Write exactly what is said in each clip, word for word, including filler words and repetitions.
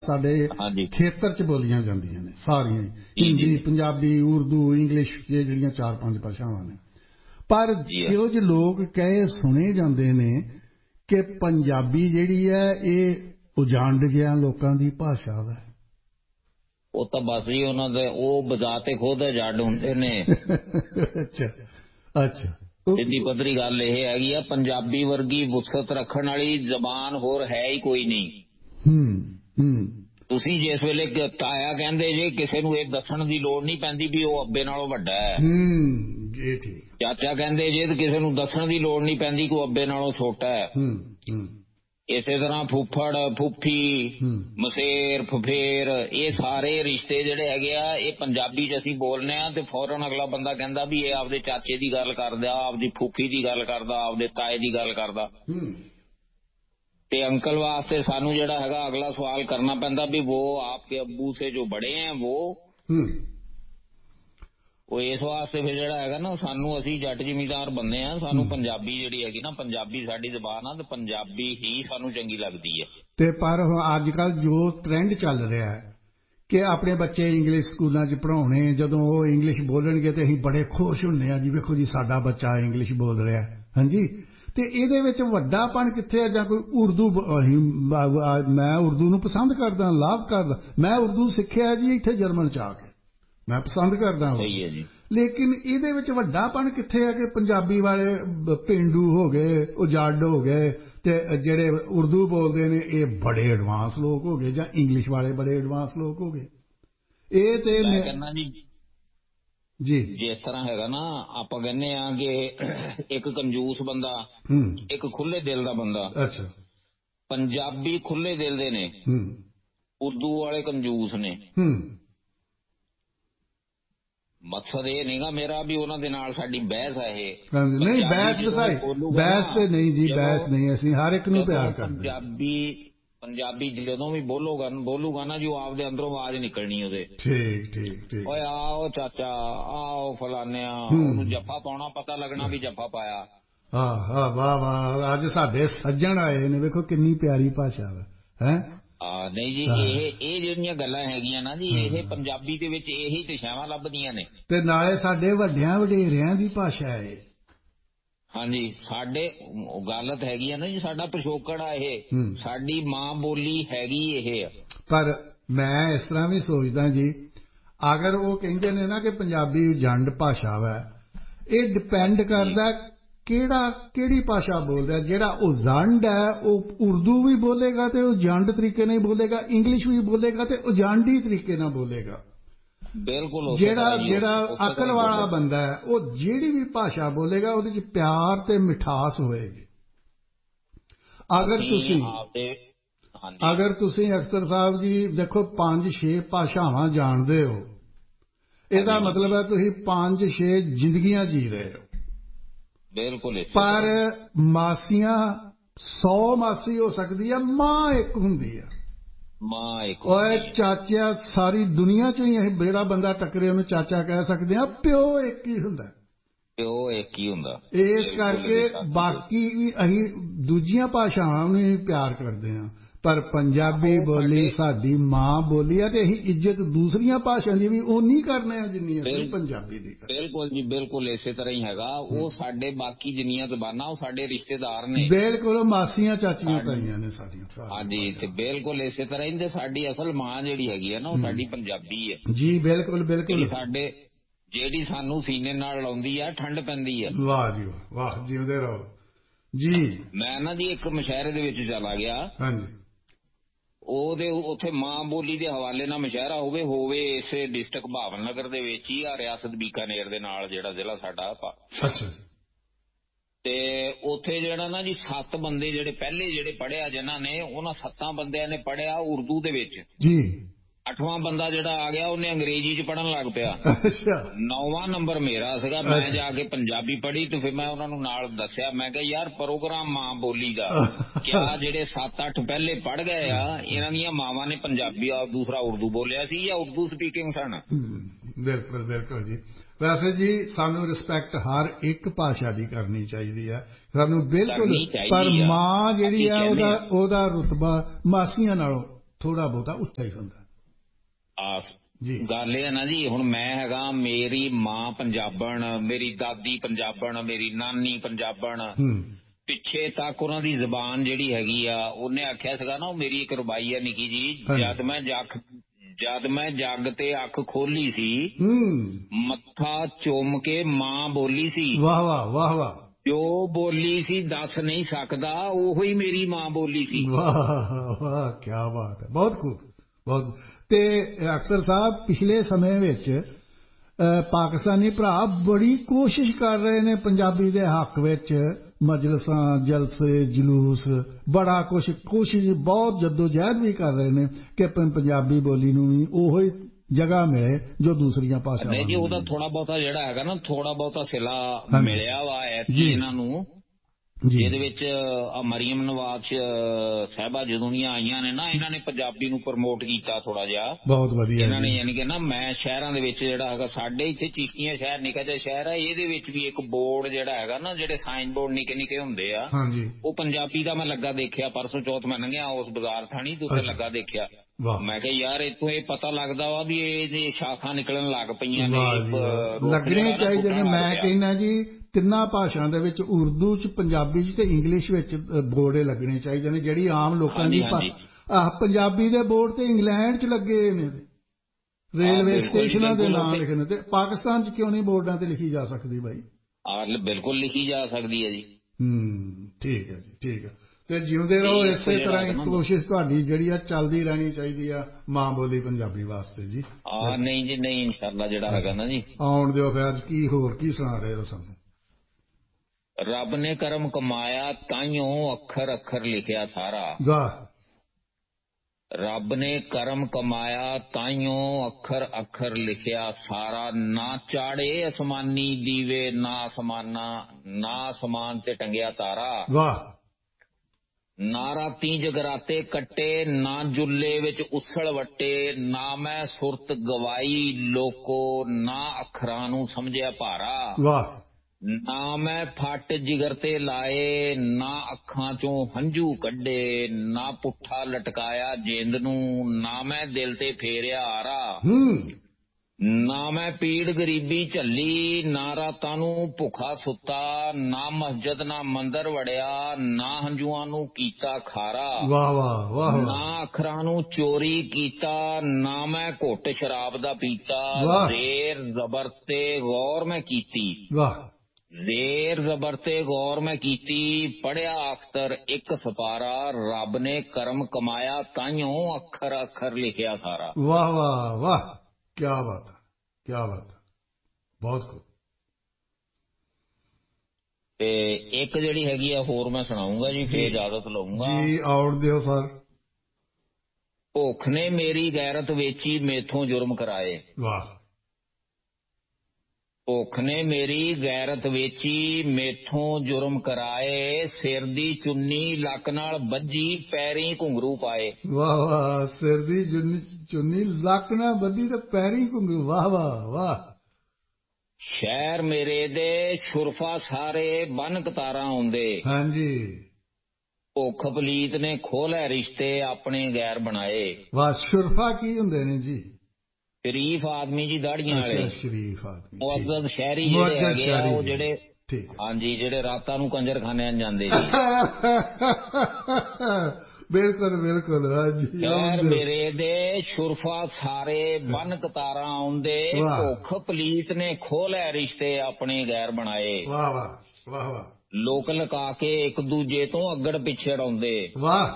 ਸਾਡੇ ਹਾਂਜੀ ਖੇਤਰ ਚ ਬੋਲੀਆਂ ਜਾਂਦੀਆਂ ਨੇ ਸਾਰੀਆਂ ਜੀ ਹਿੰਦੀ ਜੀ ਪੰਜਾਬੀ ਉਰਦੂ ਇੰਗਲਿਸ਼ ਇਹ ਜਿਹੜੀਆਂ ਚਾਰ ਪੰਜ ਭਾਸ਼ਾਵਾਂ ਨੇ ਪਰ ਜੀ ਆ। ਕੁਝ ਲੋਕ ਕਹੇ ਸੁਣੇ ਜਾਂਦੇ ਨੇ ਕਿ ਪੰਜਾਬੀ ਜਿਹੜੀ ਹੈ ਇਹ ਉਜੰਡ ਜਿਹਾ ਲੋਕਾਂ ਦੀ ਭਾਸ਼ਾ ਵਾ ਉਹ ਤਾਂ ਬਸ ਜੀ ਉਹਨਾਂ ਦੇ ਉਹ ਬਜ਼ਾਤੇ ਖੁਦ ਜੱਡ ਹੁੰਦੇ ਨੇ। ਅੱਛਾ ਅੱਛਾ ਸਿੱਧੀ ਪੱਧਰੀ ਗੱਲ ਇਹ ਹੈਗੀ ਆ ਪੰਜਾਬੀ ਵਰਗੀ ਵੁਸਤ ਰੱਖਣ ਵਾਲੀ ਜ਼ਬਾਨ ਹੋਰ ਹੈ ਹੀ ਕੋਈ ਨਹੀਂ। ਹੂੰ ਹੂੰ ਤੁਸੀਂ ਜਿਸ ਵੇਲੇ ਤਾਇਆ ਕਹਿੰਦੇ ਜੇ ਕਿਸੇ ਨੂੰ ਇਹ ਦੱਸਣ ਦੀ ਲੋੜ ਨਹੀਂ ਪੈਂਦੀ ਵੀ ਉਹ ਅੱਬੇ ਨਾਲੋਂ ਵੱਡਾ ਹੈ। ਹੂੰ ਜੀ ਠੀਕ। ਚਾਚਾ ਕਹਿੰਦੇ ਜੇ ਕਿਸੇ ਨੂੰ ਦੱਸਣ ਦੀ ਲੋੜ ਨਹੀਂ ਪੈਂਦੀ ਕਿ ਉਹ ਅੱਬੇ ਨਾਲੋਂ ਛੋਟਾ ਹੈ। ਹੂੰ ਹੂੰ ਇਸੇ ਤਰ੍ਹਾਂ ਫੁੱਫੜ ਫੁੱਫੀ ਮਸੇਰ ਫਫੇਰ ਇਹ ਸਾਰੇ ਰਿਸ਼ਤੇ ਜਿਹੜੇ ਹੈਗੇ ਆ ਇਹ ਪੰਜਾਬੀ ਚ ਅਸੀਂ ਬੋਲਨੇ ਆ ਤੇ ਫੌਰਨ ਅਗਲਾ ਬੰਦਾ ਕਹਿੰਦਾ ਵੀ ਇਹ ਆਪਦੇ ਚਾਚੇ ਦੀ ਗੱਲ ਕਰਦਾ ਆਪਦੀ ਫੁੱਫੀ ਦੀ ਗੱਲ ਕਰਦਾ ਆਪਦੇ ਤਾਏ ਦੀ ਗੱਲ ਕਰਦਾ। ਤੇ ਅੰਕਲ ਵਾਸਤੇ ਸਾਨੂੰ ਜਿਹੜਾ ਹੈਗਾ ਅਗਲਾ ਸਵਾਲ ਕਰਨਾ ਪੈਂਦਾ ਵੀ ਉਹ ਆਪਕੇ ਅੱਬੂ ਸੇ ਜੋ ਬੜੇ ਹੈ ਉਹ ਉਹ ਇਸ ਵਾਸਤੇ ਫਿਰ ਜਿਹੜਾ ਹੈਗਾ ਨਾ ਸਾਨੂੰ ਅਸੀਂ ਜੱਟ ਜ਼ਿਮੀਂਦਾਰ ਬੰਦੇ ਆ ਸਾਨੂੰ ਪੰਜਾਬੀ ਜਿਹੜੀ ਹੈਗੀ ਨਾ ਪੰਜਾਬੀ ਸਾਡੀ ਜ਼ਬਾਨ ਆ ਤੇ ਪੰਜਾਬੀ ਹੀ ਸਾਨੂੰ ਚੰਗੀ ਲੱਗਦੀ ਹੈ। ਤੇ ਪਰ ਅੱਜ ਕੱਲ ਜੋ ਟ੍ਰੈਂਡ ਚੱਲ ਰਿਹਾ ਹੈ ਕਿ ਆਪਣੇ ਬੱਚੇ ਇੰਗਲਿਸ਼ ਸਕੂਲਾਂ 'ਚ ਪੜ੍ਹਾਉਣੇ ਜਦੋਂ ਉਹ ਇੰਗਲਿਸ਼ ਬੋਲਣਗੇ ਤੇ ਅਸੀਂ ਬੜੇ ਖੁਸ਼ ਹੁੰਦੇ ਹਾਂ ਜੀ ਵੇਖੋ ਜੀ ਸਾਡਾ ਬੱਚਾ ਇੰਗਲਿਸ਼ ਬੋਲ ਰਿਹਾ ਹਾਂਜੀ ਤੇ ਇਹਦੇ ਵਿੱਚ ਵੱਡਾਪਣ ਕਿੱਥੇ ਹੈ ਜਾਂ ਕੋਈ ਉਰਦੂ ਮੈਂ ਉਰਦੂ ਨੂੰ ਪਸੰਦ ਕਰਦਾ ਲਾਭ ਕਰਦਾ ਮੈਂ ਉਰਦੂ ਸਿੱਖਿਆ ਜੀ ਇੱਥੇ ਜਰਮਨ 'ਚ ਆ ਕੇ ਮੈਂ ਪਸੰਦ ਕਰਦਾ ਸਹੀ ਹੈ ਜੀ ਲੇਕਿਨ ਇਹਦੇ ਵਿੱਚ ਵੱਡਾਪਣ ਕਿੱਥੇ ਹੈ ਕਿ ਪੰਜਾਬੀ ਵਾਲੇ ਪੇਂਡੂ ਹੋ ਗਏ ਉਜੱਡ ਹੋ ਗਏ ਤੇ ਜਿਹੜੇ ਉਰਦੂ ਬੋਲਦੇ ਨੇ ਇਹ ਬੜੇ ਐਡਵਾਂਸ ਲੋਕ ਹੋ ਗਏ ਜਾਂ ਇੰਗਲਿਸ਼ ਵਾਲੇ ਬੜੇ ਐਡਵਾਂਸ ਲੋਕ ਹੋ ਗਏ ਇਹ ਤੇ ਮੈਂ ਕਹਿੰਦਾ ਜੀ ਜੀ ਜਿਸ ਤਰ੍ਹਾਂ ਹੈਗਾ ਨਾ ਆਪਾਂ ਕਹਿੰਦੇ ਆ ਕਿ ਇੱਕ ਕੰਜੂਸ ਬੰਦਾ ਇੱਕ ਖੁੱਲੇ ਦਿਲ ਦਾ ਬੰਦਾ ਅੱਛਾ ਪੰਜਾਬੀ ਖੁੱਲੇ ਦਿਲ ਦੇ ਨੇ ਉਰਦੂ ਵਾਲੇ ਕੰਜੂਸ ਨੇ। ਮਕਸਦ ਇਹ ਨਹੀਂਗਾ ਮੇਰਾ ਵੀ ਉਹਨਾਂ ਦੇ ਨਾਲ ਸਾਡੀ ਬਹਿਸ ਹੈ ਇਹ ਨਹੀਂ ਬਹਿਸ ਵਸਾਈ ਬਹਿਸ ਤੇ ਨਹੀਂ ਜੀ ਬਹਿਸ ਨਹੀਂ ਅਸੀਂ ਹਰ ਇੱਕ ਨੂੰ ਪਿਆਰ ਕਰਦੇ ਪੰਜਾਬੀ ਪੰਜਾਬੀ ਜਦੋਂ ਵੀ ਬੋਲੋਗਾ ਬੋਲੂਗਾ ਨਾ ਜੋ ਆਪਦੇ ਅੰਦਰੋਂ ਆਵਾਜ਼ ਨਿਕਲਣੀ ਉਹਦੇ ਠੀਕ ਠੀਕ ਠੀਕ ਓਏ ਆਓ ਚਾਚਾ ਆਓ ਫਲਾਨਿਆ ਉਹਨੂੰ ਜੱਫਾ ਪਾਉਣਾ ਪਤਾ ਲੱਗਣਾ ਵੀ ਜੱਫਾ ਪਾਇਆ। ਹਾਂ ਹਾਂ ਵਾਹ ਵਾਹ ਅੱਜ ਸਾਡੇ ਸੱਜਣ ਆਏ ਨੇ ਵੇਖੋ ਕਿੰਨੀ ਪਿਆਰੀ ਭਾਸ਼ਾ ਵਾ ਹੈ। ਹਾਂ ਨਹੀਂ ਜੀ ਇਹ ਇਹ ਜਿਹੜੀਆਂ ਗੱਲਾਂ ਹੈਗੀਆਂ ਨਾ ਜੀ ਇਹ ਪੰਜਾਬੀ ਦੇ ਵਿੱਚ ਇਹੀ ਦਿਸ਼ਾਵਾਂ ਲੱਭਦੀਆਂ ਨੇ ਤੇ ਨਾਲੇ ਸਾਡੇ ਵੱਡਿਆਂ ਵਡੇਰਿਆਂ ਦੀ ਭਾਸ਼ਾ ਹੈ। ਹਾਂਜੀ ਸਾਡੇ ਗਲਤ ਹੈਗੀ ਆ ਨਾ ਜੀ ਸਾਡਾ ਪਿਛੋਕੜ ਆ ਇਹ ਸਾਡੀ ਮਾਂ ਬੋਲੀ ਹੈਗੀ ਇਹ। ਪਰ ਮੈਂ ਇਸ ਤਰ੍ਹਾਂ ਵੀ ਸੋਚਦਾ ਜੀ ਅਗਰ ਉਹ ਕਹਿੰਦੇ ਨੇ ਨਾ ਕਿ ਪੰਜਾਬੀ ਜੰਡ ਭਾਸ਼ਾ ਵਾ ਇਹ ਡਿਪੈਂਡ ਕਰਦਾ ਕਿਹੜਾ ਕਿਹੜੀ ਭਾਸ਼ਾ ਬੋਲਦਾ ਜਿਹੜਾ ਉਹ ਜੰਡ ਹੈ ਉਹ ਉਰਦੂ ਵੀ ਬੋਲੇਗਾ ਤੇ ਉਹ ਜੰਡ ਤਰੀਕੇ ਨਾਲ ਬੋਲੇਗਾ ਇੰਗਲਿਸ਼ ਵੀ ਬੋਲੇਗਾ ਤੇ ਉਹ ਜੰਡੀ ਤਰੀਕੇ ਨਾਲ ਬੋਲੇਗਾ। ਬਿਲਕੁਲ ਜਿਹੜਾ ਜਿਹੜਾ ਅਕਲ ਵਾਲਾ ਬੰਦਾ ਹੈ ਉਹ ਜਿਹੜੀ ਵੀ ਭਾਸ਼ਾ ਬੋਲੇਗਾ ਉਹਦੇ ਚ ਪਿਆਰ ਤੇ ਮਿਠਾਸ ਹੋਏਗੀ। ਅਗਰ ਤੁਸੀਂ ਅਗਰ ਤੁਸੀਂ ਅਖਤਰ ਸਾਹਿਬ ਜੀ ਦੇਖੋ ਪੰਜ ਛੇ ਭਾਸ਼ਾਵਾਂ ਜਾਣਦੇ ਹੋ ਇਹਦਾ ਮਤਲਬ ਹੈ ਤੁਸੀਂ ਪੰਜ ਛੇ ਜ਼ਿੰਦਗੀਆਂ ਜੀ ਰਹੇ ਹੋ। ਬਿਲਕੁਲ ਪਰ ਮਾਸੀਆਂ ਸੌ ਮਾਸੀ ਹੋ ਸਕਦੀ ਹੈ ਮਾਂ ਇੱਕ ਹੁੰਦੀ ਹੈ ਮਾਂ ਇੱਕ ਓਏ ਚਾਚਾ ਸਾਰੀ ਦੁਨੀਆ ਚੋਂ ਹੀ ਅਸੀਂ ਜਿਹੜਾ ਬੰਦਾ ਟੱਕਰੇ ਉਹਨੂੰ ਚਾਚਾ ਕਹਿ ਸਕਦੇ ਹਾਂ ਪਿਓ ਇੱਕ ਹੀ ਹੁੰਦਾ ਪਿਓ ਇੱਕ ਹੀ ਹੁੰਦਾ। ਇਸ ਕਰਕੇ ਬਾਕੀ ਵੀ ਅਸੀਂ ਦੂਜੀਆਂ ਭਾਸ਼ਾਵਾਂ ਨੂੰ ਹੀ ਪਿਆਰ ਕਰਦੇ ਹਾਂ ਪਰ ਪੰਜਾਬੀ ਬੋਲੀ ਸਾਡੀ ਮਾਂ ਬੋਲੀ ਹੈ ਤੇ ਅਸੀਂ ਇੱਜ਼ਤ ਦੂਸਰੀਆਂ ਭਾਸ਼ਾ ਦੀ ਵੀ ਉਨੀ ਕਰਨੇ ਆ ਜਿੰਨੀ ਅਸੀਂ ਪੰਜਾਬੀ ਦੀ। ਬਿਲਕੁਲ ਜੀ ਬਿਲਕੁਲ ਇਸੇ ਤਰ੍ਹਾਂ ਹੀ ਹੈਗਾ ਉਹ ਸਾਡੇ ਬਾਕੀ ਜਿੰਨੀਆਂ ਜ਼ਬਾਨਾਂ ਉਹ ਸਾਡੇ ਰਿਸ਼ਤੇਦਾਰ ਨੇ ਬਿਲਕੁਲ ਮਾਸੀਆਂ ਚਾਚੀਆਂ ਤਾਈਆਂ ਨੇ ਸਾਡੀਆਂ। ਹਾਂਜੀ ਤੇ ਬਿਲਕੁਲ ਇਸੇ ਤਰ੍ਹਾਂ ਹੀ ਸਾਡੀ ਅਸਲ ਮਾਂ ਜਿਹੜੀ ਹੈਗੀ ਹੈ ਨਾ ਉਹ ਸਾਡੀ ਪੰਜਾਬੀ ਹੈ ਜੀ ਬਿਲਕੁਲ ਬਿਲਕੁਲ ਸਾਡੇ ਜਿਹੜੀ ਸਾਨੂੰ ਸੀਨੇ ਨਾਲ ਲਾਉਂਦੀ ਆ ਠੰਡ ਪੈਂਦੀ ਹੈ। ਵਾਹ ਜੀ ਵਾਹ ਜਿਉਂਦੇ ਰਹੋ ਜੀ। ਮੈਂ ਨਾ ਜੀ ਇੱਕ ਮੁਸ਼ਾਇਰੇ ਦੇ ਵਿੱਚ ਚਲਾ ਗਿਆ ਹਾਂਜੀ ਉਹਦੇ ਉੱਥੇ ਮਾਂ ਬੋਲੀ ਦੇ ਹਵਾਲੇ ਨਾਲ ਮੁਸ਼ਾਇਰਾ ਹੋਵੇ ਹੋਵੇ ਇਸੇ ਡਿਸਟ੍ਰਿਕਟ ਭਾਵਨ ਨਗਰ ਦੇ ਵਿੱਚ ਹੀ ਆ ਰਿਆਸਤ ਬੀਕਾਨੇਰ ਦੇ ਨਾਲ ਜਿਹੜਾ ਜ਼ਿਲ੍ਹਾ ਸਾਡਾ ਅੱਛਾ ਤੇ ਉੱਥੇ ਜਿਹੜਾ ਨਾ ਜੀ ਸੱਤ ਬੰਦੇ ਜਿਹੜੇ ਪਹਿਲੇ ਜਿਹੜੇ ਪੜ੍ਹਿਆ ਜਿਨ੍ਹਾਂ ਨੇ ਉਹਨਾਂ ਸੱਤਾਂ ਬੰਦਿਆਂ ਨੇ ਪੜ੍ਹਿਆ ਉਰਦੂ ਦੇ ਵਿੱਚ ਜੀ ਅੱਠਵਾਂ ਬੰਦਾ ਜਿਹੜਾ ਆ ਗਿਆ ਉਹਨੇ ਅੰਗਰੇਜ਼ੀ ਚ ਪੜ੍ਹਨ ਲੱਗ ਪਿਆ। ਨੌਵਾਂ ਨੰਬਰ ਮੇਰਾ ਸੀਗਾ ਮੈਂ ਜਾ ਕੇ ਪੰਜਾਬੀ ਪੜ੍ਹੀ ਤੇ ਫਿਰ ਮੈਂ ਉਹਨਾਂ ਨੂੰ ਨਾਲ ਦੱਸਿਆ ਮੈਂ ਕਿਹਾ ਯਾਰ ਪ੍ਰੋਗਰਾਮ ਮਾਂ ਬੋਲੀ ਦਾ ਕਿਆ ਜਿਹੜੇ ਸੱਤ ਅੱਠ ਪਹਿਲੇ ਪੜ੍ਹ ਗਏ ਆ ਇਹਨਾਂ ਦੀਆਂ ਮਾਵਾਂ ਨੇ ਪੰਜਾਬੀ ਆ ਦੂਸਰਾ ਉਰਦੂ ਬੋਲਿਆ ਸੀ ਜਾਂ ਉਰਦੂ ਸਪੀਕਿੰਗ ਸਨ। ਬਿਲਕੁਲ ਬਿਲਕੁਲ ਜੀ ਵੈਸੇ ਜੀ ਸਾਨੂੰ ਰਿਸਪੈਕਟ ਹਰ ਇੱਕ ਭਾਸ਼ਾ ਦੀ ਕਰਨੀ ਚਾਹੀਦੀ ਹੈ ਸਾਨੂੰ ਬਿਲਕੁਲ ਪਰ ਮਾਂ ਜਿਹੜੀ ਹੈ ਉਹਦਾ ਉਹਦਾ ਰੁਤਬਾ ਮਾਸੀਆਂ ਨਾਲੋਂ ਥੋੜਾ ਬਹੁਤਾ ਉੱਚਾ ਹੀ ਹੁੰਦਾ ਆਸ ਜੀ। ਗੱਲ ਇਹ ਹੈ ਨਾ ਜੀ, ਹੁਣ ਮੈਂ ਹੈਗਾ, ਮੇਰੀ ਮਾਂ ਪੰਜਾਬਣ, ਮੇਰੀ ਦਾਦੀ ਪੰਜਾਬਣ, ਮੇਰੀ ਨਾਨੀ ਪੰਜਾਬਣ, ਪਿੱਛੇ ਤੱਕ ਉਹਨਾਂ ਦੀ ਜ਼ਬਾਨ ਜਿਹੜੀ ਹੈਗੀ ਆ, ਉਹਨੇ ਆਖਿਆ ਸੀਗਾ ਨਾ, ਉਹ ਮੇਰੀ ਇੱਕ ਰੁਬਾਈ ਆ ਨਿੱਕੀ ਜੀ, ਜਦ ਮੈਂ ਜੱਖ ਜਦ ਮੈਂ ਜੱਗ ਤੇ ਅੱਖ ਖੋਲੀ ਸੀ, ਮੱਥਾ ਚੁੰਮ ਕੇ ਮਾਂ ਬੋਲੀ ਸੀ। ਵਾਹ ਵਾਹ ਵਾਹ ਵਾਹ। ਜੋ ਬੋਲੀ ਸੀ ਦੱਸ ਨਹੀਂ ਸਕਦਾ, ਉਹੋ ਹੀ ਮੇਰੀ ਮਾਂ ਬੋਲੀ ਸੀ। ਵਾਹ ਵਾਹ, ਕੀ ਬਾਤ ਹੈ, ਬਹੁਤ ਖੂਬ, ਬਹੁਤ। ਤੇ ਅਖਤਰ ਸਾਹਿਬ, ਪਿਛਲੇ ਸਮੇਂ ਵਿੱਚ ਪਾਕਿਸਤਾਨੀ ਭਰਾ ਬੜੀ ਕੋਸ਼ਿਸ਼ ਕਰ ਰਹੇ ਨੇ ਪੰਜਾਬੀ ਦੇ ਹੱਕ ਵਿੱਚ, ਮਜਲਸਾਂ, ਜਲਸੇ, ਜਲੂਸ, ਬੜਾ ਕੁਛ ਕੋਸ਼ਿਸ਼, ਬਹੁਤ ਜਦੋਜਹਿਦ ਵੀ ਕਰ ਰਹੇ ਨੇ ਕਿ ਪੰਜਾਬੀ ਬੋਲੀ ਨੂੰ ਵੀ ਉਹੀ ਜਗ੍ਹਾ ਮਿਲੇ ਜੋ ਦੂਸਰੀਆਂ ਭਾਸ਼ਾਵਾਂ ਨਹੀਂ ਜੀ। ਉਹਦਾ ਥੋੜਾ ਬਹੁਤਾ ਜਿਹੜਾ ਹੈਗਾ ਨਾ, ਥੋੜਾ ਬਹੁਤਾ ਸਿਲਾ ਮਿਲਿਆ ਵਾ ਐਤਕੀ ਇਹਨਾਂ ਨੂੰ, ਜਿਹਦੇ ਵਿੱਚ ਮਰੀਮ ਨਵਾਜ਼ ਸਾਹਿਬਾ ਜਦੋਂ ਦੀਆਂ ਆਈਆਂ ਨੇ ਨਾ, ਇਹਨਾਂ ਨੇ ਪੰਜਾਬੀ ਨੂੰ ਪ੍ਰਮੋਟ ਕੀਤਾ ਥੋੜਾ ਜਿਹਾ, ਬਹੁਤ ਵਧੀਆ ਇਹਨਾਂ ਨੇ। ਯਾਨੀ ਕਿ ਨਾ, ਮੈਂ ਸ਼ਹਿਰਾਂ ਦੇ ਵਿੱਚ ਜਿਹੜਾ ਹੈਗਾ, ਸਾਡੇ ਇੱਥੇ ਚਿਸ਼ਤੀਆਂ ਸ਼ਹਿਰ ਨਿੱਕਾ ਜਿਹਾ ਸ਼ਹਿਰ ਹੈ, ਇਹਦੇ ਵਿੱਚ ਵੀ ਇੱਕ ਬੋਰਡ ਜਿਹੜਾ ਹੈਗਾ ਨਾ, ਜਿਹੜੇ ਸਾਈਨ ਬੋਰਡ ਨਿੱਕੇ ਨਿੱਕੇ ਹੁੰਦੇ ਆ, ਉਹ ਪੰਜਾਬੀ ਦਾ ਮੈਂ ਲੱਗਾ ਦੇਖਿਆ, ਪਰਸੋਂ ਚੌਥ ਮੈਂ ਲੰਘਿਆ ਉਸ ਬਾਜ਼ਾਰ ਥਾਣੀ ਤੇ ਉੱਥੇ ਲੱਗਾ ਦੇਖਿਆ। ਮੈਂ ਕਿਹਾ ਯਾਰ, ਇੱਥੋਂ ਇਹ ਪਤਾ ਲੱਗਦਾ ਵਾ ਵੀ ਇਹ ਸ਼ਾਖਾਂ ਨਿਕਲਣ ਲੱਗ ਪਈਆਂ ਨੇ, ਲੱਗਣੇ ਚਾਹੀਦੇ ਨੇ। ਮੈਂ ਕਹਿੰਦਾ ਜੀ, ਤਿੰਨਾਂ ਭਾਸ਼ਾ ਦੇ ਵਿੱਚ, ਉਰਦੂ ਚ, ਪੰਜਾਬੀ ਚ ਤੇ ਇੰਗਲਿਸ਼ ਵਿੱਚ ਬੋਰਡ ਲੱਗਣੇ ਚਾਹੀਦੇ ਨੇ, ਜਿਹੜੀ ਆਮ ਲੋਕਾਂ ਦੀ। ਆਹ ਪੰਜਾਬੀ ਦੇ ਬੋਰਡ ਤੇ ਇੰਗਲੈਂਡ ਚ ਲੱਗੇ ਨੇ, ਰੇਲਵੇ ਸਟੇਸ਼ਨਾਂ ਦੇ ਨਾਂ ਲਿਖਣੇ, ਤੇ ਪਾਕਿਸਤਾਨ ਚ ਕਿਉਂ ਨਹੀਂ ਬੋਰਡਾਂ ਤੇ ਲਿਖੀ ਜਾ ਸਕਦੀ ਬਾਈ? ਬਿਲਕੁਲ ਲਿਖੀ ਜਾ ਸਕਦੀ ਹੈ ਜੀ। ਹੂੰ, ਠੀਕ ਹੈ ਜੀ, ਠੀਕ ਹੈ। ਤੇ ਜਿਉਂਦੇ ਰਹੋ ਇਸੇ ਤਰ੍ਹਾਂ ਹੀ, ਕੋਸ਼ਿਸ਼ ਤੁਹਾਡੀ ਜਿਹੜੀ ਆ ਚੱਲਦੀ ਰਹਿਣੀ ਚਾਹੀਦੀ ਆ ਮਾਂ ਬੋਲੀ ਪੰਜਾਬੀ ਵਾਸਤੇ ਜੀ। ਹਾਂ, ਨਹੀਂ ਜੀ, ਨਹੀਂ, ਇਨਸ਼ਾਅੱਲਾ ਜਿਹੜਾ ਹੈਗਾ ਨਾ ਜੀ। ਆਉਣ ਦਿਓ ਫਿਰ। ਅੱਜ ਕੀ ਹੋਰ ਕੀ ਸੁਣਾ ਰਹੇ ਹੋ ਸਾਨੂੰ? ਰੱਬ ਨੇ ਕਰਮ ਕਮਾਇਆ ਤਾਈਓ ਅੱਖਰ ਅੱਖਰ ਲਿਖਿਆ ਸਾਰਾ। ਵਾਹ। ਰੱਬ ਨੇ ਕਰਮ ਕਮਾਇਆ ਤਾਈਓ ਅੱਖਰ ਅੱਖਰ ਲਿਖਿਆ ਸਾਰਾ, ਨਾ ਚਾੜੇ ਅਸਮਾਨੀ ਦੀਵੇ, ਨਾ ਅਸਮਾਨਾ ਨਾ ਅਸਮਾਨ ਤੇ ਟੰਗਿਆ ਤਾਰਾ। ਵਾਹ। ਨਾ ਰਾਤੀ ਜਗਰਾਤੇ ਕੱਟੇ, ਨਾ ਜੁੱਲੇ ਵਿੱਚ ਉਸਲ ਵੱਟੇ, ਨਾ ਮੈਂ ਸੁਰਤ ਗਵਾਈ ਲੋਕੋ, ਨਾ ਅੱਖਰਾਂ ਨੂੰ ਸਮਝਿਆ ਭਾਰਾ। ਵਾਹ। ਨਾ ਮੈਂ ਫੱਟ ਜਿਗਰ ਤੇ ਲਾਏ, ਨਾ ਅੱਖਾਂ ਚੋਂ ਹੰਝੂ ਕੱਢੇ, ਨਾ ਪੁੱਠਾ ਲਟਕਾਇਆ ਜਿੰਦ ਨੂੰ, ਨਾ ਮੈਂ ਦਿਲ ਤੇ ਫੇਰਿਆ ਆਰਾ। ਨਾ ਮੈਂ ਪੀੜ ਗਰੀਬੀ ਝੱਲੀ, ਨਾ ਰਾਤਾਂ ਨੂੰ ਭੁੱਖਾ ਸੁੱਤਾ, ਨਾ ਮਸਜਿਦ ਨਾ ਮੰਦਰ ਵੜਿਆ, ਨਾ ਹੰਝੂਆਂ ਨੂੰ ਕੀਤਾ ਖਾਰਾ। ਵਾਹ ਵਾਹ ਵਾਹ। ਨਾ ਅੱਖਰਾਂ ਨੂੰ ਚੋਰੀ ਕੀਤਾ, ਨਾ ਮੈਂ ਘੁੱਟ ਸ਼ਰਾਬ ਦਾ ਪੀਤਾ, ਜ਼ੇਰ ਜ਼ਬਰ ਤੇ ਗੌਰ ਮੈਂ ਕੀਤੀ। ਵਾਹ। ਜ਼ੇਰ ਜ਼ਬਰ ਤੇ ਗੌਰ ਮੈਂ ਕੀਤੀ, ਪੜ੍ਹਿਆ ਅਖਤਰ ਇੱਕ ਸਪਾਰਾ, ਰੱਬ ਨੇ ਕਰਮ ਕਮਾਇਆ ਤਾਈਓ ਅੱਖਰ ਅੱਖਰ ਲਿਖਿਆ ਸਾਰਾ। ਵਾਹ ਵਾਹ ਵਾਹ, ਕੀ ਬਾਤ ਹੈ, ਕੀ ਬਾਤ ਹੈ, ਬਹੁਤ ਖੂਬ। ਤੇ ਇੱਕ ਜਿਹੜੀ ਹੈਗੀ ਆ ਹੋਰ ਮੈਂ ਸੁਣਾਉਂਗਾ ਜੀ, ਫੇਰ ਇਜਾਜ਼ਤ ਲਊਂਗਾ ਜੀ। ਆਉਣ ਦਿਓ ਸਰ। ਭੁੱਖ ਨੇ ਮੇਰੀ ਗੈਰਤ ਵੇਚੀ, ਮੇਥੋਂ ਜੁਰਮ ਕਰਾਏ। ਵਾਹ। ਭੁੱਖ ਨੇ ਮੇਰੀ ਗੈਰਤ ਵੇਚੀ, ਮੇਥੋਂ ਜੁਰਮ ਕਰਾਏ, ਸਿਰ ਦੀ ਚੁੰਨੀ ਲੱਕ ਨਾਲ ਬੱਝੀ, ਪੈਰੀਂ ਘੁੰਗਰੂ ਪਾਏ। ਵਾਹ ਵਾਹ। ਸਿਰ ਦੀ ਚੁੰਨੀ ਲੱਕ ਨਾਲ ਬੱਝੀ ਤੇ ਪੈਰੀਂ ਘੁੰਗਰੂ। ਵਾਹ ਵਾਹ ਵਾਹ। ਸ਼ਹਿਰ ਮੇਰੇ ਦੇ ਸ਼ੁਰਫਾ ਸਾਰੇ ਬੰਨ ਕਤਾਰਾਂ ਆਉਂਦੇ। ਹਾਂਜੀ। ਭੁੱਖ ਪਲੀਤ ਨੇ ਖੋਲ੍ਹੇ ਰਿਸ਼ਤੇ, ਆਪਣੇ ਗੈਰ ਬਣਾਏ। ਵਾਹ। ਸ਼ੁਰਫਾ ਕੀ ਹੁੰਦੇ ਨੇ ਜੀ? ਸ਼ਰੀਫ ਆਦਮੀ ਜੀ, ਦਾੜੀਆਂ ਵਾਲੇ। ਸ਼ਰੀਫ ਆਦਮੀ, ਮੁਅੱਜ਼ਜ਼ ਸ਼ਹਿਰੀ ਜਿਹੜੇ ਹੈਗੇ ਆ, ਉਹ ਜਿਹੜੇ ਹਾਂਜੀ, ਜਿਹੜੇ ਰਾਤਾਂ ਨੂੰ ਕੰਜਰਖਾਨਿਆਂ ਜਾਂਦੇ ਜੀ। ਬਿਲਕੁਲ ਬਿਲਕੁਲ। ਹਾਂਜੀ। ਸ਼ਹਿਰ ਮੇਰੇ ਦੇ ਸ਼ੁਰਫਾ ਸਾਰੇ ਬੰਨ ਕਤਾਰਾਂ ਆਉਂਦੇ, ਭੁੱਖ ਪਲੀਤ ਨੇ ਖੋਲ੍ਹੇ ਰਿਸ਼ਤੇ, ਆਪਣੇ ਗੈਰ ਬਣਾਏ। ਵਾਹ ਵਾਹ ਵਾਹ ਵਾਹ। ਲੋਕ ਲੁਕਾ ਕੇ ਇੱਕ ਦੂਜੇ ਤੋਂ ਅੱਗੜ ਪਿੱਛੜ ਆਉਂਦੇ। ਵਾਹ।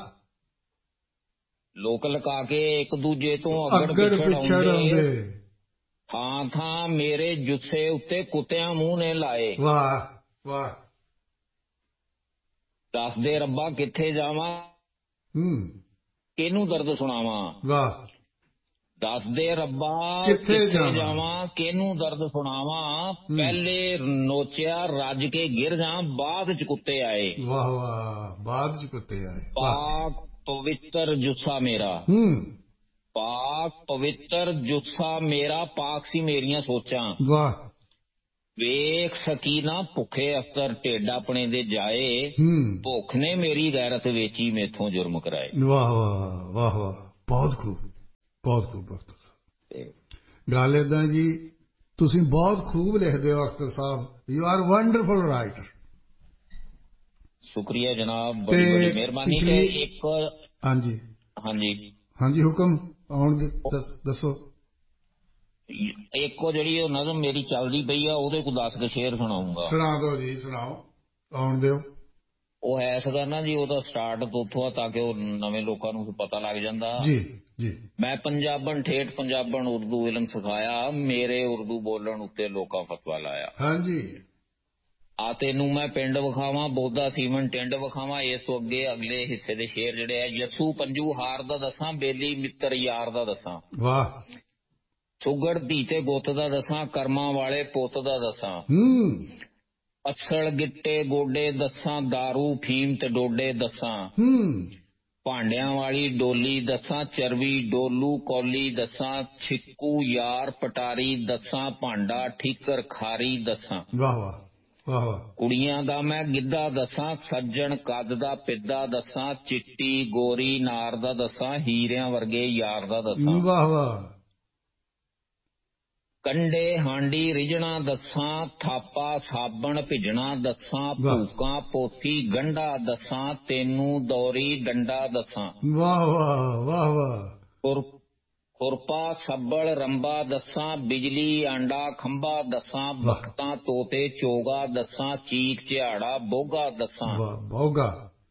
ਲੋਕ ਲੁਕਾ ਕੇ ਇੱਕ ਦੂਜੇ ਤੋਂ ਅੱਗੜ ਪਿੱਛੜ ਆਉਂਦੇ, ਥਾਂ ਥਾਂ ਮੇਰੇ ਜੁੱਸੇ ਉੱਤੇ ਕੁੱਤਿਆਂ ਮੂੰਹ ਨੇ ਲਾਏ। ਵਾਹ ਵਾਹ। ਦੱਸਦੇ ਰੱਬਾ ਕਿੱਥੇ ਜਾਵਾਂ, ਕਿਹਨੂੰ ਦਰਦ ਸੁਣਾਵਾਂ। ਵਾਹ। ਦੱਸਦੇ ਰੱਬਾ ਕਿੱਥੇ ਜਾਵਾਂ, ਕਿਹਨੂੰ ਦਰਦ ਸੁਣਾਵਾਂ, ਪਹਿਲੇ ਨੋਚਿਆ ਰੱਜ ਕੇ ਗਿਰ ਜਾ, ਬਾਅਦ ਚ ਕੁੱਤੇ ਆਏ। ਵਾਹ ਵਾਹ। ਬਾਅਦ ਚ ਕੁੱਤੇ ਆਏ। ਪਾਕ ਪਵਿੱਤਰ ਜੁੱਸਾ ਮੇਰਾ, ਪਾਕ ਪਵਿੱਤਰ ਜੁੱਸਾ ਮੇਰਾ, ਪਾਕ ਸੀ ਮੇਰੀਆਂ ਸੋਚਾਂ। ਵਾਹ। ਵੇਖ ਸਕੀ ਨਾ ਭੁੱਖੇ ਅਖਤਰ, ਢਿੱਡ ਆਪਣੇ ਦੇ ਜਾਏ, ਭੁੱਖ ਨੇ ਮੇਰੀ ਗੈਰਤ ਵੇਚੀ, ਮੇਥੋਂ ਜੁਰਮ ਕਰਾਏ। ਵਾਹ ਵਾਹ ਵਾਹ ਵਾਹ। ਬਹੁਤ ਖੂਬ ਬਹੁਤ ਖੂਬ ਅਖਤਰ ਸਾਹਿਬ। ਗੱਲ ਏਦਾਂ ਜੀ, ਤੁਸੀਂ ਬਹੁਤ ਖੂਬ ਲਿਖਦੇ ਹੋ ਅਖਤਰ ਸਾਹਿਬ। You are wonderful writer. ਸ਼ੁਕਰੀਆ ਜਨਾਬ, ਬੜੀ ਬੜੀ ਮਿਹਰਬਾਨੀ। ਤੇ ਇੱਕ ਹਾਂਜੀ ਹਾਂਜੀ ਹਾਂਜੀ ਹੁਕਮ ਆਉਣ ਦੱਸੋ। ਇੱਕ ਉਹ ਜਿਹੜੀ ਉਹ ਨਜ਼ਮ ਮੇਰੀ ਚੱਲਦੀ ਪਈ ਆ, ਉਹਦੇ ਕੋਲ ਦਸ ਕੁ ਸ਼ੇਰ ਸੁਣਾਊਂਗਾ। ਸੁਣਾ ਦਿਓ ਜੀ, ਸੁਣਾਓ, ਆਉਣ ਦਿਓ। ਉਹ ਹੈ ਸਕਦਾ ਨਾ ਜੀ, ਉਹਦਾ ਸਟਾਰਟ ਤੋਂ ਉੱਥੋਂ ਆ ਤਾਂ ਕਿ ਉਹ ਨਵੇਂ ਲੋਕਾਂ ਨੂੰ ਪਤਾ ਲੱਗ ਜਾਂਦਾ। ਜੀ ਜੀ। ਮੈਂ ਪੰਜਾਬਣ ਠੇਠ ਪੰਜਾਬਣ ਉਰਦੂ ਇਲਮ ਸਿਖਾਇਆ, ਮੇਰੇ ਉਰਦੂ ਬੋਲਣ ਉੱਤੇ ਲੋਕਾਂ ਫਤਵਾ ਲਾਇਆ। ਹਾਂਜੀ। ਆ ਤੈਨੂੰ ਮੈਂ ਪਿੰਡ ਵਿਖਾਵਾਂ, ਬੋਧਾ ਸੀਵਨ ਟਿੰਡ ਵਿਖਾਵਾਂ। ਇਸ ਤੋਂ ਅੱਗੇ ਅਗਲੇ ਹਿੱਸੇ ਦੇ ਸ਼ੇਰ ਜਿਹੜੇ ਆ, ਯਸੂ ਪੰਜੂ ਹਾਰ ਦਾ ਦੱਸਾਂ, ਬੇਲੀ ਮਿੱਤਰ ਯਾਰ ਦਾ ਦੱਸਾਂ। ਵਾਹ। ਸੁਗੜ ਧੀ ਤੇ ਗੁੱਤ ਦਾ ਦੱਸਾਂ, ਕਰਮਾਂ ਵਾਲੇ ਪੁੱਤ ਦਾ ਦੱਸਾਂ। ਅਸਲ ਗਿੱਟੇ ਗੋਡੇ ਦੱਸਾਂ, ਦਾਰੂ ਫੀਮ ਤੇ ਡੋਡੇ ਦੱਸਾਂ। ਭਾਂਡਿਆਂ ਵਾਲੀ ਡੋਲੀ ਦੱਸਾਂ, ਚਰਵੀ ਡੋਲੂ ਕੌਲੀ ਦੱਸਾਂ। ਛਿੱਕੂ ਯਾਰ ਪਟਾਰੀ ਦੱਸਾਂ, ਭਾਂਡਾ ਠੀਕਰ ਖਾਰੀ ਦੱਸਾਂ। ਵਾਹ ਵਾਹ ਵਾਹ ਵਾਹ। ਕੁੜੀਆਂ ਦਾ ਮੈਂ ਗਿੱਧਾ ਦੱਸਾਂ, ਸੱਜਣ ਕੱਦ ਦਾ ਪਿੱਦਾ ਦੱਸਾਂ। ਚਿੱਟੀ ਗੋਰੀ ਨਾਰ ਦਾ ਦੱਸਾਂ, ਹੀਰਿਆਂ ਵਰਗੇ ਯਾਰ ਦਾ ਦੱਸਾਂ। ਵਾਹ ਵਾਹ। ਕੰਡੇ ਹਾਂਡੀ ਰਿਝਣਾ ਦੱਸਾਂ, ਥਾਪਾ ਸਾਬਣ ਭਿੱਜਣਾ ਦੱਸਾਂ। ਭੂਕਾਂ ਪੋਥੀ ਗੰਢਾ ਦੱਸਾਂ, ਤੈਨੂੰ ਦੌਰੀ ਡੰਡਾ ਦੱਸਾਂ। ਵਾਹ ਵਾਹ ਵਾਹ ਵਾਹ। ਖੁਰਪਾ ਸੱਬਲ ਰੰਬਾ ਦੱਸਾਂ, ਬਿਜਲੀ ਆਂਡਾ ਖੰਭਾ ਦੱਸਾਂ। ਬਖਤਾਂ ਤੋਤੇ ਚੋਗਾ ਦੱਸਾਂ, ਚੀਕ ਝਿਆੜਾ ਬੋਗਾ ਦੱਸਾਂ। ਬੋਗਾ।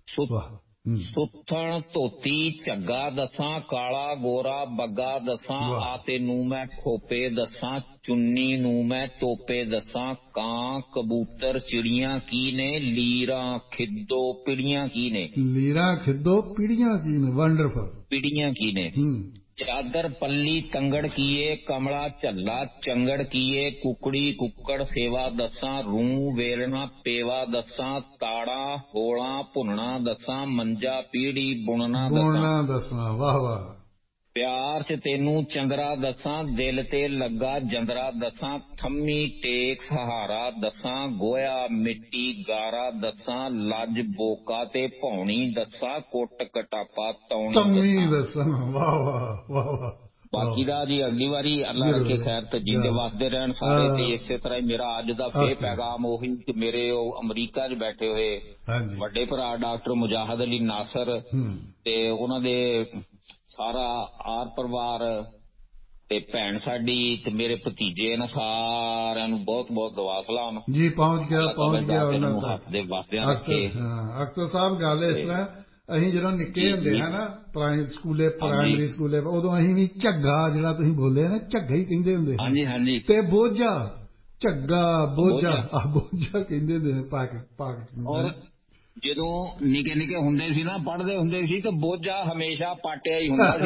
ਸੁੱਥਣ ਧੋਤੀ ਝੱਗਾ ਦੱਸਾਂ, ਕਾਲਾ ਗੋਰਾ ਬੱਗਾ ਦੱਸਾਂ। ਆ ਤੈਨੂੰ ਮੈਂ ਖੋਪੇ ਦੱਸਾਂ, ਚੁੰਨੀ ਨੂੰ ਮੈਂ ਤੋਪੇ ਦੱਸਾਂ। ਕਾਂ ਕਬੂਤਰ ਚਿੜੀਆਂ ਕੀ ਨੇ, ਲੀਰਾਂ ਖਿੱਦੋ ਪਿੜੀਆਂ ਕੀ ਨੇ। ਲੀਰਾਂ ਖਿੱਦੋ ਪਿੜੀਆਂ ਕੀ ਨੇ। ਵੰਡਰਫੁਲ। ਪਿੜੀਆਂ ਕੀ ਨੇ। ਚਾਦਰ ਪੱਲੀ ਤੰਗੜ ਕੀਏ, ਕਮਲਾ ਝੱਲਾ ਚੰਗੜ ਕੀਏ। ਕੁਕੜੀ ਕੁੱਕੜ ਸੇਵਾ ਦੱਸਾਂ, ਰੂ ਵੇਲਣਾ ਪੇਵਾ ਦੱਸਾਂ। ਤਾੜਾ ਹੋਲਾ ਭੁੰਨਣਾ ਦੱਸਾਂ, ਮੰਜਾ ਪੀੜੀ ਬੁਣਨਾ ਦੱਸਾਂ। ਵਾਹ ਵਾਹ। ਪਿਆਰ ਚ ਤੈਨੂੰ ਚੰਦਰਾ ਦੱਸਾਂ, ਦਿਲ ਤੇ ਲੱਗਾ ਜੰਦਰਾ ਦੱਸਾਂ। ਥੰਮੀ ਟੇਕ ਸਹਾਰਾ ਦੱਸਾਂ, ਗੋਇਆ ਮਿੱਟੀ ਗਾਰਾ ਦੱਸਾਂ। ਲੱਜ ਬੋਕਾ ਤੇ ਭੌਣੀ ਦੱਸਾਂ, ਕੁੱਟ ਕਟਾਪਾ ਤੌਣੀ ਦੱਸਾਂ। ਵਾਹ ਵਾਹ ਵਾਹ ਵਾਹ। ਬਾਕੀ ਦਾ ਜੀ ਅਗਲੀ ਵਾਰੀ ਅੱਲਾ ਰੱਖੇ ਖੈਰ ਤੇ ਜੀਂਦੇ ਵਸਦੇ ਰਹਿਣ ਸਾਰੇ। ਤੇ ਇਸੇ ਤਰ੍ਹਾਂ ਹੀ ਮੇਰਾ ਅੱਜ ਦਾ ਫੇਰ ਪੈਗਾਮ ਉਹੀ ਕਿ ਮੇਰੇ ਉਹ ਅਮਰੀਕਾ 'ਚ ਬੈਠੇ ਹੋਏ ਵੱਡੇ ਭਰਾ ਡਾਕਟਰ ਮੁਜਾਹਦ ਅਲੀ ਨਾਸਰ ਤੇ ਉਹਨਾਂ ਦੇ ਸਾਰਾ ਆਰ ਪਰਿਵਾਰ ਤੇ ਭੈਣ ਸਾਡੀ ਤੇ ਮੇਰੇ ਭਤੀਜੇ ਇਹਨਾਂ ਸਾਰਿਆਂ ਨੂੰ ਬਹੁਤ ਬਹੁਤ ਦੁਆ ਸਲਾਮ ਜੀ। ਪਹੁੰਚ ਗਿਆ ਪਹੁੰਚ ਗਿਆ ਉਹਨਾਂ ਨੂੰ ਹੱਥ ਦੇ ਵਾਸਤਿਆਂ ਰੱਖੇ। ਅਖਤਰ ਸਾਹਿਬ ਗੱਲ ਇਸ ਤਰ੍ਹਾਂ, ਅਸੀਂ ਜਦੋਂ ਨਿੱਕੇ ਹੁੰਦੇ ਹਾਂ ਨਾ ਪ੍ਰਾਇਮਰੀ ਸਕੂਲੇ ਪ੍ਰਾਇਮਰੀ ਸਕੂਲੇ ਉਦੋਂ ਅਸੀਂ ਵੀ ਝੱਗਾ ਜਿਹੜਾ ਤੁਸੀਂ ਬੋਲਿਆ ਨਾ ਝੱਗਾ ਹੀ ਕਹਿੰਦੇ ਹੁੰਦੇ। ਹਾਂਜੀ ਹਾਂਜੀ। ਤੇ ਬੋਝਾ ਝੱਗਾ ਬੋਝਾ ਆ ਬੋਝਾ ਕਹਿੰਦੇ ਹੁੰਦੇ ਨੇ ਪਾਕ ਪਾਕ। ਔਰ ਜਦੋਂ ਨਿੱਕੇ ਨਿੱਕੇ ਹੁੰਦੇ ਸੀ ਨਾ ਪੜ੍ਹਦੇ ਹੁੰਦੇ ਸੀ ਤਾਂ ਬੋਝਾ ਹਮੇਸ਼ਾ ਪਾਟਿਆ ਹੀ ਹੁੰਦਾ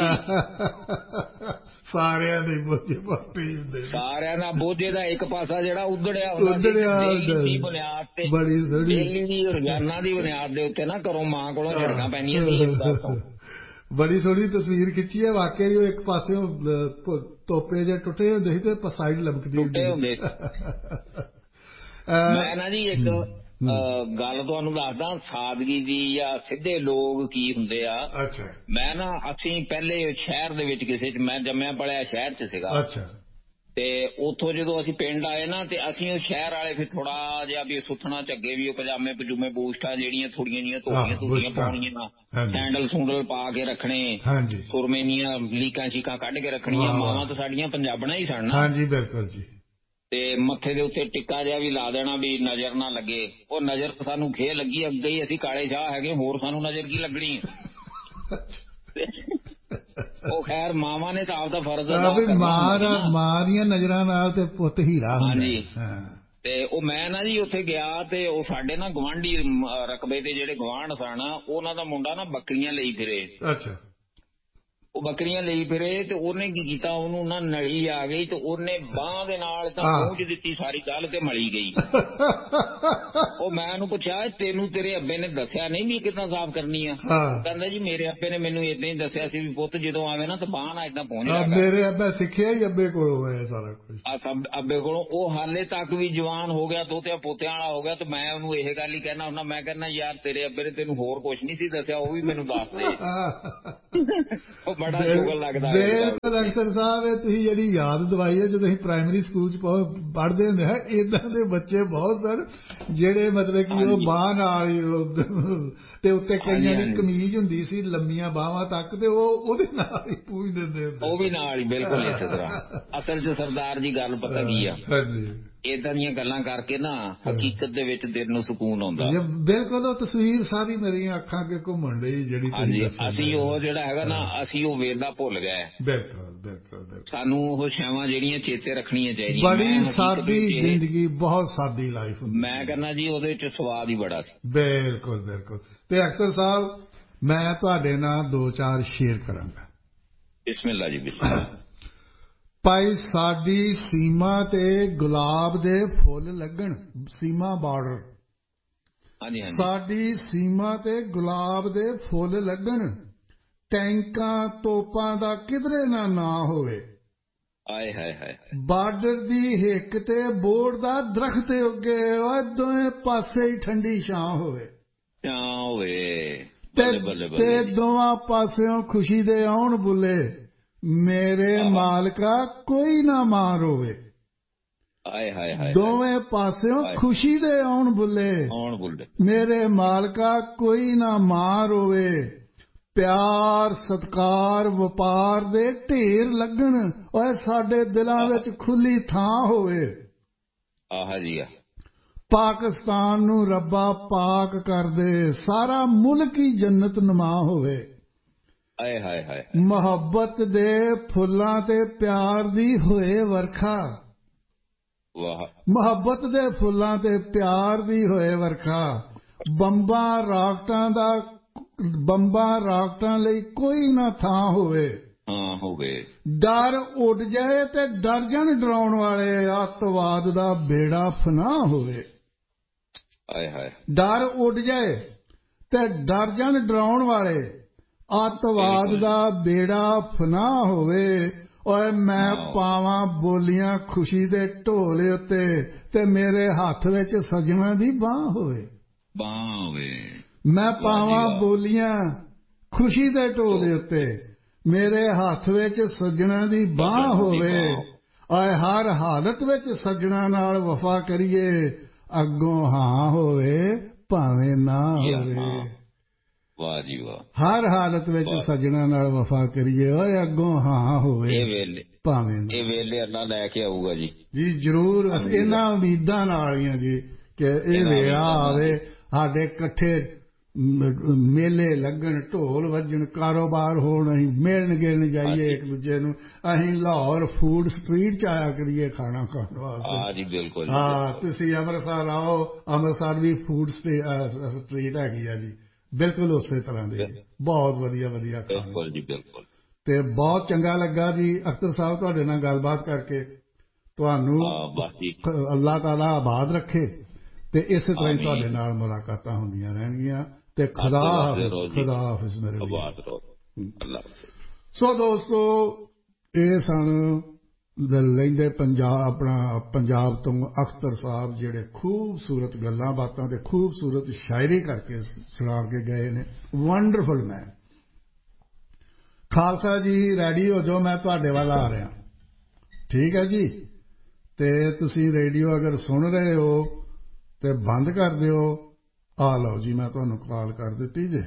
ਸੀ। ਸਾਰਿਆਂ ਦੇ ਬੋਝੇ ਪਾਟੇ ਹੀ ਹੁੰਦੇ ਸੀ। ਸਾਰਿਆਂ ਦਾ ਬੋਝੇ ਦਾ ਇੱਕ ਪਾਸਾ ਜਿਹੜਾ ਉਧੜਿਆ ਹੁੰਦਾ ਸੀ ਬੁਨਿਆਦ ਤੇ ਡੇਲੀ ਦੀ ਰੋਜ਼ਾਨਾ ਦੀ ਬੁਨਿਆਦ ਦੇ ਉੱਤੇ ਨਾ ਘਰੋਂ ਮਾਂ ਕੋਲੋਂ ਝੜਕਾਂ ਪੈਂਦੀਆਂ ਸੀ। ਬੜੀ ਸੋਹਣੀ ਤਸਵੀਰ ਖਿੱਚੀ ਹੈ ਵਾਕਿਆ। ਉਹ ਇੱਕ ਪਾਸਿਓਂ ਤੋਪੇ ਜਿਹੇ ਟੁੱਟੇ ਹੁੰਦੇ ਸੀ ਤੇ ਸਾਈਡ ਲਮਕਦੀ ਹੁੰਦੀ। ਮੈਂ ਨਾ ਜੀ ਇੱਕ ਗੱਲ ਤੁਹਾਨੂੰ ਦੱਸਦਾ ਸਾਦਗੀ ਦੀ ਜਾਂ ਸਿੱਧੇ ਲੋਕ ਕੀ ਹੁੰਦੇ ਆ। ਅੱਛਾ। ਮੈਂ ਨਾ ਅਸੀਂ ਪਹਿਲੇ ਸ਼ਹਿਰ ਦੇ ਵਿੱਚ ਕਿਸੇ 'ਚ ਮੈਂ ਜੰਮਿਆ ਪਲਿਆ ਸ਼ਹਿਰ 'ਚ ਸੀਗਾ। ਅੱਛਾ। ਤੇ ਉੱਥੋਂ ਜਦੋਂ ਅਸੀਂ ਪਿੰਡ ਆਏ ਨਾ ਤੇ ਅਸੀਂ ਉਹ ਸ਼ਹਿਰ ਵਾਲੇ ਫਿਰ ਥੋੜਾ ਜਿਹਾ ਵੀ ਸੁੱਥਣਾ ਝੱਗੇ ਵੀ ਉਹ ਪਜਾਮੇ ਪਜੂਮੇ ਬੂਸਟਾਂ ਜਿਹੜੀਆਂ ਥੋੜੀਆਂ ਜਿਹੀਆਂ ਧੋਤੀਆਂ ਧੋਤੀਆਂ ਪਾਉਣੀਆਂ, ਸੈਂਡਲ ਸੂੰਡਲ ਪਾ ਕੇ ਰੱਖਣੇ, ਸੁਰਮੇ ਦੀਆਂ ਲੀਕਾਂ ਸ਼ੀਕਾਂ ਕੱਢ ਕੇ ਰੱਖਣੀਆਂ। ਮਾਵਾਂ ਤਾਂ ਸਾਡੀਆਂ ਪੰਜਾਬਣਾਂ ਹੀ ਸਨ। ਹਾਂਜੀ ਬਿਲਕੁਲ ਜੀ। ਤੇ ਮੱਥੇ ਦੇ ਉੱਤੇ ਟਿੱਕਾ ਜਿਹਾ ਵੀ ਲਾ ਦੇਣਾ ਵੀ ਨਜ਼ਰ ਨਾ ਲੱਗੇ। ਉਹ ਨਜ਼ਰ ਸਾਨੂੰ ਖੇ ਲੱਗੀ ਅੱਗੇ ਹੀ ਅਸੀਂ ਕਾਲੇ ਸ਼ਾਹ ਹੈਗੇ, ਹੋਰ ਸਾਨੂੰ ਨਜ਼ਰ ਕੀ ਲੱਗਣੀ ਹੈ। ਉਹ ਖੈਰ ਮਾਵਾਂ ਨੇ ਤਾਂ ਆਪਦਾ ਫਰਜ਼ ਅਦਾ ਕਰਨਾ। ਮਾਂ ਦੀਆਂ ਨਜ਼ਰਾਂ ਨਾਲ ਤੇ ਪੁੱਤ ਹੀਰਾ ਹੁੰਦਾ। ਹਾਂਜੀ। ਤੇ ਉਹ ਮੈਂ ਨਾ ਜੀ ਉੱਥੇ ਗਿਆ ਤੇ ਉਹ ਸਾਡੇ ਨਾ ਗੁਆਂਢੀ ਰਕਬੇ ਤੇ ਜਿਹੜੇ ਗੁਆਂਢ ਸਨ ਉਹਨਾਂ ਦਾ ਮੁੰਡਾ ਨਾ ਬੱਕਰੀਆਂ ਲਈ ਫਿਰੇ। ਅੱਛਾ। ਉਹ ਬੱਕਰੀਆਂ ਲਈ ਫਿਰੇ ਤੇ ਉਹਨੇ ਕੀ ਕੀਤਾ, ਉਹਨੂੰ ਨਾ ਨਲੀ ਆ ਗਈ ਤੇ ਉਹਨੇ ਬਾਂਹ ਦੇ ਨਾਲ ਤਾਂ ਪੂੰਝ ਦਿੱਤੀ ਸਾਰੀ ਗੱਲ ਤੇ ਮਲੀ ਗਈ। ਉਹ ਮੈਂ ਉਹਨੂੰ ਪੁੱਛਿਆ ਤੈਨੂੰ ਤੇਰੇ ਅੱਬੇ ਨੇ ਦੱਸਿਆ ਨਹੀਂ ਵੀ ਕਿੱਦਾਂ ਸਾਫ਼ ਕਰਨੀ ਆ? ਕਹਿੰਦਾ ਜੀ ਮੇਰੇ ਅੱਬੇ ਨੇ ਮੈਨੂੰ ਏਦਾਂ ਹੀ ਦੱਸਿਆ ਸੀ ਵੀ ਪੁੱਤ ਜਦੋਂ ਆਵੇ ਨਾ ਤਾਂ ਬਾਂਹ ਨਾਲ ਏਦਾਂ ਪੂੰਝ ਲਿਆ ਕਰ। ਮੇਰੇ ਅੱਬੇ ਸਿੱਖਿਆ ਹੀ ਅੱਬੇ ਕੋਲੋਂ ਹੋਇਆ ਸਾਰਾ ਕੁਝ। ਅੱਬੇ ਕੋਲੋਂ। ਉਹ ਹਾਲੇ ਤੱਕ ਵੀ ਜਵਾਨ ਹੋ ਗਿਆ, ਦੋਤਿਆਂ ਪੋਤਿਆਂ ਵਾਲਾ ਹੋ ਗਿਆ ਤੇ ਮੈਂ ਉਹਨੂੰ ਇਹ ਗੱਲ ਹੀ ਕਹਿਣਾ ਹੁੰਦਾ। ਮੈਂ ਕਹਿੰਦਾ ਯਾਰ ਤੇਰੇ ਅੱਬੇ ਨੇ ਤੈਨੂੰ ਹੋਰ ਕੁਛ ਨਹੀਂ ਸੀ ਦੱਸਿਆ, ਉਹ ਵੀ ਮੈਨੂੰ ਦੱਸ ਦੇ। ਉਹ ਬੜਾ ਸ਼ੁਗਲ ਲੱਗਦਾ। ਬਿਲਕੁਲ ਅਖਤਰ ਸਾਹਿਬ, ਇਹ ਤੁਸੀਂ ਜਿਹੜੀ ਯਾਦ ਦਵਾਈ ਹੈ, ਜਦੋਂ ਅਸੀਂ ਪ੍ਰਾਇਮਰੀ ਸਕੂਲ ਚ ਪੜ੍ਹਦੇ ਹੁੰਦੇ ਹਾਂ, ਏਦਾਂ ਦੇ ਬੱਚੇ ਬਹੁਤ ਸਨ ਜਿਹੜੇ ਮਤਲਬ ਕਿ ਉਹ ਬਾਂਹ ਨਾਲ ਹੀ ਤੇ ਉੱਤੇ ਕਈਆਂ ਦੀ ਕਮੀਜ਼ ਹੁੰਦੀ ਸੀ ਲੰਮੀਆਂ ਬਾਹਾਂ ਤੱਕ, ਤੇ ਉਹ ਉਹਦੇ ਨਾਲ ਹੀ ਪੂੰਝ ਦਿੰਦੇ ਹੁੰਦੇ, ਉਹ ਵੀ ਨਾਲ ਹੀ। ਬਿਲਕੁਲ ਇਸੇ ਤਰ੍ਹਾਂ। ਅਸਲ ਚ ਸਰਦਾਰ ਜੀ ਗੱਲ ਪਤਾ ਕੀ ਆ, ਏਦਾਂ ਦੀਆਂ ਗੱਲਾਂ ਕਰਕੇ ਨਾ ਹਕੀਕਤ ਦੇ ਵਿੱਚ ਦਿਲ ਨੂੰ ਸਕੂਨ ਆਉਂਦਾ। ਬਿਲਕੁਲ ਉਹ ਤਸਵੀਰ ਸਾਰੀ ਮੇਰੀਆਂ ਅੱਖਾਂ ਅੱਗੇ ਘੁੰਮਣ ਡਈ ਜਿਹੜੀ। ਹਾਂਜੀ, ਅਸੀਂ ਉਹ ਜਿਹੜਾ ਹੈਗਾ ਨਾ, ਅਸੀਂ ਉਹ ਵੇਲਾ ਭੁੱਲ ਗਏ। ਬਿਲਕੁਲ ਬਿਲਕੁਲ। ਸਾਨੂੰ ਉਹ ਛਾਵਾਂ ਜਿਹੜੀਆਂ ਚੇਤੇ ਰੱਖਣੀਆਂ ਚਾਹੀਦੀਆਂ। ਬੜੀ ਸਾਦੀ ਜ਼ਿੰਦਗੀ, ਬਹੁਤ ਸਾਦੀ ਲਾਈਫ ਹੁੰਦੀ। ਮੈਂ ਕਹਿੰਦਾ ਜੀ ਉਹਦੇ ਚ ਸਵਾਦ ਹੀ ਬੜਾ ਸੀ। ਬਿਲਕੁਲ ਬਿਲਕੁਲ। ਤੇ ਅਖਤਰ ਸਾਹਿਬ, ਮੈਂ ਤੁਹਾਡੇ ਨਾਲ ਦੋ ਚਾਰ ਸ਼ੇਅਰ ਕਰਾਂਗਾ। ਬਿਸਮਿਲ੍ਲਾ ਜੀ ਬਿਸਮਿਲ੍ਲਾ। ਭਾਈ ਸਾਡੀ ਸੀਮਾ ਤੇ ਗੁਲਾਬ ਦੇ ਫੁੱਲ ਲੱਗਣ, ਸੀਮਾ ਬਾਰਡਰ, ਸਾਡੀ ਸੀਮਾ ਤੇ ਗੁਲਾਬ ਦੇ ਫੁੱਲ ਲੱਗਣ, ਟੈਂਕਾਂ ਤੋਪਾਂ ਦਾ ਕਿਧਰੇ ਨਾ ਨਾਂ ਹੋਵੇ। ਆਏ ਹਾਏ ਹਾਏ। ਬਾਰਡਰ ਦੀ ਹਿੱਕ ਤੇ ਬੋੜ ਦਾ ਦਰਖਤ ਉੱਗੇ, ਓਏ ਦੋਵੇਂ ਪਾਸੇ ਹੀ ਠੰਡੀ ਛਾਂ ਹੋਵੇ। ਛਾਂ ਹੋਵੇ ਤੇ ਦੋਵਾਂ ਪਾਸਿਓਂ ਖੁਸ਼ੀ ਦੇ ਆਉਣ ਬੁੱਲੇ, ਮੇਰੇ ਮਾਲਕਾ ਕੋਈ ਨਾ ਮਾਰ ਹੋਵੇ। ਆਏ ਹਾਏ ਹਾਏ। ਦੋਵੇਂ ਪਾਸਿਓਂ ਖੁਸ਼ੀ ਦੇ ਆਉਣ ਬੁੱਲੇ, ਆਉਣ ਬੁੱਲੇ, ਮੇਰੇ ਮਾਲਕਾ ਕੋਈ ਨਾ ਮਾਰ ਹੋਵੇ। ਪਿਆਰ ਸਤਿਕਾਰ ਵਪਾਰ ਦੇ ਢੇਰ ਲੱਗਣ, ਓਏ ਸਾਡੇ ਦਿਲਾਂ ਵਿੱਚ ਖੁੱਲੀ ਥਾਂ ਹੋਵੇ। ਆਹ ਜੀ ਆ। ਪਾਕਿਸਤਾਨ ਨੂੰ ਰੱਬਾ ਪਾਕ ਕਰ ਦੇ, ਸਾਰਾ ਮੁਲਕ ਹੀ ਜੰਨਤ ਨੁਮਾ ਹੋਵੇ। ਆਏ ਹਾਏ ਹਾਏ। ਮੁਹੱਬਤ ਦੇ ਫੁੱਲਾਂ ਤੇ ਪਿਆਰ ਦੀ ਹੋਏ ਵਰਖਾ, ਵਾਹ। ਮੁਹੱਬਤ ਦੇ ਫੁੱਲਾਂ ਤੇ ਪਿਆਰ ਦੀ ਹੋਏ ਵਰਖਾ, ਬੰਬਾਂ ਰਾਕਟਾਂ ਦਾ, ਬੰਬਾਂ ਰਾਕਟਾਂ ਲਈ ਕੋਈ ਨਾ ਥਾਂ ਹੋਵੇ। ਹਾਂ ਹੋਵੇ। ਡਰ ਉੱਡ ਜਾਏ ਤੇ ਡਰ ਜਾਣ ਡਰਾਉਣ ਵਾਲੇ, ਅੱਤਵਾਦ ਦਾ ਬੇੜਾ ਫਨਾਹ ਹੋਵੇ। ਆਏ ਹਾਏ। ਡਰ ਉੱਡ ਜਾਏ ਤੇ ਡਰ ਜਾਣ ਡਰਾਉਣ ਵਾਲੇ, ਅੱਤਵਾਦ ਦਾ ਬੇੜਾ ਫਨਾਹ ਹੋਵੇ। ਓਏ ਮੈਂ ਪਾਵਾਂ ਬੋਲੀਆਂ ਖੁਸ਼ੀ ਦੇ ਢੋਲੇ ਉੱਤੇ, ਤੇ ਮੇਰੇ ਹੱਥ ਵਿੱਚ ਸਜਣਾ ਦੀ ਬਾਂਹ ਹੋਵੇ। ਬਾਂਹ ਹੋਵੇ। ਮੈਂ ਪਾਵਾਂ ਬੋਲੀਆਂ ਖੁਸ਼ੀ ਦੇ ਢੋਲੇ ਉੱਤੇ, ਮੇਰੇ ਹੱਥ ਵਿੱਚ ਸੱਜਣਾ ਦੀ ਬਾਂਹ ਹੋਵੇ। ਓਏ ਹਰ ਹਾਲਤ ਵਿੱਚ ਸੱਜਣਾ ਨਾਲ ਵਫਾ ਕਰੀਏ, ਅੱਗੋਂ ਹਾਂ ਹੋਵੇ ਭਾਵੇਂ ਨਾ ਹੋਵੇ। ਵਾਹ ਜੀ ਵਾਹ। ਹਰ ਹਾਲਤ ਵਿੱਚ ਸੱਜਣਾ ਨਾਲ ਵਫਾ ਕਰੀਏ, ਓਏ ਅੱਗੋਂ ਹਾਂ ਹੋਵੇ ਇਹ ਵੇਲੇ ਭਾਵੇਂ ਨਾ। ਇਹ ਵੇਲੇ ਅੱਲਾ ਲੈ ਕੇ ਆਊਗਾ ਜੀ। ਜੀ ਜ਼ਰੂਰ। ਇਹਨਾਂ ਉਮੀਦਾਂ ਨਾਲ ਹੀ ਆ ਜੀ ਕਿ ਇਹ ਵੇਲਾ ਆਵੇ, ਸਾਡੇ ਇਕੱਠੇ ਮੇਲੇ ਲੱਗਣ, ਢੋਲ ਵੱਜਣ, ਕਾਰੋਬਾਰ ਹੋਣ, ਅਸੀਂ ਮਿਲਣ ਗਿਲਣ ਜਾਈਏ ਇੱਕ ਦੂਜੇ ਨੂੰ, ਅਸੀਂ ਲਾਹੌਰ ਫੂਡ ਸਟਰੀਟ ਚ ਆਇਆ ਕਰੀਏ ਖਾਣਾ ਖਾਣ ਵਾਸਤੇ। ਹਾਂ ਜੀ ਬਿਲਕੁਲ। ਹਾਂ, ਤੁਸੀਂ ਅੰਮ੍ਰਿਤਸਰ ਆਓ, ਅੰਮ੍ਰਿਤਸਰ ਵੀ ਫੂਡ ਸਟਰੀਟ ਹੈਗੀ ਆ ਜੀ, ਬਿਲਕੁਲ ਉਸੇ ਤਰ੍ਹਾਂ ਦੇ, ਬਹੁਤ ਵਧੀਆ ਵਧੀਆ ਖਾਣਾ। ਬਿਲਕੁਲ ਜੀ ਬਿਲਕੁਲ। ਤੇ ਬਹੁਤ ਚੰਗਾ ਲੱਗਾ ਜੀ ਅਖਤਰ ਸਾਹਿਬ ਤੁਹਾਡੇ ਨਾਲ ਗੱਲਬਾਤ ਕਰਕੇ। ਤੁਹਾਨੂੰ ਅੱਲਾਹ ਤਾਲਾ ਆਬਾਦ ਰੱਖੇ ਤੇ ਇਸੇ ਤਰ੍ਹਾਂ ਹੀ ਤੁਹਾਡੇ ਨਾਲ ਮੁਲਾਕਾਤਾਂ ਹੁੰਦੀਆਂ ਰਹਿਣਗੀਆਂ। ਤੇ ਖੁਦਾ ਹਾਫਿਜ਼, ਖੁਦਾ ਹਾਫਿਜ਼ ਮੇਰੇ ਵੀਰ। ਸੋ ਦੋਸਤੋ, ਇਹ ਸਨ ਲਹਿੰਦੇ ਪੰਜਾਬ, ਆਪਣਾ ਪੰਜਾਬ ਤੋਂ ਅਖਤਰ ਸਾਹਿਬ, ਜਿਹੜੇ ਖੂਬਸੂਰਤ ਗੱਲਾਂ ਬਾਤਾਂ ਤੇ ਖੂਬਸੂਰਤ ਸ਼ਾਇਰੀ ਕਰਕੇ ਸੁਣਾ ਕੇ ਗਏ ਨੇ। ਵੰਡਰਫੁਲ ਮੈਨ। ਖਾਲਸਾ ਜੀ ਰੈਡੀ ਹੋ ਜਾਓ, ਮੈਂ ਤੁਹਾਡੇ ਵੱਲ ਆ ਰਿਹਾ। ਠੀਕ ਹੈ ਜੀ। ਤੇ ਤੁਸੀਂ ਰੇਡੀਓ ਅਗਰ ਸੁਣ ਰਹੇ ਹੋ ਤੇ ਬੰਦ ਕਰ ਦਿਓ। ਆ ਲਓ ਜੀ, ਮੈਂ ਤੁਹਾਨੂੰ ਕਾਲ ਕਰ ਦਿੱਤੀ ਜੇ।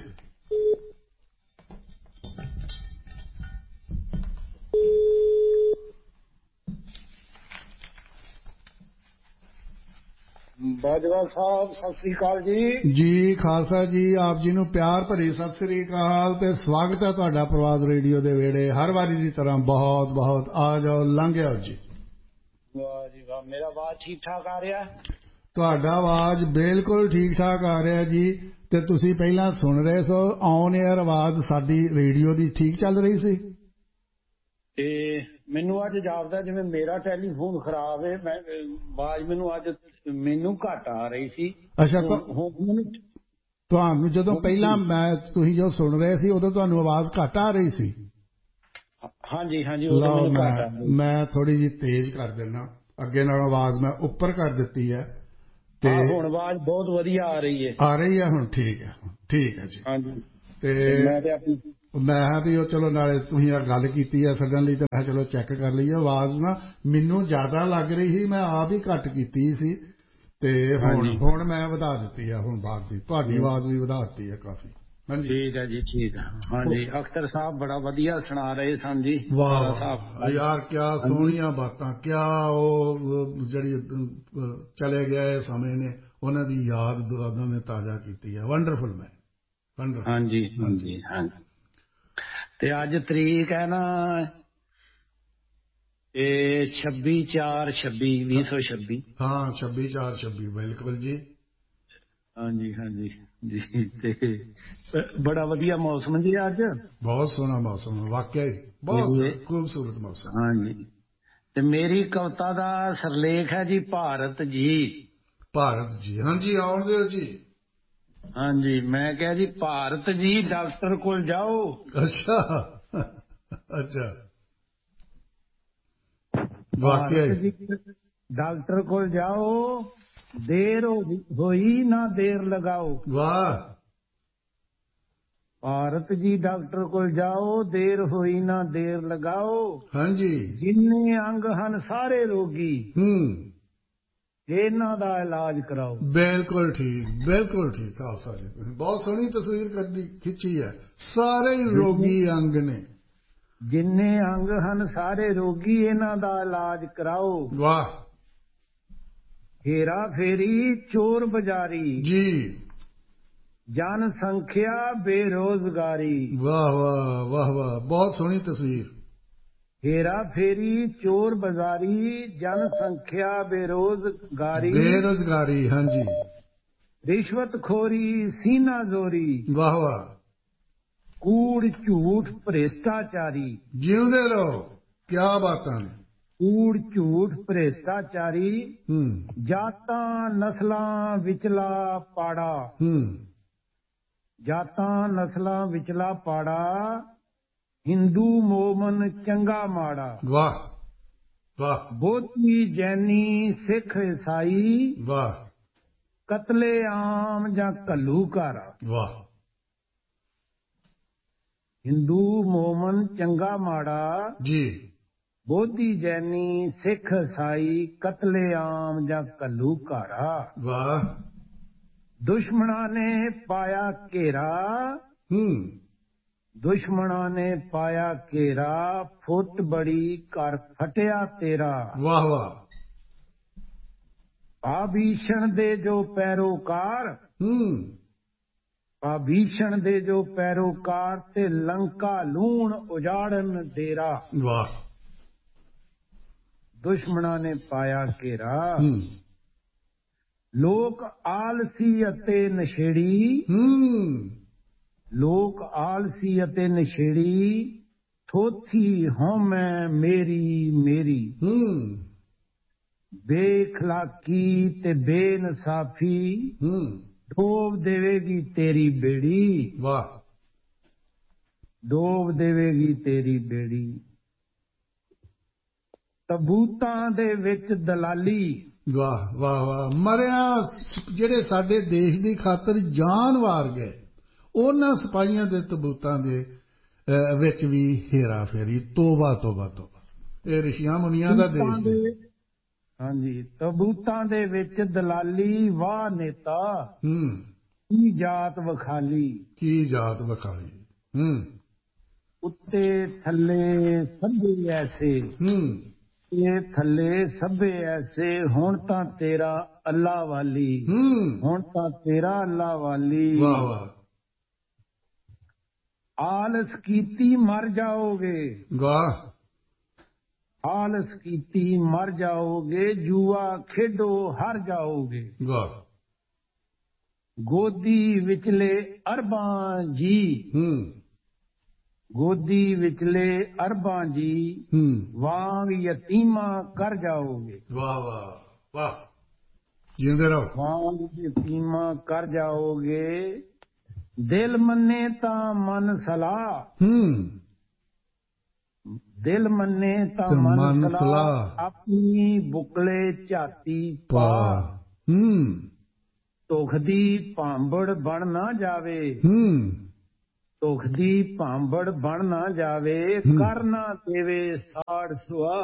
ਬਾਜਵਾ ਸਾਹਿਬ ਸਤਿ ਸ੍ਰੀ ਅਕਾਲ ਜੀ। ਜੀ ਖਾਲਸਾ ਜੀ, ਆਪ ਜੀ ਨੂੰ ਪਿਆਰ ਭਰੀ ਸਤਿ ਸ੍ਰੀ ਅਕਾਲ ਤੇ ਸਵਾਗਤ ਹੈ ਤੁਹਾਡਾ ਪ੍ਰਵਾਜ਼ ਰੇਡੀਓ ਦੇ ਵਿਹੜੇ। ਹਰ ਵਾਰੀ ਦੀ ਤਰ੍ਹਾਂ ਬਹੁਤ ਬਹੁਤ ਆ ਜਾਓ, ਲੰਘ ਆਓ ਜੀ। ਵਾਹ ਜੀ ਵਾਹ। ਮੇਰਾ ਆਵਾਜ਼ ਠੀਕ ਠਾਕ ਆ ਰਿਹਾ? ਤੁਹਾਡਾ ਆਵਾਜ਼ ਬਿਲਕੁਲ ਠੀਕ ਠਾਕ ਆ ਰਿਹਾ ਜੀ। ਤੇ ਤੁਸੀਂ ਪਹਿਲਾਂ ਸੁਣ ਰਹੇ ਸੋ ਔਨ ਏਅਰ ਆਵਾਜ਼ ਸਾਡੀ ਰੇਡੀਓ ਦੀ ਠੀਕ ਚੱਲ ਰਹੀ ਸੀ? ਤੇ ਮੈਨੂੰ ਅੱਜ ਜਾਪਦਾ ਜਿਵੇਂ ਮੇਰਾ ਟੈਲੀਫੋਨ ਖਰਾਬ ਹੈ, ਮੈਂ ਆਵਾਜ਼ ਮੈਨੂੰ ਅੱਜ ਮੈਨੂੰ ਘੱਟ ਆ ਰਹੀ ਸੀ। ਅੱਛਾ, ਤੁਹਾਨੂੰ ਜਦੋਂ ਪਹਿਲਾਂ ਮੈਂ ਤੁਸੀਂ ਜੋ ਸੁਣ ਰਹੇ ਸੀ ਉਦੋਂ ਤੁਹਾਨੂੰ ਆਵਾਜ਼ ਘੱਟ ਆ ਰਹੀ ਸੀ? ਹਾਂਜੀ ਹਾਂਜੀ। ਲਓ, ਮੈਂ ਮੈਂ ਥੋੜੀ ਜਿਹੀ ਤੇਜ਼ ਕਰ ਦਿੰਦਾ, ਅੱਗੇ ਨਾਲ ਆਵਾਜ਼ ਮੈਂ ਉੱਪਰ ਕਰ ਦਿੱਤੀ ਹੈ ਤੇ ਹੁਣ ਆਵਾਜ਼ ਬਹੁਤ ਵਧੀਆ ਆ ਰਹੀ ਹੈ। ਆ ਰਹੀ ਹੈ ਹੁਣ? ਠੀਕ ਹੈ, ਠੀਕ ਹੈ ਜੀ। ਹਾਂਜੀ। ਤੇ ਮੈਂ ਤੇ ਆਪਣੀ ਮੈਂ ਕਿਹਾ ਵੀ ਉਹ ਚਲੋ ਨਾਲੇ ਤੁਸੀਂ ਆ ਗੱਲ ਕੀਤੀ ਹੈ ਛੱਡਣ ਲਈ, ਤੇ ਮੈਂ ਚਲੋ ਚੈੱਕ ਕਰ ਲਈਏ। ਆਵਾਜ਼ ਨਾ ਮੈਨੂੰ ਜ਼ਿਆਦਾ ਲੱਗ ਰਹੀ ਸੀ, ਮੈਂ ਆਪ ਹੀ ਘੱਟ ਕੀਤੀ ਸੀ, ਤੇ ਹੁਣ ਹੁਣ ਮੈਂ ਵਧਾ ਦਿੱਤੀ ਆ। ਹੁਣ ਬਾਅਦ ਦੀ ਤੁਹਾਡੀ ਆਵਾਜ਼ ਵੀ ਵਧਾ ਦਿੱਤੀ ਹੈ ਕਾਫੀ। ਹਾਂਜੀ ਠੀਕ ਹੈ ਜੀ, ਠੀਕ ਹੈ। ਹਾਂਜੀ ਅਖਤਰ ਸਾਹਿਬ ਬੜਾ ਵਧੀਆ ਸੁਣਾ ਰਹੇ ਸਨ ਜੀ। ਵਾਹ ਵਾਹ ਯਾਰ, ਕਿਆ ਸੋਹਣੀਆਂ ਬਾਤਾਂ, ਕਿਆ ਉਹ ਜਿਹੜੀ ਚਲੇ ਗਏ ਸਮੇਂ ਨੇ ਉਹਨਾਂ ਦੀ ਯਾਦ ਉਹਨਾਂ ਨੇ ਤਾਜ਼ਾ ਕੀਤੀ ਹੈ। ਵੰਡਰਫੁਲ ਮੈਨ, ਵੰਡਰਫੁਲ। ਹਾਂਜੀ ਹਾਂਜੀ ਹਾਂਜੀ। ਤੇ ਅੱਜ ਤਰੀਕ ਹੈ ਨਾ ਇਹ ਛੱਬੀ ਚਾਰ ਛੱਬੀ ਵੀਹ ਸੌ ਛੱਬੀ। ਹਾਂ ਛੱਬੀ ਚਾਰ ਛੱਬੀ, ਬਿਲਕੁਲ ਜੀ। ਹਾਂਜੀ ਹਾਂਜੀ ਜੀ। ਤੇ ਬੜਾ ਵਧੀਆ ਮੌਸਮ ਜੀ ਅੱਜ, ਬਹੁਤ ਸੋਹਣਾ ਮੌਸਮ, ਵਾਕਿਆ ਹੀ ਬਹੁਤ ਖੂਬਸੂਰਤ ਮੌਸਮ। ਹਾਂਜੀ। ਤੇ ਮੇਰੀ ਕਵਿਤਾ ਦਾ ਸਿਰਲੇਖ ਹੈ ਜੀ ਭਾਰਤ ਜੀ। ਭਾਰਤ ਜੀ, ਹਾਂਜੀ ਆਉਣ ਦਿਓ ਜੀ। ਹਾਂਜੀ ਮੈਂ ਕਿਹਾ ਜੀ ਭਾਰਤ ਜੀ ਡਾਕਟਰ ਕੋਲ ਜਾਓ। ਅੱਛਾ ਅੱਛਾ, ਵਾਕਿਆ ਭਾਰਤ ਜੀ ਡਾਕਟਰ ਕੋਲ ਜਾਓ, ਦੇਰ ਹੋਈ ਨਾ ਦੇਰ ਲਗਾਓ। ਵਾਹ। ਭਾਰਤ ਜੀ ਡਾਕਟਰ ਕੋਲ ਜਾਓ, ਦੇਰ ਹੋਈ ਨਾ ਦੇਰ ਲਗਾਓ। ਹਾਂਜੀ। ਜਿੰਨੇ ਅੰਗ ਹਨ ਸਾਰੇ ਰੋਗੀ, ਹੂੰ, ਇਹਨਾਂ ਦਾ ਇਲਾਜ ਕਰਾਓ। ਬਿਲਕੁਲ ਠੀਕ, ਬਿਲਕੁਲ ਠੀਕ। ਖਾਲਸਾ ਜੀ ਬਹੁਤ ਸੋਹਣੀ ਤਸਵੀਰ ਕੱਢੀ ਖਿੱਚੀ ਹੈ। ਸਾਰੇ ਹੀ ਰੋਗੀ ਅੰਗ ਨੇ, ਜਿੰਨੇ ਅੰਗ ਹਨ ਸਾਰੇ ਰੋਗੀ, ਇਹਨਾਂ ਦਾ ਇਲਾਜ ਕਰਾਓ। ਵਾਹ। ਹੇਰਾ ਫੇਰੀ ਚੋਰ ਬਜ਼ਾਰੀ ਜੀ, ਜਨ ਸੰਖਿਆ ਬੇਰੋਜ਼ਗਾਰੀ। ਵਾਹ ਵਾਹ ਵਾਹ ਵਾਹ, ਬਹੁਤ ਸੋਹਣੀ ਤਸਵੀਰ। ਹੇਰਾ ਫੇਰੀ ਚੋਰ ਬਾਜ਼ਾਰੀ ਜਨ ਸੰਖਿਆ ਬੇਰੋਜ਼ਗਾਰੀ। ਬੇਰੋਜ਼ਗਾਰੀ, ਹਾਂਜੀ। ਰਿਸ਼ਵਤ ਖੋਰੀ ਸੀਨਾ ਜ਼ੋਰੀ। ਵਾਹ ਵਾਹ। ਕੂੜ ਝੂਠ ਭ੍ਰਿਸ਼ਟਾਚਾਰੀ। ਜਿਉਂਦੇ ਰਹੋ, ਕਿਆ ਬਾਤਾਂ ਨੇ। ਕੂੜ ਝੂਠ ਭ੍ਰਿਸ਼ਟਾਚਾਰੀ, ਹੂੰ, ਜਾਤਾਂ ਨਸਲਾਂ ਵਿਚਲਾ ਪਾੜਾ। ਹੂੰ, ਜਾਤਾਂ ਨਸਲਾਂ ਵਿਚਲਾ ਪਾੜਾ, ਹਿੰਦੂ ਮੋਮਨ ਚੰਗਾ ਮਾੜਾ। ਵਾਹ ਵਾਹ। ਬੋਧੀ ਜੈਨੀ ਸਿੱਖ ਈਸਾਈ, ਵਾਹ। ਕਤਲੇ ਆਮ ਜਾਂ ਘੱਲੂਘਾਰਾ। ਵਾਹ। ਹਿੰਦੂ ਮੋਮਨ ਚੰਗਾ ਮਾੜਾ ਜੀ, ਬੋਧੀ ਜੈਨੀ ਸਿੱਖ ਈਸਾਈ, ਕਤਲੇ ਆਮ ਜਾਂ ਘੱਲੂਘਾਰਾ। ਵਾਹ। ਦੁਸ਼ਮਣਾਂ ਨੇ ਪਾਇਆ ਘੇਰਾ, ਹੂੰ, ਦੁਸ਼ਮਣਾਂ ਨੇ ਪਾਇਆ ਘੇਰਾ, ਫੁੱਟ ਬੜੀ ਘਰ ਫਟਿਆ ਤੇਰਾ। ਵਾਹ ਵਾਹ। ਆਭੀਸ਼ਣ ਦੇ ਜੋ ਪੈਰੋਕਾਰ, ਹੂੰ, ਆਭੀਸ਼ਣ ਦੇ ਜੋ ਪੈਰੋਕਾਰ, ਤੇ ਲੰਕਾ ਲੂਣ ਉਜਾੜਨ ਡੇਰਾ। ਵਾਹ। ਦੁਸ਼ਮਣਾਂ ਨੇ ਪਾਇਆ ਘੇਰਾ, ਹੂੰ, ਲੋਕ ਆਲਸੀ ਅਤੇ ਨਸ਼ੇੜੀ, ਹੂੰ, ਲੋਕ ਆਲਸੀ ਅਤੇ ਨਸ਼ੇੜੀ, ਥੋਥੀ ਹਉਮੈ ਮੇਰੀ ਮੇਰੀ। ਹੂੰ, ਬੇਖਲਾਕੀ ਤੇ ਬੇਇਨਸਾਫੀ, ਹੂੰ, ਡੋਬ ਦੇਵੇਗੀ ਤੇਰੀ ਬੇੜੀ। ਵਾਹ। ਡੋਬ ਦੇਵੇਗੀ ਤੇਰੀ ਬੇੜੀ। ਤਬੂਤਾਂ ਦੇ ਵਿੱਚ ਦਲਾਲੀ। ਵਾਹ ਵਾਹ ਵਾਹ। ਮਰਿਆ ਜਿਹੜੇ ਸਾਡੇ ਦੇਸ਼ ਦੀ ਖਾਤਰ ਜਾਨ ਵਾਰ ਗਏ, ਉਹਨਾਂ ਸਿਪਾਹੀਆਂ ਦੇ ਤਬੂਤਾਂ ਦੇ ਵਿੱਚ ਵੀ ਹੇਰਾ ਫੇਰੀ। ਤੋਬਾ ਤੋਬਾ ਤੋਬਾ। ਇਹ ਰਿਸ਼ੀਆਂ ਮੁਨੀਆਂ ਦਾ ਦੇਸ਼ ਹੈ। ਹਾਂਜੀ। ਤਬੂਤਾਂ ਦੇ ਵਿੱਚ ਦਲਾਲੀ, ਵਾਹ ਨੇਤਾ। ਹੂੰ, ਕੀ ਜਾਤ ਵਿਖਾਲੀ, ਕੀ ਜਾਤ ਵਿਖਾਲੀ। ਹੂੰ, ਉੱਤੇ ਥੱਲੇ ਸਭੇ ਐਸੇ, ਹੂੰ, ਇਹ ਥੱਲੇ ਸਭੇ ਐਸੇ, ਹੁਣ ਤਾਂ ਤੇਰਾ ਅੱਲਾ ਵਾਲੀ, ਹੂੰ, ਹੁਣ ਤਾਂ ਤੇਰਾ ਅੱਲਾ ਵਾਲੀ। ਵਾਹ ਵਾਹ। ਆਲਸ ਕੀਤੀ ਮਰ ਜਾਓਗੇ, ਵਾਹ। ਆਲਸ ਕੀਤੀ ਮਰ ਜਾਓਗੇ, ਜੂਆ ਖੇਡੋ ਹਾਰ ਜਾਓਗੇ। ਵਾਹ। ਗੋਦੀ ਵਿਚਲੇ ਅਰਬਾਂ ਜੀ, ਹੂੰ, ਗੋਦੀ ਵਿਚਲੇ ਅਰਬਾਂ ਜੀ, ਹੂੰ, ਵਾਂਗ ਯਤੀਮਾਂ ਕਰ ਜਾਓਗੇ। ਵਾਹ ਵਾਹ ਵਾਹ। ਜਿਉਂਦੇ ਰਹੋ। ਵਾਂਗ ਯਤੀਮਾਂ ਕਰ ਜਾਓਗੇ, ਦਿਲ ਮੰਨੇ ਤਾਂ ਮਨ ਸਲਾਹ। ਹੂੰ, ਦਿਲ ਮੰਨੇ ਤਾਂ ਮਨ ਸਲਾਹ, ਆਪਣੀ ਬੁਕਲੇ ਝਾਤੀ ਪਾ। ਹੂੰ, ਧੁਖ ਦੀ ਭਾਂਬੜ ਬਣ ਨਾ ਜਾਵੇ, ਹੂੰ, ਸੁਖ ਦੀ ਭਾਂਬੜ ਬਣ ਨਾ ਜਾਵੇ, ਕਰ ਨਾ ਦੇਵੇ ਸਾੜ ਸੁਆ।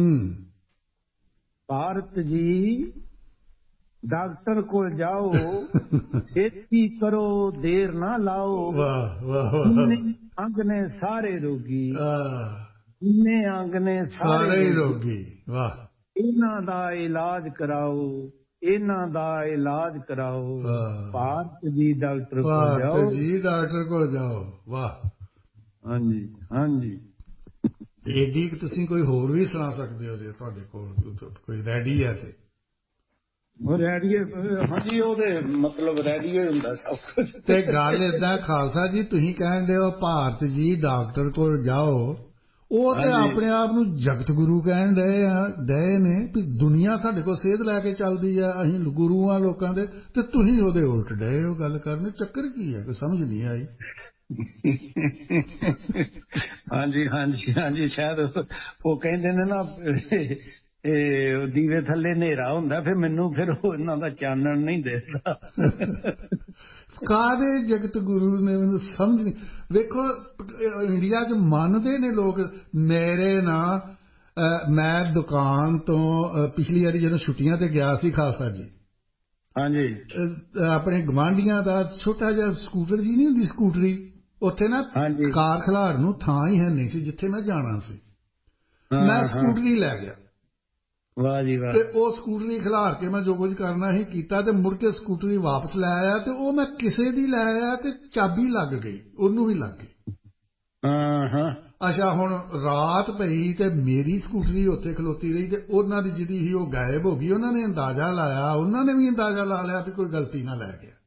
ਭਾਰਤ ਜੀ ਡਾਕਟਰ ਕੋਲ ਜਾਓ, ਛੇਤੀ ਕਰੋ ਦੇਰ ਨਾ ਲਾਓ। ਇੰਨੇ ਅੰਗ ਨੇ ਸਾਰੇ ਰੋਗੀ, ਇੰਨੇ ਅੰਗ ਨੇ ਸਾਰੇ ਰੋਗੀ, ਇਹਨਾਂ ਦਾ ਇਲਾਜ ਕਰਾਓ, ਇਹਨਾਂ ਦਾ ਇਲਾਜ ਕਰਾਓ। ਭਾਰਤ ਜੀ ਡਾਕਟਰ ਕੋਲ ਜਾਓ, ਜੀ ਡਾਕਟਰ ਕੋਲ ਜਾਓ। ਵਾਹ, ਹਾਂਜੀ ਹਾਂਜੀ। ਏਡੀ ਤੁਸੀਂ ਕੋਈ ਹੋਰ ਵੀ ਸੁਣਾ ਸਕਦੇ ਹੋ ਜੇ ਤੁਹਾਡੇ ਕੋਲ ਕੋਈ ਰੈਡੀ ਹੈ ਤੇ? ਰੈਡੀ ਹਾਂਜੀ, ਉਹਦੇ ਮਤਲਬ ਰੈਡੀ ਹੁੰਦਾ ਸਭ ਕੁਝ। ਤੇ ਗੱਲ ਏਦਾਂ ਖਾਲਸਾ ਜੀ, ਤੁਸੀਂ ਕਹਿਣ ਦੇ ਹੋ ਭਾਰਤ ਜੀ ਡਾਕਟਰ ਕੋਲ ਜਾਓ, ਉਹ ਤੇ ਆਪਣੇ ਆਪ ਨੂੰ ਜਗਤ ਗੁਰੂ ਕਹਿਣ ਡਏ ਆ ਡਏ ਨੇ ਵੀ ਦੁਨੀਆ ਸਾਡੇ ਕੋਲ ਸੇਧ ਲੈ ਕੇ ਚੱਲਦੀ ਆ, ਅਸੀਂ ਗੁਰੂ ਆ ਲੋਕਾਂ ਦੇ, ਤੇ ਤੁਸੀਂ ਉਹਦੇ ਉਲਟ ਡਏ ਹੋ ਗੱਲ ਕਰਨ। ਚੱਕਰ ਕੀ ਹੈ, ਕੋਈ ਸਮਝ ਨਹੀਂ ਆਈ। ਹਾਂਜੀ ਹਾਂਜੀ ਹਾਂਜੀ, ਸ਼ਾਇਦ ਉਹ ਕਹਿੰਦੇ ਨੇ ਨਾ ਇਹ ਦੀਵੇ ਥੱਲੇ ਹਨੇਰਾ ਹੁੰਦਾ, ਫਿਰ ਮੈਨੂੰ ਫਿਰ ਉਹ ਇਹਨਾਂ ਦਾ ਚਾਨਣ ਨਹੀਂ ਦਿਸਦਾ। ਕਾਹਦੇ ਜਗਤ ਗੁਰੂ ਨੇ, ਮੈਨੂੰ ਸਮਝ ਨਹੀਂ। ਵੇਖੋ ਇੰਡੀਆ 'ਚ ਮੰਨਦੇ ਨੇ ਲੋਕ ਮੇਰੇ ਨਾ, ਮੈਂ ਦੁਕਾਨ ਤੋਂ ਪਿਛਲੀ ਵਾਰੀ ਜਦੋਂ ਛੁੱਟੀਆਂ ਤੇ ਗਿਆ ਸੀ ਖਾਲਸਾ ਜੀ, ਹਾਂਜੀ, ਆਪਣੇ ਗਵਾਂਢੀਆਂ ਦਾ ਛੋਟਾ ਜਿਹਾ ਸਕੂਟਰ ਜੀ ਨਹੀਂ ਹੁੰਦੀ ਸਕੂਟਰੀ, ਉੱਥੇ ਨਾ ਕਾਰ ਖਿਲਾਰਨ ਨੂੰ ਥਾਂ ਹੀ ਹੈ ਨਹੀਂ ਸੀ ਜਿੱਥੇ ਮੈਂ ਜਾਣਾ ਸੀ। ਮੈਂ ਸਕੂਟਰੀ ਲੈ ਗਿਆ, ਵਾਹ ਜੀ ਵਾਹ, ਤੇ ਉਹ ਸਕੂਟਰੀ ਖਿਲਾਰ ਕੇ ਮੈਂ ਜੋ ਕੁਝ ਕਰਨਾ ਸੀ ਕੀਤਾ, ਤੇ ਮੁੜ ਕੇ ਸਕੂਟਰੀ ਵਾਪਸ ਲੈ ਆਇਆ, ਤੇ ਉਹ ਮੈਂ ਕਿਸੇ ਦੀ ਲੈ ਆਇਆ ਤੇ ਚਾਬੀ ਲੱਗ ਗਈ, ਉਹਨੂੰ ਵੀ ਲੱਗ ਗਈ। ਅੱਛਾ, ਹੁਣ ਰਾਤ ਪਈ ਤੇ ਮੇਰੀ ਸਕੂਟਰੀ ਉੱਥੇ ਖਲੋਤੀ ਰਹੀ, ਤੇ ਉਹਨਾਂ ਦੀ ਜਿਹਦੀ ਸੀ ਉਹ ਗਾਇਬ ਹੋ ਗਈ। ਉਹਨਾਂ ਨੇ ਅੰਦਾਜ਼ਾ ਲਾਇਆ, ਉਹਨਾਂ ਨੇ ਵੀ ਅੰਦਾਜ਼ਾ ਲਾ ਲਿਆ ਵੀ ਕੋਈ ਗਲਤੀ ਨਾਲ ਲੈ ਗਿਆ।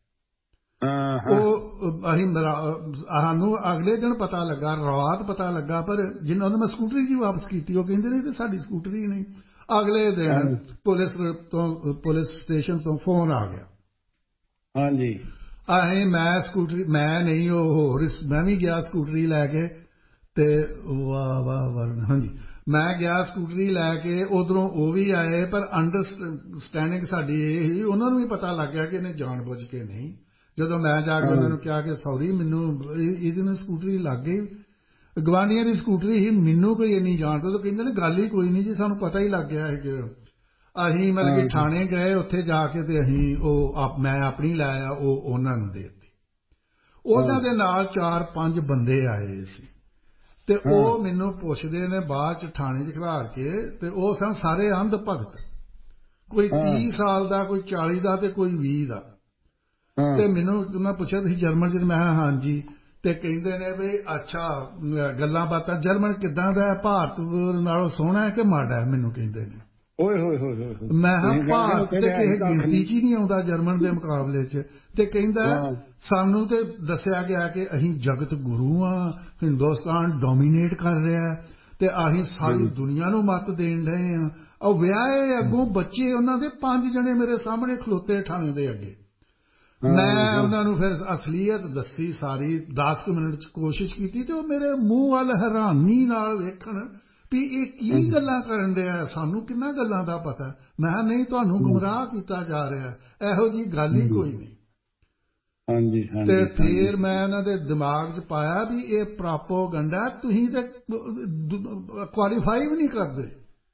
ਉਹ ਅਸੀਂ ਸਾਨੂੰ ਅਗਲੇ ਦਿਨ ਪਤਾ ਲੱਗਾ, ਰਾਤ ਪਤਾ ਲੱਗਾ, ਪਰ ਜਿਨ੍ਹਾਂ ਨੂੰ ਮੈਂ ਸਕੂਟਰੀ ਜੀ ਵਾਪਸ ਕੀਤੀ ਉਹ ਕਹਿੰਦੇ ਨੇ ਕਿ ਸਾਡੀ ਸਕੂਟਰੀ ਨਹੀਂ। ਅਗਲੇ ਦਿਨ ਪੁਲਿਸ ਤੋਂ ਪੁਲਿਸ ਸਟੇਸ਼ਨ ਤੋਂ ਫੋਨ ਆ ਗਿਆ, ਹਾਂਜੀ, ਅਸੀਂ ਮੈਂ ਸਕੂਟਰੀ ਮੈਂ ਨਹੀਂ ਉਹ ਹੋਰ ਮੈਂ ਵੀ ਗਿਆ ਸਕੂਟਰੀ ਲੈ ਕੇ, ਤੇ ਵਾਹ ਵਾਹ ਵਾਹ, ਹਾਂਜੀ, ਮੈਂ ਗਿਆ ਸਕੂਟਰੀ ਲੈ ਕੇ, ਉਧਰੋਂ ਉਹ ਵੀ ਆਏ, ਪਰ ਅੰਡਰਸਟੈਂਡਿੰਗ ਸਾਡੀ ਇਹ ਸੀ, ਉਹਨਾਂ ਨੂੰ ਵੀ ਪਤਾ ਲੱਗ ਗਿਆ ਕਿ ਇਹਨੇ ਜਾਣ ਬੁੱਝ ਕੇ ਨਹੀਂ। ਜਦੋਂ ਮੈਂ ਜਾ ਕੇ ਉਹਨਾਂ ਨੂੰ ਕਿਹਾ ਕਿ ਸੌਰੀ ਮੈਨੂੰ ਇਹਦੇ ਨਾਲ ਸਕੂਟਰੀ ਲੱਗ ਗਈ, ਗਵਾਂਢੀਆਂ ਦੀ ਸਕੂਟਰੀ ਸੀ, ਮੈਨੂੰ ਕੋਈ ਇੰਨੀ ਜਾਣਦਾ, ਤਾਂ ਕਹਿੰਦੇ ਨੇ ਗੱਲ ਹੀ ਕੋਈ ਨਹੀਂ ਜੀ, ਸਾਨੂੰ ਪਤਾ ਹੀ ਲੱਗ ਗਿਆ ਹੈ ਕਿ ਅਸੀਂ ਮਤਲਬ ਕਿ ਥਾਣੇ ਗਏ, ਉੱਥੇ ਜਾ ਕੇ ਤੇ ਅਸੀਂ ਉਹ ਮੈਂ ਆਪਣੀ ਲੈ ਆਇਆ, ਉਹ ਉਹਨਾਂ ਨੂੰ ਦੇ ਦਿੱਤੀ। ਉਹਨਾਂ ਦੇ ਨਾਲ ਚਾਰ ਪੰਜ ਬੰਦੇ ਆਏ ਸੀ, ਤੇ ਉਹ ਮੈਨੂੰ ਪੁੱਛਦੇ ਨੇ ਬਾਅਦ ਚ ਥਾਣੇ 'ਚ ਖਿਲਾਰ ਕੇ, ਤੇ ਉਹ ਸਨ ਸਾਰੇ ਅੰਧ ਭਗਤ, ਕੋਈ ਤੀਹ ਸਾਲ ਦਾ, ਕੋਈ ਚਾਲੀ ਦਾ, ਤੇ ਕੋਈ ਵੀਹ ਦਾ। ਤੇ ਮੈਨੂੰ ਉਹਨਾਂ ਪੁੱਛਿਆ ਤੁਸੀਂ ਜਰਮਨ 'ਚ? ਮੈਂ ਕਿਹਾ ਹਾਂਜੀ। ਤੇ ਕਹਿੰਦੇ ਨੇ ਵੀ ਅੱਛਾ ਗੱਲਾਂ ਬਾਤਾਂ, ਜਰਮਨ ਕਿੱਦਾਂ ਦਾ ਹੈ, ਭਾਰਤ ਨਾਲੋਂ ਸੋਹਣਾ ਹੈ ਕਿ ਮਾੜਾ ਹੈ? ਮੈਨੂੰ ਕਹਿੰਦੇ ਨੇ। ਓਏ ਹੋਏ ਹੋਏ, ਮੈਂ ਕਿਹਾ ਭਾਰਤ ਤੇ ਕਿਸੇ ਗਿਣਤੀ 'ਚ ਹੀ ਨਹੀਂ ਆਉਂਦਾ ਜਰਮਨ ਦੇ ਮੁਕਾਬਲੇ 'ਚ। ਤੇ ਕਹਿੰਦਾ ਸਾਨੂੰ ਤੇ ਦੱਸਿਆ ਗਿਆ ਕਿ ਅਸੀਂ ਜਗਤ ਗੁਰੂ ਆ, ਹਿੰਦੁਸਤਾਨ ਡੋਮੀਨੇਟ ਕਰ ਰਿਹਾ, ਤੇ ਅਸੀਂ ਸਾਰੀ ਦੁਨੀਆ ਨੂੰ ਮੱਤ ਦੇਣ ਡਏ ਆ। ਉਹ ਵਿਆਹੇ ਅੱਗੋਂ ਬੱਚੇ ਉਹਨਾਂ ਦੇ ਪੰਜ ਜਣੇ ਮੇਰੇ ਸਾਹਮਣੇ ਖਲੋਤੇ ਥਾਣੇ ਦੇ ਅੱਗੇ। ਮੈਂ ਉਹਨਾਂ ਨੂੰ ਫਿਰ ਅਸਲੀਅਤ ਦੱਸੀ ਸਾਰੀ, ਦਸ ਕੁ ਮਿੰਟ 'ਚ ਕੋਸ਼ਿਸ਼ ਕੀਤੀ, ਤੇ ਉਹ ਮੇਰੇ ਮੂੰਹ ਵੱਲ ਹੈਰਾਨੀ ਨਾਲ ਵੇਖਣ ਵੀ ਇਹ ਕੀ ਗੱਲਾਂ ਕਰਨ ਡਿਆ, ਸਾਨੂੰ ਕਿੰਨਾ ਗੱਲਾਂ ਦਾ ਪਤਾ। ਮੈਂ ਕਿਹਾ ਨਹੀਂ, ਤੁਹਾਨੂੰ ਗੁੰਮਰਾਹ ਕੀਤਾ ਜਾ ਰਿਹਾ, ਇਹੋ ਜਿਹੀ ਗੱਲ ਹੀ ਕੋਈ ਨਹੀਂ। ਤੇ ਫਿਰ ਮੈਂ ਉਹਨਾਂ ਦੇ ਦਿਮਾਗ 'ਚ ਪਾਇਆ ਵੀ ਇਹ ਪ੍ਰੋਪੋਗੰਡਾ, ਤੁਸੀਂ ਤੇ ਕੁਆਲੀਫਾਈ ਵੀ ਨਹੀਂ ਕਰਦੇ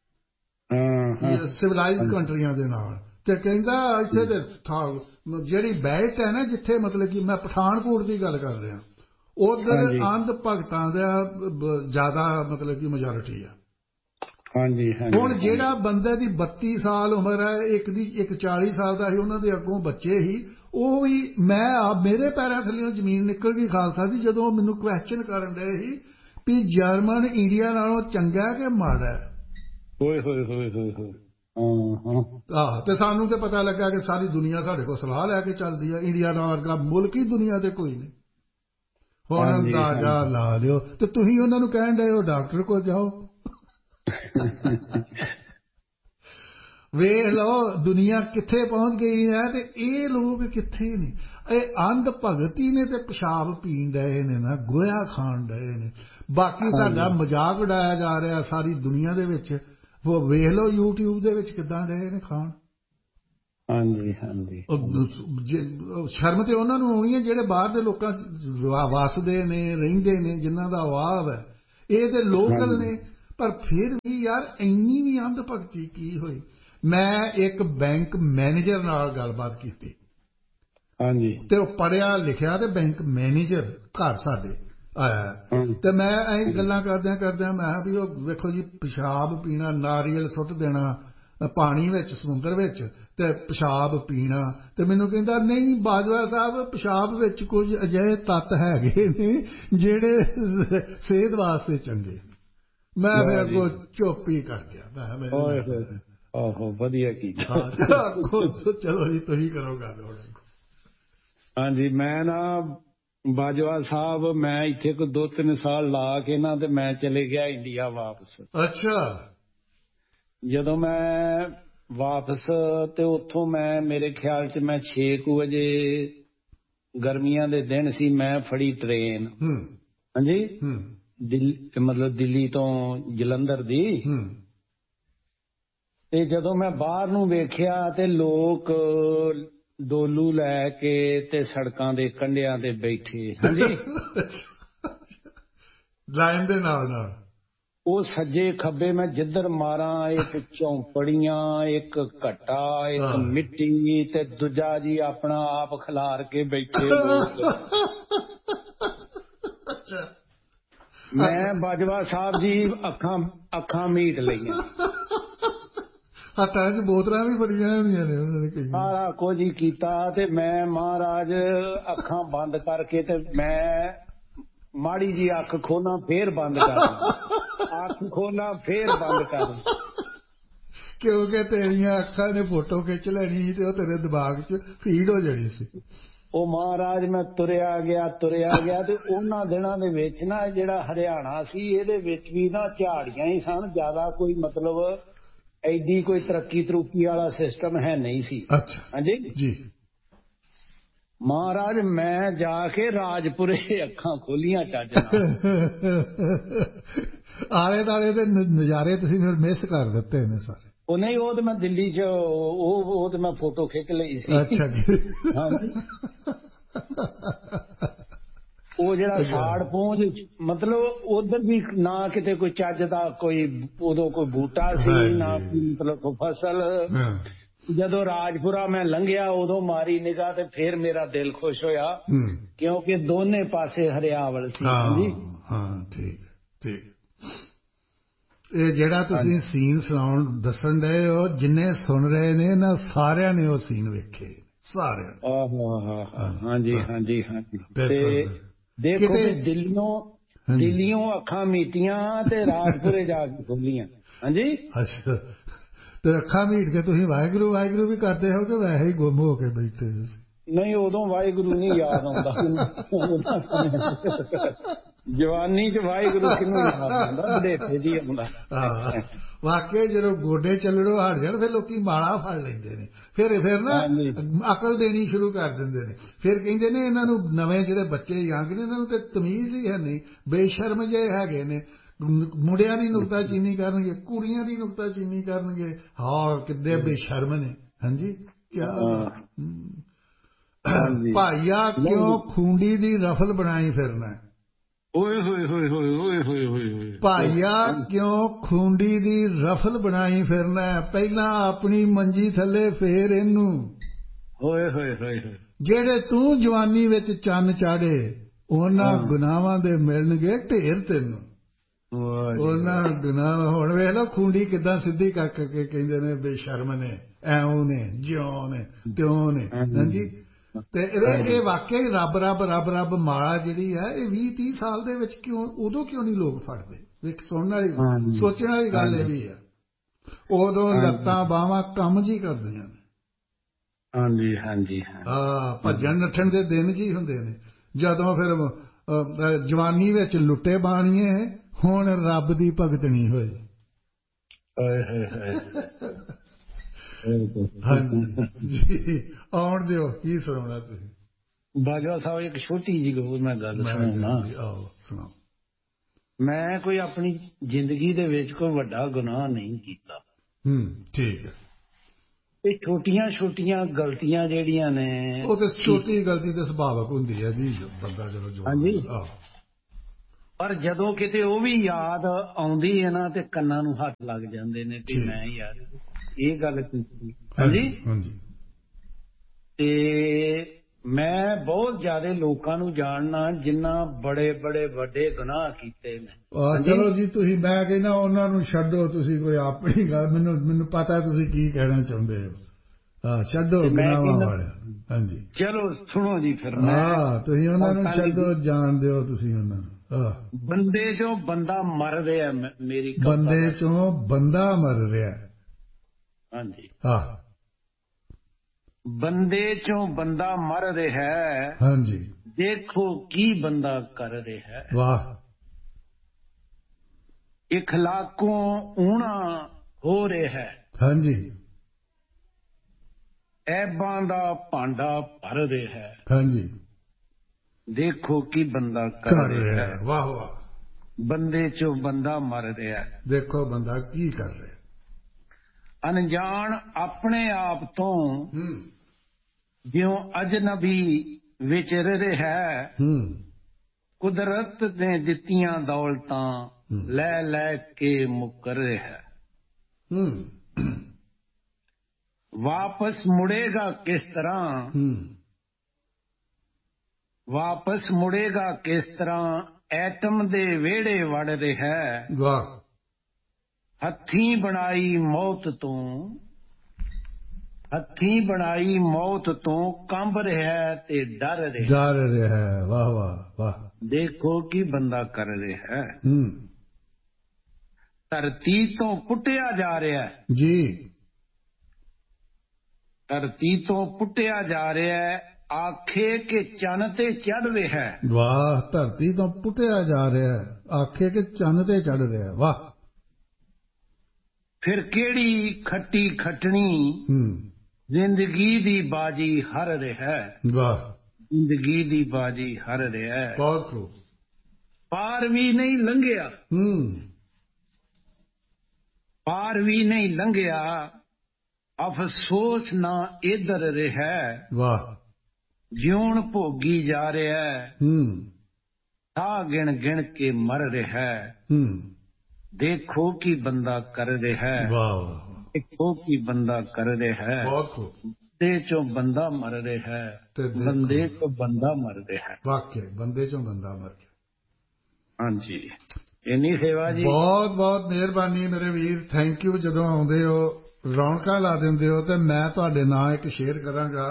ਸਿਵਲਾਈਜ਼ਡ ਕੰਟਰੀਆਂ ਦੇ ਨਾਲ। ਤੇ ਕਹਿੰਦਾ ਇੱਥੇ ਤੇ ਜਿਹੜੀ ਬੈਲਟ ਹੈ ਨਾ, ਜਿੱਥੇ ਮਤਲਬ ਕਿ ਮੈਂ ਪਠਾਨਕੋਟ ਦੀ ਗੱਲ ਕਰ ਰਿਹਾ, ਉਧਰ ਅੰਧ ਭਗਤਾਂ ਦਾ ਜ਼ਿਆਦਾ ਮਤਲਬ ਕਿ ਮੈਜੋਰਿਟੀ ਆ। ਹੁਣ ਜਿਹੜਾ ਬੰਦੇ ਦੀ ਬੱਤੀ ਸਾਲ ਉਮਰ ਹੈ, ਇੱਕ ਦੀ ਇੱਕ ਚਾਲੀ ਸਾਲ ਦਾ ਸੀ, ਉਹਨਾਂ ਦੇ ਅੱਗੋਂ ਬੱਚੇ ਸੀ, ਉਹ ਵੀ ਮੈਂ ਆਪ ਮੇਰੇ ਪੈਰਾਂ ਥੱਲੇ ਜ਼ਮੀਨ ਨਿਕਲ ਗਈ ਖਾਲਸਾ ਜੀ, ਜਦੋਂ ਮੈਨੂੰ ਕੁਐਸਚਨ ਕਰਨ ਡਏ ਸੀ ਵੀ ਜਰਮਨ ਇੰਡੀਆ ਨਾਲੋਂ ਚੰਗਾ ਕਿ ਮਾੜਾ ਹੈ। ਹੋਏ ਹੋਏ ਹੋਏ ਹੋਏ ਹੋਏ ਆਹ, ਤੇ ਸਾਨੂੰ ਤੇ ਪਤਾ ਲੱਗਾ ਕਿ ਸਾਰੀ ਦੁਨੀਆ ਸਾਡੇ ਕੋਲ ਸਲਾਹ ਲੈ ਕੇ ਚੱਲਦੀ ਹੈ, ਇੰਡੀਆ ਨਾਲ ਵਰਗਾ ਮੁਲਕ ਹੀ ਦੁਨੀਆ ਤੇ ਕੋਈ ਨਹੀਂ। ਹੁਣ ਅੰਦਾਜ਼ਾ ਲਾ ਲਿਓ। ਤੇ ਤੁਸੀਂ ਉਹਨਾਂ ਨੂੰ ਕਹਿਣ ਡਏ ਹੋ ਡਾਕਟਰ ਕੋਲ ਜਾਓ। ਵੇਖ ਲਓ ਦੁਨੀਆ ਕਿੱਥੇ ਪਹੁੰਚ ਗਈ ਹੈ, ਤੇ ਇਹ ਲੋਕ ਕਿੱਥੇ ਨੇ। ਇਹ ਅੰਧ ਭਗਤੀ ਨੇ ਤੇ ਪਿਸ਼ਾਬ ਪੀਣ ਡਏ ਨੇ ਨਾ, ਗੋਇਆ ਖਾਣ ਡਏ ਨੇ। ਬਾਕੀ ਸਾਡਾ ਮਜ਼ਾਕ ਉਡਾਇਆ ਜਾ ਰਿਹਾ ਸਾਰੀ ਦੁਨੀਆ ਦੇ ਵਿੱਚ। ਉਹ ਵੇਖ ਲਓ ਯੂਟਿਊਬ ਦੇ ਵਿੱਚ ਕਿੱਦਾਂ ਡਏ ਨੇ ਖਾਣ। ਹਾਂਜੀ ਹਾਂਜੀ। ਸ਼ਰਮ ਤੇ ਉਹਨਾਂ ਨੂੰ ਆਉਣੀ ਹੈ ਜਿਹੜੇ ਬਾਹਰ ਦੇ ਲੋਕਾਂ ਵਸਦੇ ਨੇ ਰਹਿੰਦੇ ਨੇ ਜਿਨ੍ਹਾਂ ਦਾ ਵਾਵ ਹੈ। ਇਹ ਤੇ ਲੋਕਲ ਨੇ ਪਰ ਫਿਰ ਵੀ ਯਾਰ ਇੰਨੀ ਵੀ ਅੰਧ ਭਗਤੀ ਕੀ ਹੋਈ। ਮੈਂ ਇੱਕ ਬੈਂਕ ਮੈਨੇਜਰ ਨਾਲ ਗੱਲਬਾਤ ਕੀਤੀ ਹਾਂਜੀ ਤੇ ਉਹ ਪੜ੍ਹਿਆ ਲਿਖਿਆ ਤੇ ਬੈਂਕ ਮੈਨੇਜਰ ਘਰ ਸਾਡੇ ਆਇਆ ਤੇ ਮੈਂ ਇਹ ਗੱਲਾਂ ਕਰਦਿਆਂ ਕਰਦਿਆਂ ਮੈਂ ਵੀ ਉਹ ਵੇਖੋ ਜੀ ਪਿਸ਼ਾਬ ਪੀਣਾ ਨਾਰੀਅਲ ਸੁੱਟ ਦੇਣਾ ਪਾਣੀ ਵਿੱਚ ਸਮੁੰਦਰ ਵਿੱਚ ਤੇ ਪਿਸ਼ਾਬ ਪੀਣਾ ਤੇ ਮੈਨੂੰ ਕਹਿੰਦਾ ਨਹੀਂ ਬਾਜਵਾ ਸਾਹਿਬ ਪਿਸ਼ਾਬ ਵਿੱਚ ਕੁਝ ਅਜਿਹੇ ਤੱਤ ਹੈਗੇ ਨੇ ਜਿਹੜੇ ਸਿਹਤ ਵਾਸਤੇ ਚੰਗੇ। ਮੈਂ ਫਿਰ ਅੱਗੋਂ ਚੁੱਪ ਹੀ ਕਰ ਗਿਆ। ਮੈਂ ਆਹੋ ਵਧੀਆ ਕੀਤਾ। ਚਲੋ ਜੀ ਤੁਸੀਂ ਕਰੋ ਗੱਲ ਹੁਣ। ਹਾਂਜੀ ਮੈਂ ਨਾ ਬਾਜਵਾ ਸਾਹਿਬ ਮੈਂ ਇੱਥੇ ਕੋਈ ਦੋ ਤਿੰਨ ਸਾਲ ਲਾ ਕੇ ਨਾ ਤੇ ਮੈਂ ਚਲੇ ਗਿਆ ਇੰਡੀਆ ਵਾਪਸ। ਅੱਛਾ। ਜਦੋਂ ਮੈਂ ਵਾਪਸ ਤੇ ਉੱਥੋਂ ਮੈਂ ਮੇਰੇ ਖਿਆਲ ਚ ਮੈਂ ਛੇ ਕੁ ਵਜੇ ਗਰਮੀਆਂ ਦੇ ਦਿਨ ਸੀ ਮੈਂ ਫੜੀ ਟ੍ਰੇਨ। ਹਾਂਜੀ ਦਿੱਲੀ ਮਤਲਬ ਦਿੱਲੀ ਤੋਂ ਜਲੰਧਰ ਦੀ। ਤੇ ਜਦੋਂ ਮੈਂ ਬਾਹਰ ਨੂੰ ਵੇਖਿਆ ਤੇ ਲੋਕ ਡੋਲੂ ਲੈ ਕੇ ਤੇ ਸੜਕਾਂ ਦੇ ਕੰਢਿਆਂ ਤੇ ਬੈਠੇ। ਹਾਂਜੀ ਲਾਈਨ ਦੇ ਨਾਲ ਨਾਲ ਉਹ ਸੱਜੇ ਖੱਬੇ ਮੈਂ ਜਿੱਧਰ ਮਾਰਾਂ ਇੱਕ ਝੌਂਪੜੀਆਂ ਇੱਕ ਘੱਟਾ ਇੱਕ ਮਿੱਟੀ ਤੇ ਦੂਜਾ ਜੀ ਆਪਣਾ ਆਪ ਖਿਲਾਰ ਕੇ ਬੈਠੇ ਲੋਕ। ਮੈਂ ਬਾਜਵਾ ਸਾਹਿਬ ਜੀ ਅੱਖਾਂ ਅੱਖਾਂ ਮੀਟ ਲਈਆਂ। ਹੱਥਾਂ 'ਚ ਬੋਤਲਾਂ ਵੀ ਫੜੀਆਂ ਹੋਣੀਆਂ ਨੇ ਉਹਨਾਂ ਨੇ ਕਈ। ਸਾਰਾ ਕੁਝ ਹੀ ਕੀਤਾ ਤੇ ਮੈਂ ਮਹਾਰਾਜ ਅੱਖਾਂ ਬੰਦ ਕਰਕੇ ਤੇ ਮੈਂ ਮਾੜੀ ਜੀ ਅੱਖ ਖੋਲਾਂ ਫੇਰ ਬੰਦ ਕਰ ਅੱਖ ਖੋਲਾਂ ਫੇਰ ਬੰਦ ਕਰ ਕਿਉਂਕਿ ਤੇਰੀਆਂ ਅੱਖਾਂ ਨੇ ਫੋਟੋ ਖਿੱਚ ਲੈਣੀ ਸੀ ਤੇ ਉਹ ਤੇਰੇ ਦਿਮਾਗ 'ਚ ਫੀਡ ਹੋ ਜਾਣੀ ਸੀ। ਉਹ ਮਹਾਰਾਜ ਮੈਂ ਤੁਰਿਆ ਗਿਆ ਤੁਰਿਆ ਗਿਆ ਤੇ ਉਹਨਾਂ ਦਿਨਾਂ ਦੇ ਵਿੱਚ ਨਾ ਜਿਹੜਾ ਹਰਿਆਣਾ ਸੀ ਇਹਦੇ ਵਿੱਚ ਵੀ ਨਾ ਝਾੜੀਆਂ ਹੀ ਸਨ ਜ਼ਿਆਦਾ ਕੋਈ ਮਤਲਬ ਐਡੀ ਕੋਈ ਤਰੱਕੀ ਤਰੁੱਕੀ ਵਾਲਾ ਸਿਸਟਮ ਹੈ ਨਹੀਂ ਸੀ। ਅੱਛਾ ਹਾਂਜੀ ਜੀ। ਮਹਾਰਾਜ ਮੈਂ ਜਾ ਕੇ ਰਾਜਪੁਰੇ ਅੱਖਾਂ ਖੋਲੀਆਂ ਚੱਜ ਨਾਲ। ਆਲੇ ਦੁਆਲੇ ਦੇ ਨਜ਼ਾਰੇ ਤੁਸੀਂ ਫਿਰ ਮਿਸ ਕਰ ਦਿੱਤੇ ਨੇ ਸਾਰੇ। ਉਹ ਨਹੀਂ ਉਹ ਤੇ ਮੈਂ ਦਿੱਲੀ 'ਚ ਉਹ ਉਹ ਤੇ ਮੈਂ ਫੋਟੋ ਖਿੱਚ ਲਈ ਸੀ। ਅੱਛਾ ਹਾਂਜੀ ਉਹ ਜਿਹੜਾ ਸਾੜ ਪਹੁੰਚ ਮਤਲਬ ਉਧਰ ਵੀ ਨਾ ਕਿਤੇ ਕੋਈ ਚੱਜ ਦਾ ਕੋਈ ਉਦੋਂ ਕੋਈ ਬੂਟਾ ਸੀ ਨਾ ਮਤਲਬ ਕੋਈ ਫਸਲ। ਜਦੋਂ ਰਾਜਪੁਰਾ ਮੈਂ ਲੰਘਿਆ ਉਦੋਂ ਮਾਰੀ ਨਿਗਾਹ ਤੇ ਫਿਰ ਮੇਰਾ ਦਿਲ ਖੁਸ਼ ਹੋਇਆ ਕਿਉਂਕਿ ਦੋਨੇ ਪਾਸੇ ਹਰਿਆਵਲ ਸੀ। ਹਾਂਜੀ ਹਾਂ ਠੀਕ ਠੀਕ। ਇਹ ਜਿਹੜਾ ਤੁਸੀਂ ਸੀਨ ਸੁਣਾਉਣ ਦੱਸਣ ਡਏ ਹੋ ਜਿੰਨੇ ਸੁਣ ਰਹੇ ਨੇ ਨਾ ਸਾਰਿਆਂ ਨੇ ਉਹ ਸੀਨ ਵੇਖੇ ਸਾਰਿਆਂ ਨੇ। ਆਹੋ ਹਾਂਜੀ ਹਾਂਜੀ ਹਾਂਜੀ। ਤੇ ਦੇਖੋ ਵੀ ਦਿੱਲੀੋਂ ਦਿੱਲੀੋਂ ਅੱਖਾਂ ਮੀਟੀਆਂ ਤੇ ਰਾਜਪੁਰੇ ਜਾ ਕੇ ਖੋਲੀਆਂ। ਹਾਂਜੀ ਅੱਛਾ ਤੇ ਅੱਖਾਂ ਮੀਟ ਕੇ ਤੁਸੀਂ ਵਾਹਿਗੁਰੂ ਵਾਹਿਗੁਰੂ ਵੀ ਕਰਦੇ ਹੋ ਕਿ ਵੈਸੇ ਹੀ ਗੁੰਮ ਹੋ ਕੇ ਬੈਠੇ? ਨਹੀਂ ਉਦੋਂ ਵਾਹਿਗੁਰੂ ਨਹੀਂ ਯਾਦ ਆਉਂਦਾ। ਜਵਾਨੀ 'ਚ ਵਾਹਿਗੁਰੂ ਕਿਹਨੂੰ ਯਾਦ ਆਉਂਦਾ ਬੁਢੇਪੇ 'ਚ ਹੀ ਆਉਂਦਾ। ਵਾਕਿਆ ਜਦੋਂ ਗੋਡੇ ਚੱਲਣੋਂ ਹਟ ਜਾਣ ਫਿਰ ਲੋਕੀ ਮਾਲਾ ਫੜ ਲੈਂਦੇ ਨੇ ਫਿਰ ਫਿਰ ਨਾ ਅਕਲ ਦੇਣੀ ਸ਼ੁਰੂ ਕਰ ਦਿੰਦੇ ਨੇ। ਫਿਰ ਕਹਿੰਦੇ ਨੇ ਇਹਨਾਂ ਨੂੰ ਨਵੇਂ ਜਿਹੜੇ ਬੱਚੇ ਯੰਗ ਨੇ ਇਹਨਾਂ ਨੂੰ ਤੇ ਤਮੀਜ਼ ਹੀ ਹੈ ਨਹੀਂ ਬੇਸ਼ਰਮ ਜਿਹੇ ਹੈਗੇ ਨੇ। ਮੁੰਡਿਆਂ ਦੀ ਨੁਕਤਾਚੀਨੀ ਕਰਨਗੇ ਕੁੜੀਆਂ ਦੀ ਨੁਕਤਾਚੀਨੀ ਕਰਨਗੇ। ਹਾਂ ਕਿੱਡੇ ਬੇਸ਼ਰਮ ਨੇ। ਹਾਂਜੀ ਕਿਆ ਭਾਈਆ ਕਿਉਂ ਖੂੰਡੀ ਦੀ ਰਫਲ ਬਣਾਈ ਫਿਰਨਾ? ਓਏ ਹੋਏ ਹੋਏ ਹੋਏ ਹੋਏ ਹੋਏ ਹੋਏ ਭਾਈਆ ਕਿਉਂ ਖੂੰਡੀ ਦੀ ਰਫਲ ਬਣਾਈ ਫਿਰਨਾ? ਪਹਿਲਾਂ ਆਪਣੀ ਮੰਜੀ ਥੱਲੇ ਫੇਰ ਇਹਨੂੰ। ਹੋਏ ਹੋਏ ਹੋਏ ਜਿਹੜੇ ਤੂੰ ਜਵਾਨੀ ਵਿੱਚ ਚੰਨ ਚਾੜੇ ਉਹਨਾਂ ਗੁਨਾਹਾਂ ਦੇ ਮਿਲਣਗੇ ਢੇਰ ਤੈਨੂੰ। ਉਹਨਾਂ ਗੁਨਾਹ ਹੁਣ ਵੇਖ ਲਓ ਖੂੰਡੀ ਕਿੱਦਾਂ ਸਿੱਧੀ ਕੱਕ ਕੇ ਕਹਿੰਦੇ ਨੇ ਬੇਸ਼ਰਮ ਨੇ ਐਉਂ ਨੇ ਜਿਉਂ ਨੇ ਤਿਉਂ ਨੇ। ਹਾਂਜੀ ਤੇ ਇਹ ਵਾਕਿਆ ਹੀ ਰੱਬ ਰੱਬ ਰੱਬ ਰੱਬ ਮਾਲਾ ਜਿਹੜੀ ਹੈ ਇਹ ਵੀਹ ਤੀਹ ਸਾਲ ਦੇ ਵਿੱਚ ਕਿਉਂ ਉਦੋਂ ਕਿਉਂ ਨਹੀਂ ਲੋਕ ਫੜਦੇ? ਇੱਕ ਸੁਣਨ ਵਾਲੀ ਸੋਚਣ ਵਾਲੀ ਗੱਲ ਇਹ ਵੀ ਹੈ ਉਦੋਂ ਲੱਤਾਂ ਬਾਹਾਂ ਕੰਮ ਜੀ ਕਰਦੀਆਂ ਨੇ। ਹਾਂਜੀ ਹਾਂਜੀ ਹਾਂ ਭੱਜਣ ਨੱਠਣ ਦੇ ਦਿਨ ਜੀ ਹੁੰਦੇ ਨੇ। ਜਦੋਂ ਫਿਰ ਜਵਾਨੀ ਵਿੱਚ ਲੁੱਟੇ ਬਾਣੀਏ ਹੁਣ ਰੱਬ ਦੀ ਭਗਤ ਨਹੀਂ ਹੋਏ। ਹਾਂਜੀ ਜੀ ਆਉਣ ਦਿਓ ਕੀ ਸੁਣਾਉਣਾ ਤੁਸੀਂ? ਬਾਜਵਾ ਸਾਹਿਬ ਇੱਕ ਛੋਟੀ ਜਿਹੀ ਮੈਂ ਗੱਲ ਸੁਣਾਉਣਾ। ਆਓ ਸੁਣਾਓ। ਮੈਂ ਕੋਈ ਆਪਣੀ ਜ਼ਿੰਦਗੀ ਦੇ ਵਿੱਚ ਕੋਈ ਵੱਡਾ ਗੁਨਾਹ ਨਹੀਂ ਕੀਤਾ। ਹੂੰ ਠੀਕ ਹੈ। ਇਹ ਛੋਟੀਆਂ ਛੋਟੀਆਂ ਗਲਤੀਆਂ ਜਿਹੜੀਆਂ ਨੇ ਉਹ ਤੇ ਛੋਟੀ ਗਲਤੀ ਤੇ ਸੁਭਾਵਕ ਹੁੰਦੀ ਹੈ ਜੀ ਬੰਦਾ ਜਦੋਂ ਜੋ ਹਾਂਜੀ ਪਰ ਜਦੋਂ ਕਿਤੇ ਉਹ ਵੀ ਯਾਦ ਆਉਂਦੀ ਹੈ ਨਾ ਤੇ ਕੰਨਾਂ ਨੂੰ ਹੱਥ ਲੱਗ ਜਾਂਦੇ ਨੇ ਕਿ ਮੈਂ ਯਾਰ ਇਹ ਗੱਲ ਕੀਤੀ ਹਾਂਜੀ ਹਾਂਜੀ ਤੇ ਮੈਂ ਬਹੁਤ ਜ਼ਿਆਦਾ ਲੋਕਾਂ ਨੂੰ ਜਾਣਨਾ ਜਿਨ੍ਹਾਂ ਬੜੇ ਬੜੇ ਵੱਡੇ ਗੁਨਾਹ ਕੀਤੇ ਨੇ ਚਲੋ ਜੀ ਤੁਸੀਂ ਮੈਂ ਕਹਿੰਦਾ ਉਹਨਾਂ ਨੂੰ ਛੱਡੋ ਤੁਸੀਂ ਕੋਈ ਆਪਣੀ ਗੱਲ ਮੈਨੂੰ ਮੈਨੂੰ ਪਤਾ ਤੁਸੀਂ ਕੀ ਕਹਿਣਾ ਚਾਹੁੰਦੇ ਹੋ ਹਾਂ ਛੱਡੋ ਗੁਨਾਹਾਂ ਵਾਲੇ ਹਾਂਜੀ ਚਲੋ ਸੁਣੋ ਜੀ ਫਿਰ ਹਾਂ ਤੁਸੀਂ ਉਹਨਾਂ ਨੂੰ ਛੱਡੋ ਜਾਣਦੇ ਹੋ ਤੁਸੀਂ ਉਹਨਾਂ ਨੂੰ ਬੰਦੇ ਚੋਂ ਬੰਦਾ ਮਰ ਰਿਹਾ ਮੇਰੀ ਬੰਦੇ ਚੋਂ ਬੰਦਾ ਮਰ ਰਿਹਾ ਹਾਂਜੀ ਹਾਂ ਬੰਦੇ ਚੋਂ ਬੰਦਾ ਮਰ ਰਿਹਾ ਹੈ ਹਾਂਜੀ ਦੇਖੋ ਕੀ ਬੰਦਾ ਕਰ ਰਿਹਾ ਹੈ ਵਾਹ ਇਖਲਾਕੋਂ ਊਣਾ ਹੋ ਰਿਹਾ ਹੈ ਹਾਂਜੀ ਐਬਾਂ ਦਾ ਭਾਂਡਾ ਭਰ ਰਿਹਾ ਹੈ ਹਾਂਜੀ ਦੇਖੋ ਕੀ ਬੰਦਾ ਕਰ ਰਿਹਾ ਹੈ ਵਾਹ ਵਾਹ ਬੰਦੇ ਚੋਂ ਬੰਦਾ ਮਰ ਰਿਹਾ ਹੈ ਦੇਖੋ ਬੰਦਾ ਕੀ ਕਰ ਰਿਹਾ ਅਣਜਾਣ ਆਪਣੇ ਆਪ ਤੋਂ ਜਿਉਂ ਅਜਨਬੀ ਵਿਚਰ ਰਿਹਾ ਕੁਦਰਤ ਨੇ ਦਿੱਤੀਆਂ ਦੌਲਤਾਂ ਲੈ ਲੈ ਕੇ ਮੁੱਕਰ ਰਿਹਾ ਵਾਪਸ ਮੁੜੇਗਾ ਕਿਸ ਤਰ੍ਹਾਂ ਵਾਪਸ ਮੁੜੇਗਾ ਕਿਸ ਤਰ੍ਹਾਂ ਐਟਮ ਦੇ ਵਿਹੜੇ ਵੜ ਰਿਹਾ ਵਾਹ ਹੱਥੀਂ ਬਣਾਈ ਮੌਤ ਤੋਂ ਹੱਥੀਂ ਬਣਾਈ ਮੌਤ ਤੋਂ ਕੰਬ ਰਿਹਾ ਤੇ ਡਰ ਰਿਹਾ ਡਰ ਰਿਹਾ ਵਾਹ ਵਾਹ ਵਾਹ ਦੇਖੋ ਕੀ ਬੰਦਾ ਕਰ ਰਿਹਾ ਧਰਤੀ ਤੋਂ ਪੁੱਟਿਆ ਜਾ ਰਿਹਾ ਜੀ ਧਰਤੀ ਤੋਂ ਪੁੱਟਿਆ ਜਾ ਰਿਹਾ ਆਖੇ ਕਿ ਚੰਨ ਤੇ ਚੜ੍ਹ ਰਿਹਾ ਵਾਹ ਧਰਤੀ ਤੋਂ ਪੁੱਟਿਆ ਜਾ ਰਿਹਾ ਆਖੇ ਕਿ ਚੰਨ ਤੇ ਚੜ੍ਹ ਰਿਹਾ ਵਾਹ ਫਿਰ ਕਿਹੜੀ ਖੱਟੀ ਖੱਟਣੀ ਜ਼ਿੰਦਗੀ ਦੀ ਬਾਜੀ ਹਰ ਰਿਹਾ ਵਾਹ ਜ਼ਿੰਦਗੀ ਦੀ ਬਾਜੀ ਹਰ ਰਿਹਾ ਬਹੁਤ ਖੂਬ ਪਾਰ ਵੀ ਨਹੀਂ ਲੰਘਿਆ ਪਾਰ ਵੀ ਨਹੀਂ ਲੰਘਿਆ ਅਫਸੋਸ ਨਾ ਇਧਰ ਰਿਹਾ ਵਾਹ ਜਿਉਣ ਭੋਗੀ ਜਾ ਰਿਹਾ ਸਾਹ ਗਿਣ ਗਿਣ ਕੇ ਮਰ ਰਿਹਾ ਦੇਖੋ ਕੀ ਬੰਦਾ ਕਰ ਰਿਹਾ ਵਾਹ ਦੇਖੋ ਕੀ ਬੰਦਾ ਕਰ ਰਿਹਾ ਬਹੁਤ ਖੂਬ ਬੰਦੇ ਚੋਂ ਬੰਦਾ ਮਰ ਰਿਹਾ ਬੰਦੇ ਚੋਂ ਬੰਦਾ ਮਰ ਰਿਹਾ ਵਾਕਿਆ ਬੰਦੇ ਚੋਂ ਬੰਦਾ ਮਰ ਰਿਹਾ ਹਾਂਜੀ ਇੰਨੀ ਸੇਵਾ ਜੀ ਬਹੁਤ ਬਹੁਤ ਮਿਹਰਬਾਨੀ ਮੇਰੇ ਵੀਰ ਥੈਂਕ ਯੂ ਜਦੋਂ ਆਉਂਦੇ ਹੋ ਰੌਣਕਾਂ ਲਾ ਦਿੰਦੇ ਹੋ ਤੇ ਮੈਂ ਤੁਹਾਡੇ ਨਾਲ ਇੱਕ ਸ਼ੇਅਰ ਕਰਾਂਗਾ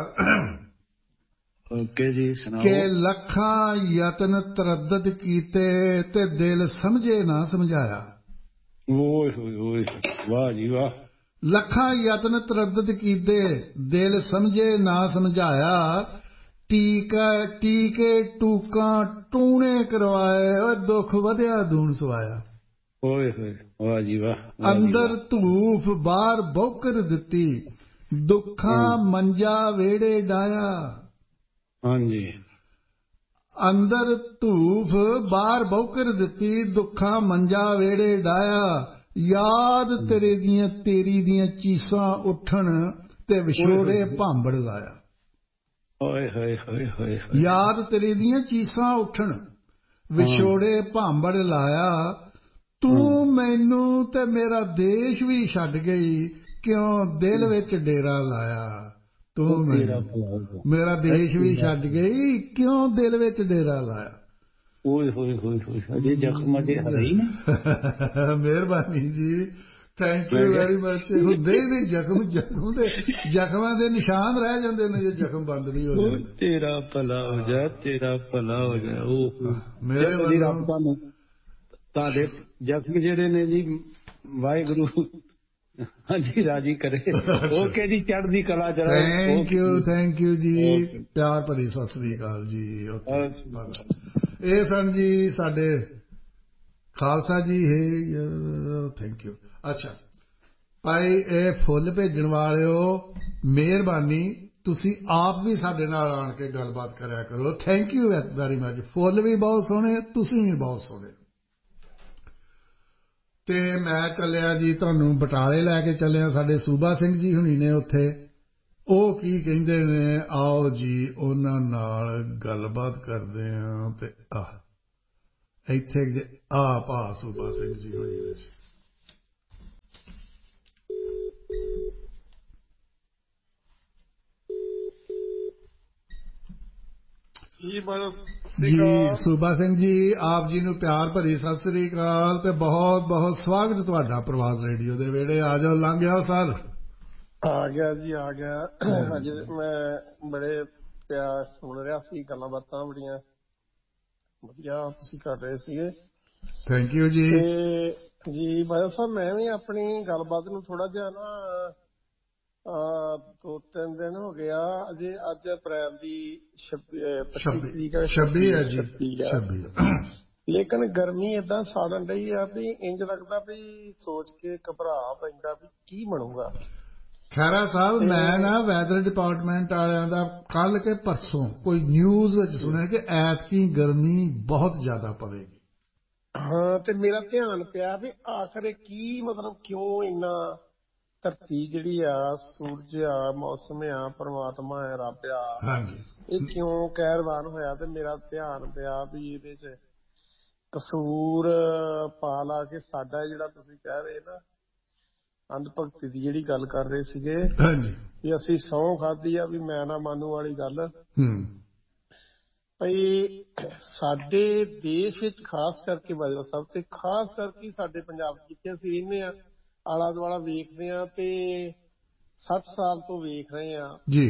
ਓਕੇ ਜੀ ਸੁਣਾਓ ਕਿ ਲੱਖਾਂ ਯਤਨ ਤਰੱਦਦ ਕੀਤੇ ਤੇ ਦਿਲ ਸਮਝੇ ਨਾ ਸਮਝਾਇਆ ਓਏ ਹੋਏ ਓਏ ਵਾਹ ਜੀ ਵਾਹ ਲੱਖਾਂ ਯਤਨ ਤਰੱਦਦ ਕੀਤੇ ਦਿਲ ਸਮਝੇ ਨਾ ਸਮਝਾਇਆ ਟੀਕਾ ਟੀਕੇ ਟੂਕਾਂ ਟੂਣੇ ਕਰਵਾਏ ਓਏ ਦੁੱਖ ਵਧਿਆ ਦੂਣ ਸਵਾਇਆ ਓਏ ਹੋਏ ਵਾਹ ਜੀ ਵਾਹ ਅੰਦਰ ਧੂਫ ਬਾਹਰ ਬੌਕਰ ਦਿੱਤੀ ਦੁੱਖਾਂ ਮੰਜਾ ਵੇੜੇ ਡਾਇਆ ਹਾਂਜੀ ਅੰਦਰ ਧੂਫ ਬਾਹਰ ਬੌਕਰ ਦਿੱਤੀ ਦੁੱਖਾਂ ਮੰਜਾ ਵੇੜੇ ਡਾਇਆ ਯਾਦ ਤੇਰੇ ਦੀਆਂ ਤੇਰੀ ਦੀਆਂ ਚੀਸਾਂ ਉੱਠਣ ਤੇ ਵਿਛੋੜੇ ਭਾਂਬੜ ਲਾਇਆ ਓਏ ਹੋਏ ਹੋਏ ਹੋਏ ਯਾਦ ਤੇਰੀ ਦੀਆਂ ਚੀਸਾਂ ਉੱਠਣ ਵਿਛੋੜੇ ਭਾਂਬੜ ਲਾਇਆ ਤੂੰ ਮੈਨੂੰ ਤੇ ਮੇਰਾ ਦੇਸ਼ ਵੀ ਛੱਡ ਗਈ ਕਿਉਂ ਦਿਲ ਵਿੱਚ ਡੇਰਾ ਲਾਇਆ ਤੂੰ ਮੈਨੂੰ ਮੇਰਾ ਦੇਸ਼ ਵੀ ਛੱਡ ਗਈ ਕਿਉਂ ਦਿਲ ਵਿੱਚ ਡੇਰਾ ਲਾਇਆ ਓਏ ਹੋਏ ਹੋਏ ਹੋਏ ਅਜੇ ਜ਼ਖਮ ਅਜੇ ਹਰੇ ਨਾ ਮਿਹਰਬਾਨੀ ਜੀ ਥੈਂਕ ਯੂ ਵੈਰੀ ਮਚ ਹੁੰਦੇ ਹੀ ਨਹੀਂ ਜ਼ਖਮ ਜ਼ਖਮ ਦੇ ਜ਼ਖਮਾਂ ਦੇ ਨਿਸ਼ਾਨ ਰਹਿ ਜਾਂਦੇ ਨੇ ਜੇ ਜ਼ਖਮ ਬੰਦ ਨਹੀਂ ਹੋ ਜਾਂਦੇ ਤੇਰਾ ਭਲਾ ਹੋ ਜਾ ਤੇਰਾ ਭਲਾ ਹੋ ਜਾ ਉਹ ਮੇਰੇ ਰੱਬ ਤੁਹਾਨੂੰ ਤੁਹਾਡੇ ਜ਼ਖਮ ਜਿਹੜੇ ਨੇ ਜੀ ਵਾਹਿਗੁਰੂ ਹਾਂਜੀ ਰਾਜੀ ਕਰੇ ਓਕੇ ਜੀ ਚੜ੍ਹਦੀ ਕਲਾ ਚ ਥੈਂਕ ਯੂ ਥੈਂਕ ਯੂ ਜੀ ਪਿਆਰ ਭਰੀ ਸਤਿ ਸ੍ਰੀ ਅਕਾਲ ਜੀ ਇਹ ਸਨ ਜੀ ਸਾਡੇ ਖਾਲਸਾ ਜੀ ਹੈ ਥੈਂਕ ਯੂ ਅੱਛਾ ਭਾਈ ਇਹ ਫੁੱਲ ਭੇਜਣ ਵਾਲਿਓ ਮਿਹਰਬਾਨੀ ਤੁਸੀਂ ਆਪ ਵੀ ਸਾਡੇ ਨਾਲ ਆਣ ਕੇ ਗੱਲਬਾਤ ਕਰਿਆ ਕਰੋ ਥੈਂਕ ਯੂ ਵੈਰੀ ਮਚ ਫੁੱਲ ਵੀ ਬਹੁਤ ਸੋਹਣੇ ਤੁਸੀਂ ਵੀ ਬਹੁਤ ਸੋਹਣੇ ਤੇ ਮੈਂ ਚੱਲਿਆ ਜੀ ਤੁਹਾਨੂੰ ਬਟਾਲੇ ਲੈ ਕੇ ਚੱਲਿਆ। ਸਾਡੇ ਸੂਬਾ ਸਿੰਘ ਜੀ ਹੁਣੀ ਨੇ ਉੱਥੇ, ਉਹ ਕੀ ਕਹਿੰਦੇ ਨੇ, ਆਓ ਜੀ ਉਹਨਾਂ ਨਾਲ ਗੱਲਬਾਤ ਕਰਦੇ ਹਾਂ। ਤੇ ਆਹ ਇੱਥੇ ਆ ਭਾ ਸੂਬਾ ਸਿੰਘ ਜੀ ਹੋਣੀ ਨੇ ਜੀ। ਸੂਬਾ ਸਿੰਘ ਜੀ, ਆਪ ਜੀ ਨੂੰ ਪਿਆਰ ਭਰੀ ਸਤਿ ਸ੍ਰੀ ਅਕਾਲ ਤੇ ਬਹੁਤ ਬਹੁਤ ਸਵਾਗਤ ਤੁਹਾਡਾ ਪ੍ਰਵਾਸ ਰੇਡੀਓ ਦੇ ਵਿਹੜੇ। ਆ ਜਾਓ, ਲੰਘ ਗਿਆ ਸਰ। ਆ ਗਿਆ ਜੀ, ਆ ਗਿਆ। ਅੱਜ ਮੈਂ ਬੜੇ ਪਿਆਰ ਸੁਣ ਰਿਹਾ ਸੀ, ਗੱਲਾਂ ਬਾਤਾਂ ਬੜੀਆਂ ਵਧੀਆ ਤੁਸੀਂ ਕਰ ਰਹੇ ਸੀਗੇ। ਥੈਂਕ ਯੂ ਜੀ। ਤੇ ਜੀ ਬਾਦਲ ਸਾਹਿਬ, ਮੈਂ ਵੀ ਆਪਣੀ ਗੱਲਬਾਤ ਨੂੰ ਥੋੜਾ ਜਿਹਾ ਨਾ ਦੋ ਤਿੰਨ ਦਿਨ ਹੋ ਗਿਆ ਅਜੇ, ਅੱਜ ਅਪ੍ਰੈਲ ਦੀ ਛੱਬੀ ਤਰੀਕ ਛੱਬੀ ਹੈ ਜੀ, ਛੱਬੀ। ਲੇਕਿਨ ਗਰਮੀ ਏਦਾਂ ਸਾੜਨ ਡਈ ਆ ਵੀ ਇੰਝ ਲੱਗਦਾ ਵੀ ਸੋਚ ਕੇ ਘਬਰਾ ਪੈਂਦਾ ਵੀ ਕੀ ਬਣੂਗਾ। ਖਹਿਰਾ ਸਾਹਿਬ, ਮੈਂ ਨਾ ਵੈਦਰ ਡਿਪਾਰਟਮੈਂਟ ਵਾਲਿਆਂ ਦਾ ਕੱਲ ਕੇ ਪਰਸੋਂ ਕੋਈ ਨਿਊਜ਼ ਵਿੱਚ ਸੁਣਿਆ ਕਿ ਐਤਕੀ ਗਰਮੀ ਬਹੁਤ ਜ਼ਿਆਦਾ ਪਵੇਗੀ। ਹਾਂ, ਤੇ ਮੇਰਾ ਧਿਆਨ ਪਿਆ ਵੀ ਆਖਰ ਕੀ ਮਤਲਬ ਕਿਉਂ ਇੰਨਾ ਧਰਤੀ ਜਿਹੜੀ ਆ, ਸੂਰਜ ਆ, ਮੌਸਮ ਆ, ਪਰਮਾਤਮਾ ਹੈ, ਰੱਬ ਆ, ਇਹ ਕਿਉਂ ਕਹਿਰਵਾਨ ਹੋਇਆ। ਤੇ ਮੇਰਾ ਧਿਆਨ ਪਿਆ ਵੀ ਇਹਦੇ ਚ ਕਸੂਰ ਪਾ ਲਾ ਕੇ ਸਾਡਾ ਜਿਹੜਾ ਤੁਸੀਂ ਕਹਿ ਰਹੇ ਨਾ ਅੰਧ ਭਗਤੀ ਦੀ ਜਿਹੜੀ ਗੱਲ ਕਰ ਰਹੇ ਸੀਗੇ ਵੀ ਅਸੀਂ ਸਹੁੰ ਖਾਧੀ ਆ ਵੀ ਮੈਂ ਨਾ ਮਾਨੂੰ ਵਾਲੀ ਗੱਲ, ਭਈ ਸਾਡੇ ਦੇਸ਼ ਵਿੱਚ ਖਾਸ ਕਰਕੇ ਬਾਜਵਾ ਸਾਹਿਬ ਤੇ ਖਾਸ ਕਰਕੇ ਸਾਡੇ ਪੰਜਾਬ ਜਿੱਥੇ ਅਸੀਂ ਰਹਿੰਦੇ ਹਾਂ, ਆਲਾ ਦੁਆਲਾ ਵੇਖਦੇ ਹਾਂ ਤੇ ਸੱਠ ਸਾਲ ਤੋਂ ਵੇਖ ਰਹੇ ਹਾਂ ਜੀ।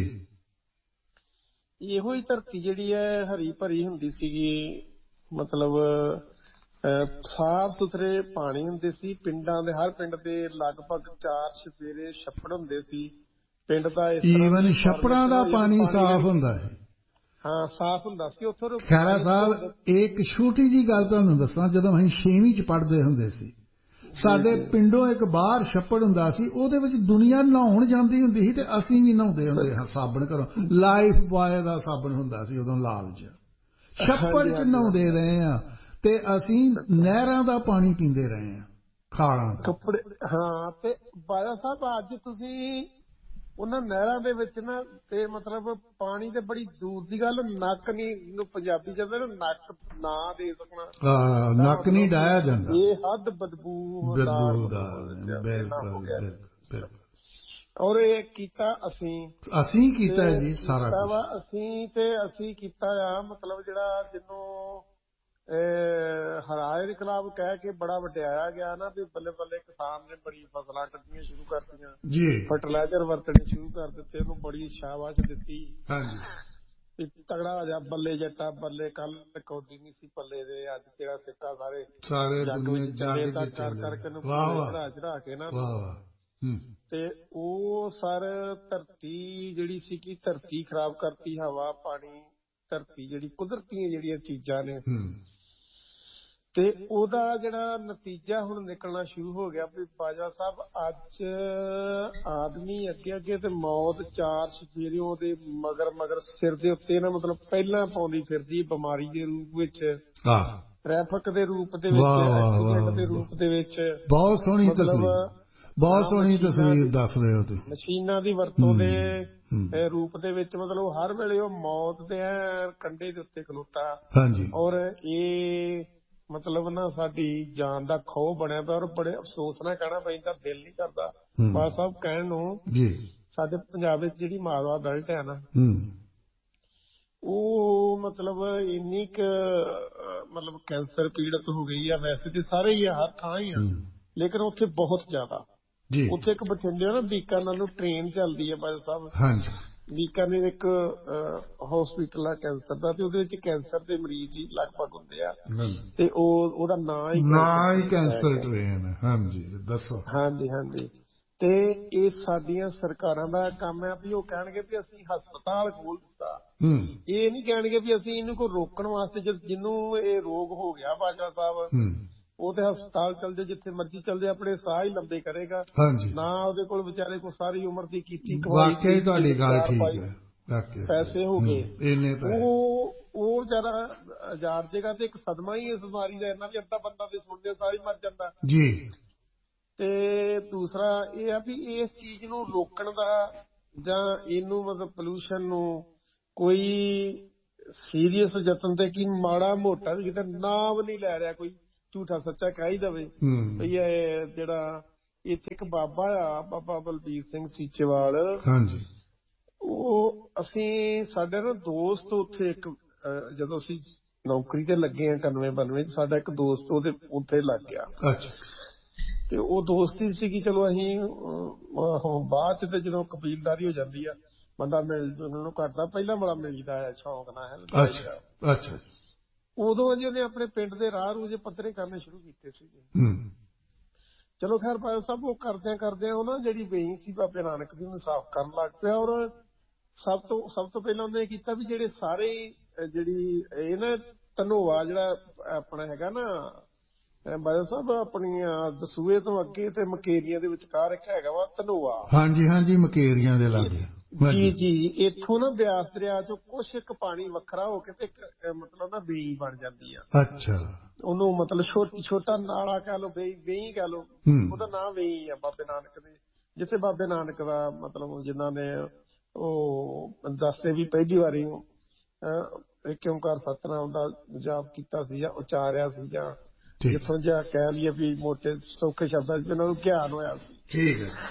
ਇਹੋ ਹੀ ਧਰਤੀ ਜਿਹੜੀ ਹੈ ਹਰੀ ਭਰੀ ਹੁੰਦੀ ਸੀਗੀ, ਮਤਲਬ ਸਾਫ ਸੁਥਰੇ ਪਾਣੀ ਹੁੰਦੇ ਸੀ। ਪਿੰਡਾਂ ਦੇ ਹਰ ਪਿੰਡ ਦੇ ਲਗਭਗ ਚਾਰ ਛਪੇਰੇ ਛੱਪੜ ਹੁੰਦੇ ਸੀ। ਪਿੰਡ ਦਾ ਈਵਨ ਛੱਪੜਾਂ ਦਾ ਪਾਣੀ ਸਾਫ ਹੁੰਦਾ ਹੈ। ਹਾਂ, ਸਾਫ ਹੁੰਦਾ ਸੀ ਉੱਥੋਂ। ਖਹਿਰਾ ਸਾਹਿਬ, ਇੱਕ ਛੋਟੀ ਜਿਹੀ ਗੱਲ ਤੁਹਾਨੂੰ ਦੱਸਾਂ, ਜਦੋਂ ਅਸੀਂ ਛੇਵੀਂ ਚ ਪੜ੍ਹਦੇ ਹੁੰਦੇ ਸੀ, ਸਾਡੇ ਪਿੰਡੋਂ ਇੱਕ ਬਾਹਰ ਛੱਪੜ ਹੁੰਦਾ ਸੀ, ਉਹਦੇ ਵਿੱਚ ਦੁਨੀਆ ਨਹਾਉਣ ਜਾਂਦੀ ਹੁੰਦੀ ਸੀ ਤੇ ਅਸੀਂ ਵੀ ਨਹਾਉਂਦੇ ਹੁੰਦੇ ਹਾਂ ਸਾਬਣ ਘਰੋਂ। ਲਾਈਫ ਬॉय ਦਾ ਸਾਬਣ ਹੁੰਦਾ ਸੀ ਉਦੋਂ, ਲਾਲ ਜਿਹਾ। ਛੱਪੜ ਚ ਨਹਾਉਂਦੇ ਰਹੇ ਆ ਤੇ ਅਸੀਂ ਨਹਿਰਾਂ ਦਾ ਪਾਣੀ ਪੀਂਦੇ ਰਹੇ ਹਾਂ, ਖਾਲਾਂ ਦਾ। ਕੱਪੜੇ ਹਾਂ। ਤੇ ਬਾਜਵਾ ਸਾਹਿਬ, ਅੱਜ ਤੁਸੀਂ ਉਹਨਾਂ ਨਹਿਰਾਂ ਦੇ ਵਿੱਚ ਨਾ ਤੇ ਮਤਲਬ ਪਾਣੀ ਤੇ ਬੜੀ ਦੂਰ ਦੀ ਗੱਲ, ਨੱਕ ਨਹੀਂ ਨੂੰ ਪੰਜਾਬੀ ਕਹਿੰਦੇ ਨਾ, ਨੱਕ ਨਾ ਦੇ ਸਕਣਾ, ਨੱਕ ਨਹੀਂ ਡਾਇਆ ਜਾਂਦਾ, ਇਹ ਹੱਦ ਬਦਬੂ ਦਾ। ਔਰ ਇਹ ਕੀਤਾ ਅਸੀਂ ਅਸੀਂ ਕੀਤਾ ਜੀ ਸਾਰਾ ਕੁਝ ਅਸੀਂ ਤੇ ਅਸੀਂ ਕੀਤਾ ਆ, ਮਤਲਬ ਜਿਹੜਾ ਜਿਹਨੂੰ ਹਰਾਏ ਦੇ ਖਿਲਾਫ ਕਹਿ ਕੇ ਬੜਾ ਵਡਿਆਇਆ ਗਿਆ ਨਾ ਵੀ ਬੱਲੇ ਬੱਲੇ ਕਿਸਾਨ ਨੇ ਬੜੀ ਫਸਲਾਂ ਕੱਢਣੀਆਂ ਸ਼ੁਰੂ ਕਰਤੀਆਂ ਜੀ, ਫਰਟੀਲਾਈਜ਼ਰ ਵਰਤਣੇ ਸ਼ੁਰੂ ਕਰ ਦਿੱਤੇ, ਉਹਨੂੰ ਬੜੀ ਸ਼ਾਬਾਸ਼ ਦਿੱਤੀ। ਹਾਂਜੀ, ਤਗੜਾ ਹੋ ਜਾ ਬੱਲੇ ਜੱਟਾ ਬੱਲੇ, ਕੱਲ ਕੌਡੀ ਨਹੀਂ ਸੀ ਪੱਲੇ ਦੇ, ਅੱਜ ਤੇਰਾ ਸਿੱਕਾ ਸਾਰੇ ਸਾਰੇ ਕਰ ਕਰਕੇ ਨੂੰ ਚੜਾ ਚੜਾ ਕੇ ਨਾ। ਤੇ ਉਹ ਸਰ ਧਰਤੀ ਜਿਹੜੀ ਸੀ ਕਿ ਧਰਤੀ ਖਰਾਬ ਕਰਤੀ, ਹਵਾ ਪਾਣੀ ਧਰਤੀ ਜਿਹੜੀ ਕੁਦਰਤੀ ਜਿਹੜੀਆਂ ਚੀਜ਼ਾਂ ਨੇ, ਤੇ ਉਹਦਾ ਜਿਹੜਾ ਨਤੀਜਾ ਹੁਣ ਨਿਕਲਣਾ ਸ਼ੁਰੂ ਹੋ ਗਿਆ ਵੀ ਬਾਜਵਾ ਸਾਹਿਬ ਅੱਜ ਆਦਮੀ ਅੱਗੇ ਅੱਗੇ ਤੇ ਮੌਤ ਚਾਰ ਸਫੇਰੇ ਉਹਦੇ ਮਗਰ ਮਗਰ ਸਿਰ ਦੇ ਉੱਤੇ ਨਾ, ਮਤਲਬ ਪਹਿਲਾਂ ਪਾਉਂਦੀ ਫਿਰਦੀ, ਬਿਮਾਰੀ ਦੇ ਰੂਪ ਵਿੱਚ, ਟ੍ਰੈਫਿਕ ਦੇ ਰੂਪ ਦੇ ਵਿੱਚ, ਐਕਸੀਡੈਂਟ ਦੇ ਰੂਪ ਦੇ ਵਿੱਚ। ਬਹੁਤ ਸੋਹਣੀ ਤਸਵੀਰ, ਬਹੁਤ ਸੋਹਣੀ ਤਸਵੀਰ ਦੱਸ ਰਹੇ ਹੋ ਤੁਸੀਂ। ਮਸ਼ੀਨਾਂ ਦੀ ਵਰਤੋਂ ਦੇ ਰੂਪ ਦੇ ਵਿੱਚ, ਮਤਲਬ ਹਰ ਵੇਲੇ ਉਹ ਮੌਤ ਦੇ ਕੰਢੇ ਦੇ ਉੱਤੇ ਖਲੋਤਾ। ਹਾਂਜੀ, ਔਰ ਇਹ ਮਤਲਬ ਨਾ ਸਾਡੀ ਜਾਨ ਦਾ ਖੋਹ ਬਣਿਆ ਪਿਆ। ਔਰ ਬੜੇ ਅਫਸੋਸ ਨਾਲ ਕਹਿਣਾ ਪੈਂਦਾ, ਦਿਲ ਨਹੀਂ ਕਰਦਾ ਬਾਦ ਸਾਹਿਬ ਕਹਿਣ ਨੂੰ, ਸਾਡੇ ਪੰਜਾਬ ਵਿੱਚ ਜਿਹੜੀ ਮਾਲਵਾ ਬੈਲਟ ਹੈ ਨਾ, ਉਹ ਮਤਲਬ ਇੰਨੀ ਕੁ ਮਤਲਬ ਕੈਂਸਰ ਪੀੜਤ ਹੋ ਗਈ ਆ। ਵੈਸੇ ਤੇ ਸਾਰੇ ਹੀ ਆ, ਹਰ ਥਾਂ ਹੀ ਆ, ਲੇਕਿਨ ਉੱਥੇ ਬਹੁਤ ਜ਼ਿਆਦਾ। ਉੱਥੇ ਇੱਕ ਬਠਿੰਡੇ ਨਾ ਬੀਕਾਨੇਰ ਨੂੰ ਟ੍ਰੇਨ ਚੱਲਦੀ ਹੈ ਬਾਦ ਸਾਹਿਬ, ਬੀਕਾਨੇਰ ਇੱਕ ਹੌਸਪੀਟਲ ਆ ਕੈਂਸਰ ਦਾ, ਤੇ ਉਹਦੇ ਵਿੱਚ ਕੈਂਸਰ ਦੇ ਮਰੀਜ਼ ਹੀ ਲਗਭਗ ਹੁੰਦੇ ਆ, ਤੇ ਉਹ ਉਹਦਾ ਨਾਂ ਹੀ ਨਾਂ ਹੀ ਕੈਂਸਰ ਟ੍ਰੇਨ ਹੈ। ਹਾਂਜੀ, ਦੱਸੋ। ਹਾਂਜੀ ਹਾਂਜੀ। ਤੇ ਇਹ ਸਾਡੀਆਂ ਸਰਕਾਰਾਂ ਦਾ ਕੰਮ ਹੈ ਵੀ ਉਹ ਕਹਿਣਗੇ ਵੀ ਅਸੀਂ ਹਸਪਤਾਲ ਖੋਲ ਦਿੱਤਾ, ਇਹ ਨਹੀਂ ਕਹਿਣਗੇ ਵੀ ਅਸੀਂ ਇਹਨੂੰ ਕੋਈ ਰੋਕਣ ਵਾਸਤੇ, ਜਿਹਨੂੰ ਇਹ ਰੋਗ ਹੋ ਗਿਆ ਬਾਜਵਾ ਸਾਹਿਬ, ਉਹ ਤੇ ਹਸਪਤਾਲ ਚੱਲ ਜਾਏ, ਜਿੱਥੇ ਮਰਜ਼ੀ ਚੱਲ ਜਾਏ, ਆਪਣੇ ਸਾਹ ਹੀ ਲੰਬੇ ਕਰੇਗਾ ਨਾ। ਉਹਦੇ ਕੋਲ ਵਿਚਾਰੇ ਕੋਲ ਸਾਰੀ ਉਮਰ ਦੀ ਕੀਤੀ ਕਮਾਈ, ਵਾਕਈ ਤੁਹਾਡੀ ਗੱਲ ਠੀਕ ਹੈ, ਪੈਸੇ ਹੋ ਗਏ, ਉਹ ਉਹ ਵਿਚਾਰਾ ਹਜ਼ਾਰ ਜਗ੍ਹਾ ਤੇ ਇੱਕ ਸਦਮਾ ਹੀ ਇਸ ਬਿਮਾਰੀ ਦਾ ਇੰਨਾ ਵੀ ਅੱਧਾ ਬੰਦਾ ਤੇ ਸੁਣਦੇ ਸਾਰੀ ਮਰ ਜਾਂਦਾ ਜੀ। ਤੇ ਦੂਸਰਾ ਇਹ ਆ ਵੀ ਇਸ ਚੀਜ਼ ਨੂੰ ਰੋਕਣ ਦਾ ਜਾਂ ਇਹਨੂੰ ਮਤਲਬ ਪੋਲਿਊਸ਼ਨ ਨੂੰ ਕੋਈ ਸੀਰੀਅਸ ਯਤਨ ਤੇ ਕੀ ਮਾੜਾ ਮੋਟਾ ਵੀ ਕਿਤੇ ਨਾਮ ਨਹੀਂ ਲੈ ਰਿਹਾ, ਕੋਈ ਝੂਠਾ ਸੱਚਾ ਕਹਿ ਹੀ ਦੇਵੇ ਵੀ ਇਹ ਜਿਹੜਾ ਇੱਥੇ ਇੱਕ ਬਾਬਾ ਆ ਬਾਬਾ ਬਲਬੀਰ ਸਿੰਘ ਸੀਚੇਵਾਲ, ਹਾਂਜੀ, ਉਹ ਅਸੀਂ ਸਾਡੇ ਨਾ ਦੋਸਤ ਉੱਥੇ ਇੱਕ ਜਦੋਂ ਅਸੀਂ ਨੌਕਰੀ ਤੇ ਲੱਗੇ ਆ ਇਕਾਨਵੇਂ ਬਾਨਵੇਂ ਚ, ਸਾਡਾ ਇੱਕ ਦੋਸਤ ਉਹਦੇ ਉੱਥੇ ਲੱਗ ਗਿਆ। ਅੱਛਾ। ਤੇ ਉਹ ਦੋਸਤੀ ਸੀਗੀ। ਚਲੋ ਅਸੀਂ ਬਾਅਦ ਚ ਤੇ ਜਦੋਂ ਕਬੀਲਦਾਰੀ ਹੋ ਜਾਂਦੀ ਆ ਬੰਦਾ ਮਿਲ ਜੁਲਣ ਨੂੰ ਕਰਦਾ, ਪਹਿਲਾਂ ਬੜਾ ਮਿਲਦਾ ਹੈ ਸ਼ੌਂਕ ਨਾਲ ਹੈ। ਅੱਛਾ ਅੱਛਾ। ਉਦੋਂ ਅਜੇ ਉਹਨੇ ਆਪਣੇ ਪਿੰਡ ਦੇ ਰਾਹ ਰੂਹ ਜੇ ਪੱਧਰੇ ਕਰਨੇ ਸ਼ੁਰੂ ਕੀਤੇ ਸੀਗੇ। ਚਲੋ ਖੈਰ ਭਾਈ ਸਾਹਿਬ ਉਹ ਕਰਦਿਆਂ ਕਰਦਿਆਂ ਉਹ ਨਾ ਜਿਹੜੀ ਵੇਈ ਸੀ ਬਾਬੇ ਨਾਨਕ ਦੀ ਉਹਨੂੰ ਸਾਫ਼ ਕਰਨ ਲੱਗ ਪਿਆ। ਔਰ ਸਭ ਤੋਂ ਸਭ ਤੋਂ ਪਹਿਲਾਂ ਉਹਨੇ ਕੀਤਾ ਵੀ ਜਿਹੜੇ ਸਾਰੇ ਜਿਹੜੀ ਇਹ ਨਾ ਧਨੋਆ ਜਿਹੜਾ ਆਪਣਾ ਹੈਗਾ ਨਾ ਬਾਜਾ ਸਾਹਿਬ ਆਪਣੀਆਂ ਦਸੂਏ ਤੋਂ ਅੱਗੇ ਤੇ ਮਕੇਰੀਆਂ ਦੇ ਵਿਚਕਾਰ ਇੱਕ ਹੈਗਾ ਵਾ ਧਨੋਆ। ਹਾਂਜੀ ਹਾਂਜੀ, ਮਕੇਰੀਆਂ ਦੇ ਲਾਗੇ। ਜੀ ਜੀ, ਇੱਥੋਂ ਨਾ ਬਿਆਸ ਦਰਿਆ ਚੋਂ ਕੁਛ ਇੱਕ ਪਾਣੀ ਵੱਖਰਾ ਹੋ ਕੇ ਤੇ ਇੱਕ ਮਤਲਬ ਨਾ ਵੇਈ ਬਣ ਜਾਂਦੀ ਆ। ਅੱਛਾ। ਉਹਨੂੰ ਮਤਲਬ ਛੋਟੀ ਛੋਟਾ ਨਾਲਾ ਕਹਿ ਲਓ, ਵੇਈ ਵੇਈ ਕਹਿ ਲਓ, ਉਹਦਾ ਨਾਂ ਵੇਈ ਆ ਬਾਬੇ ਨਾਨਕ ਦੇ, ਜਿੱਥੇ ਬਾਬੇ ਨਾਨਕ ਦਾ ਮਤਲਬ ਜਿਨ੍ਹਾਂ ਨੇ ਉਹ ਦੱਸਦੇ ਵੀ ਪਹਿਲੀ ਵਾਰੀ ਇੱਕ ਓਂਕਾਰ ਸਤਿਨਾਮ ਦਾ ਜਾਪ ਕੀਤਾ ਸੀ ਜਾਂ ਉਚਾਰਿਆ ਸੀ ਜਾਂ ਜਿੱਥੋਂ ਜਿਹਾ ਕਹਿ ਲਈਏ ਵੀ ਮੋਟੇ ਸੌਖੇ ਸ਼ਬਦਾਂ ਚ ਉਹਨਾਂ ਨੂੰ ਗਿਆਨ ਹੋਇਆ ਸੀ। ਠੀਕ ਹੈ।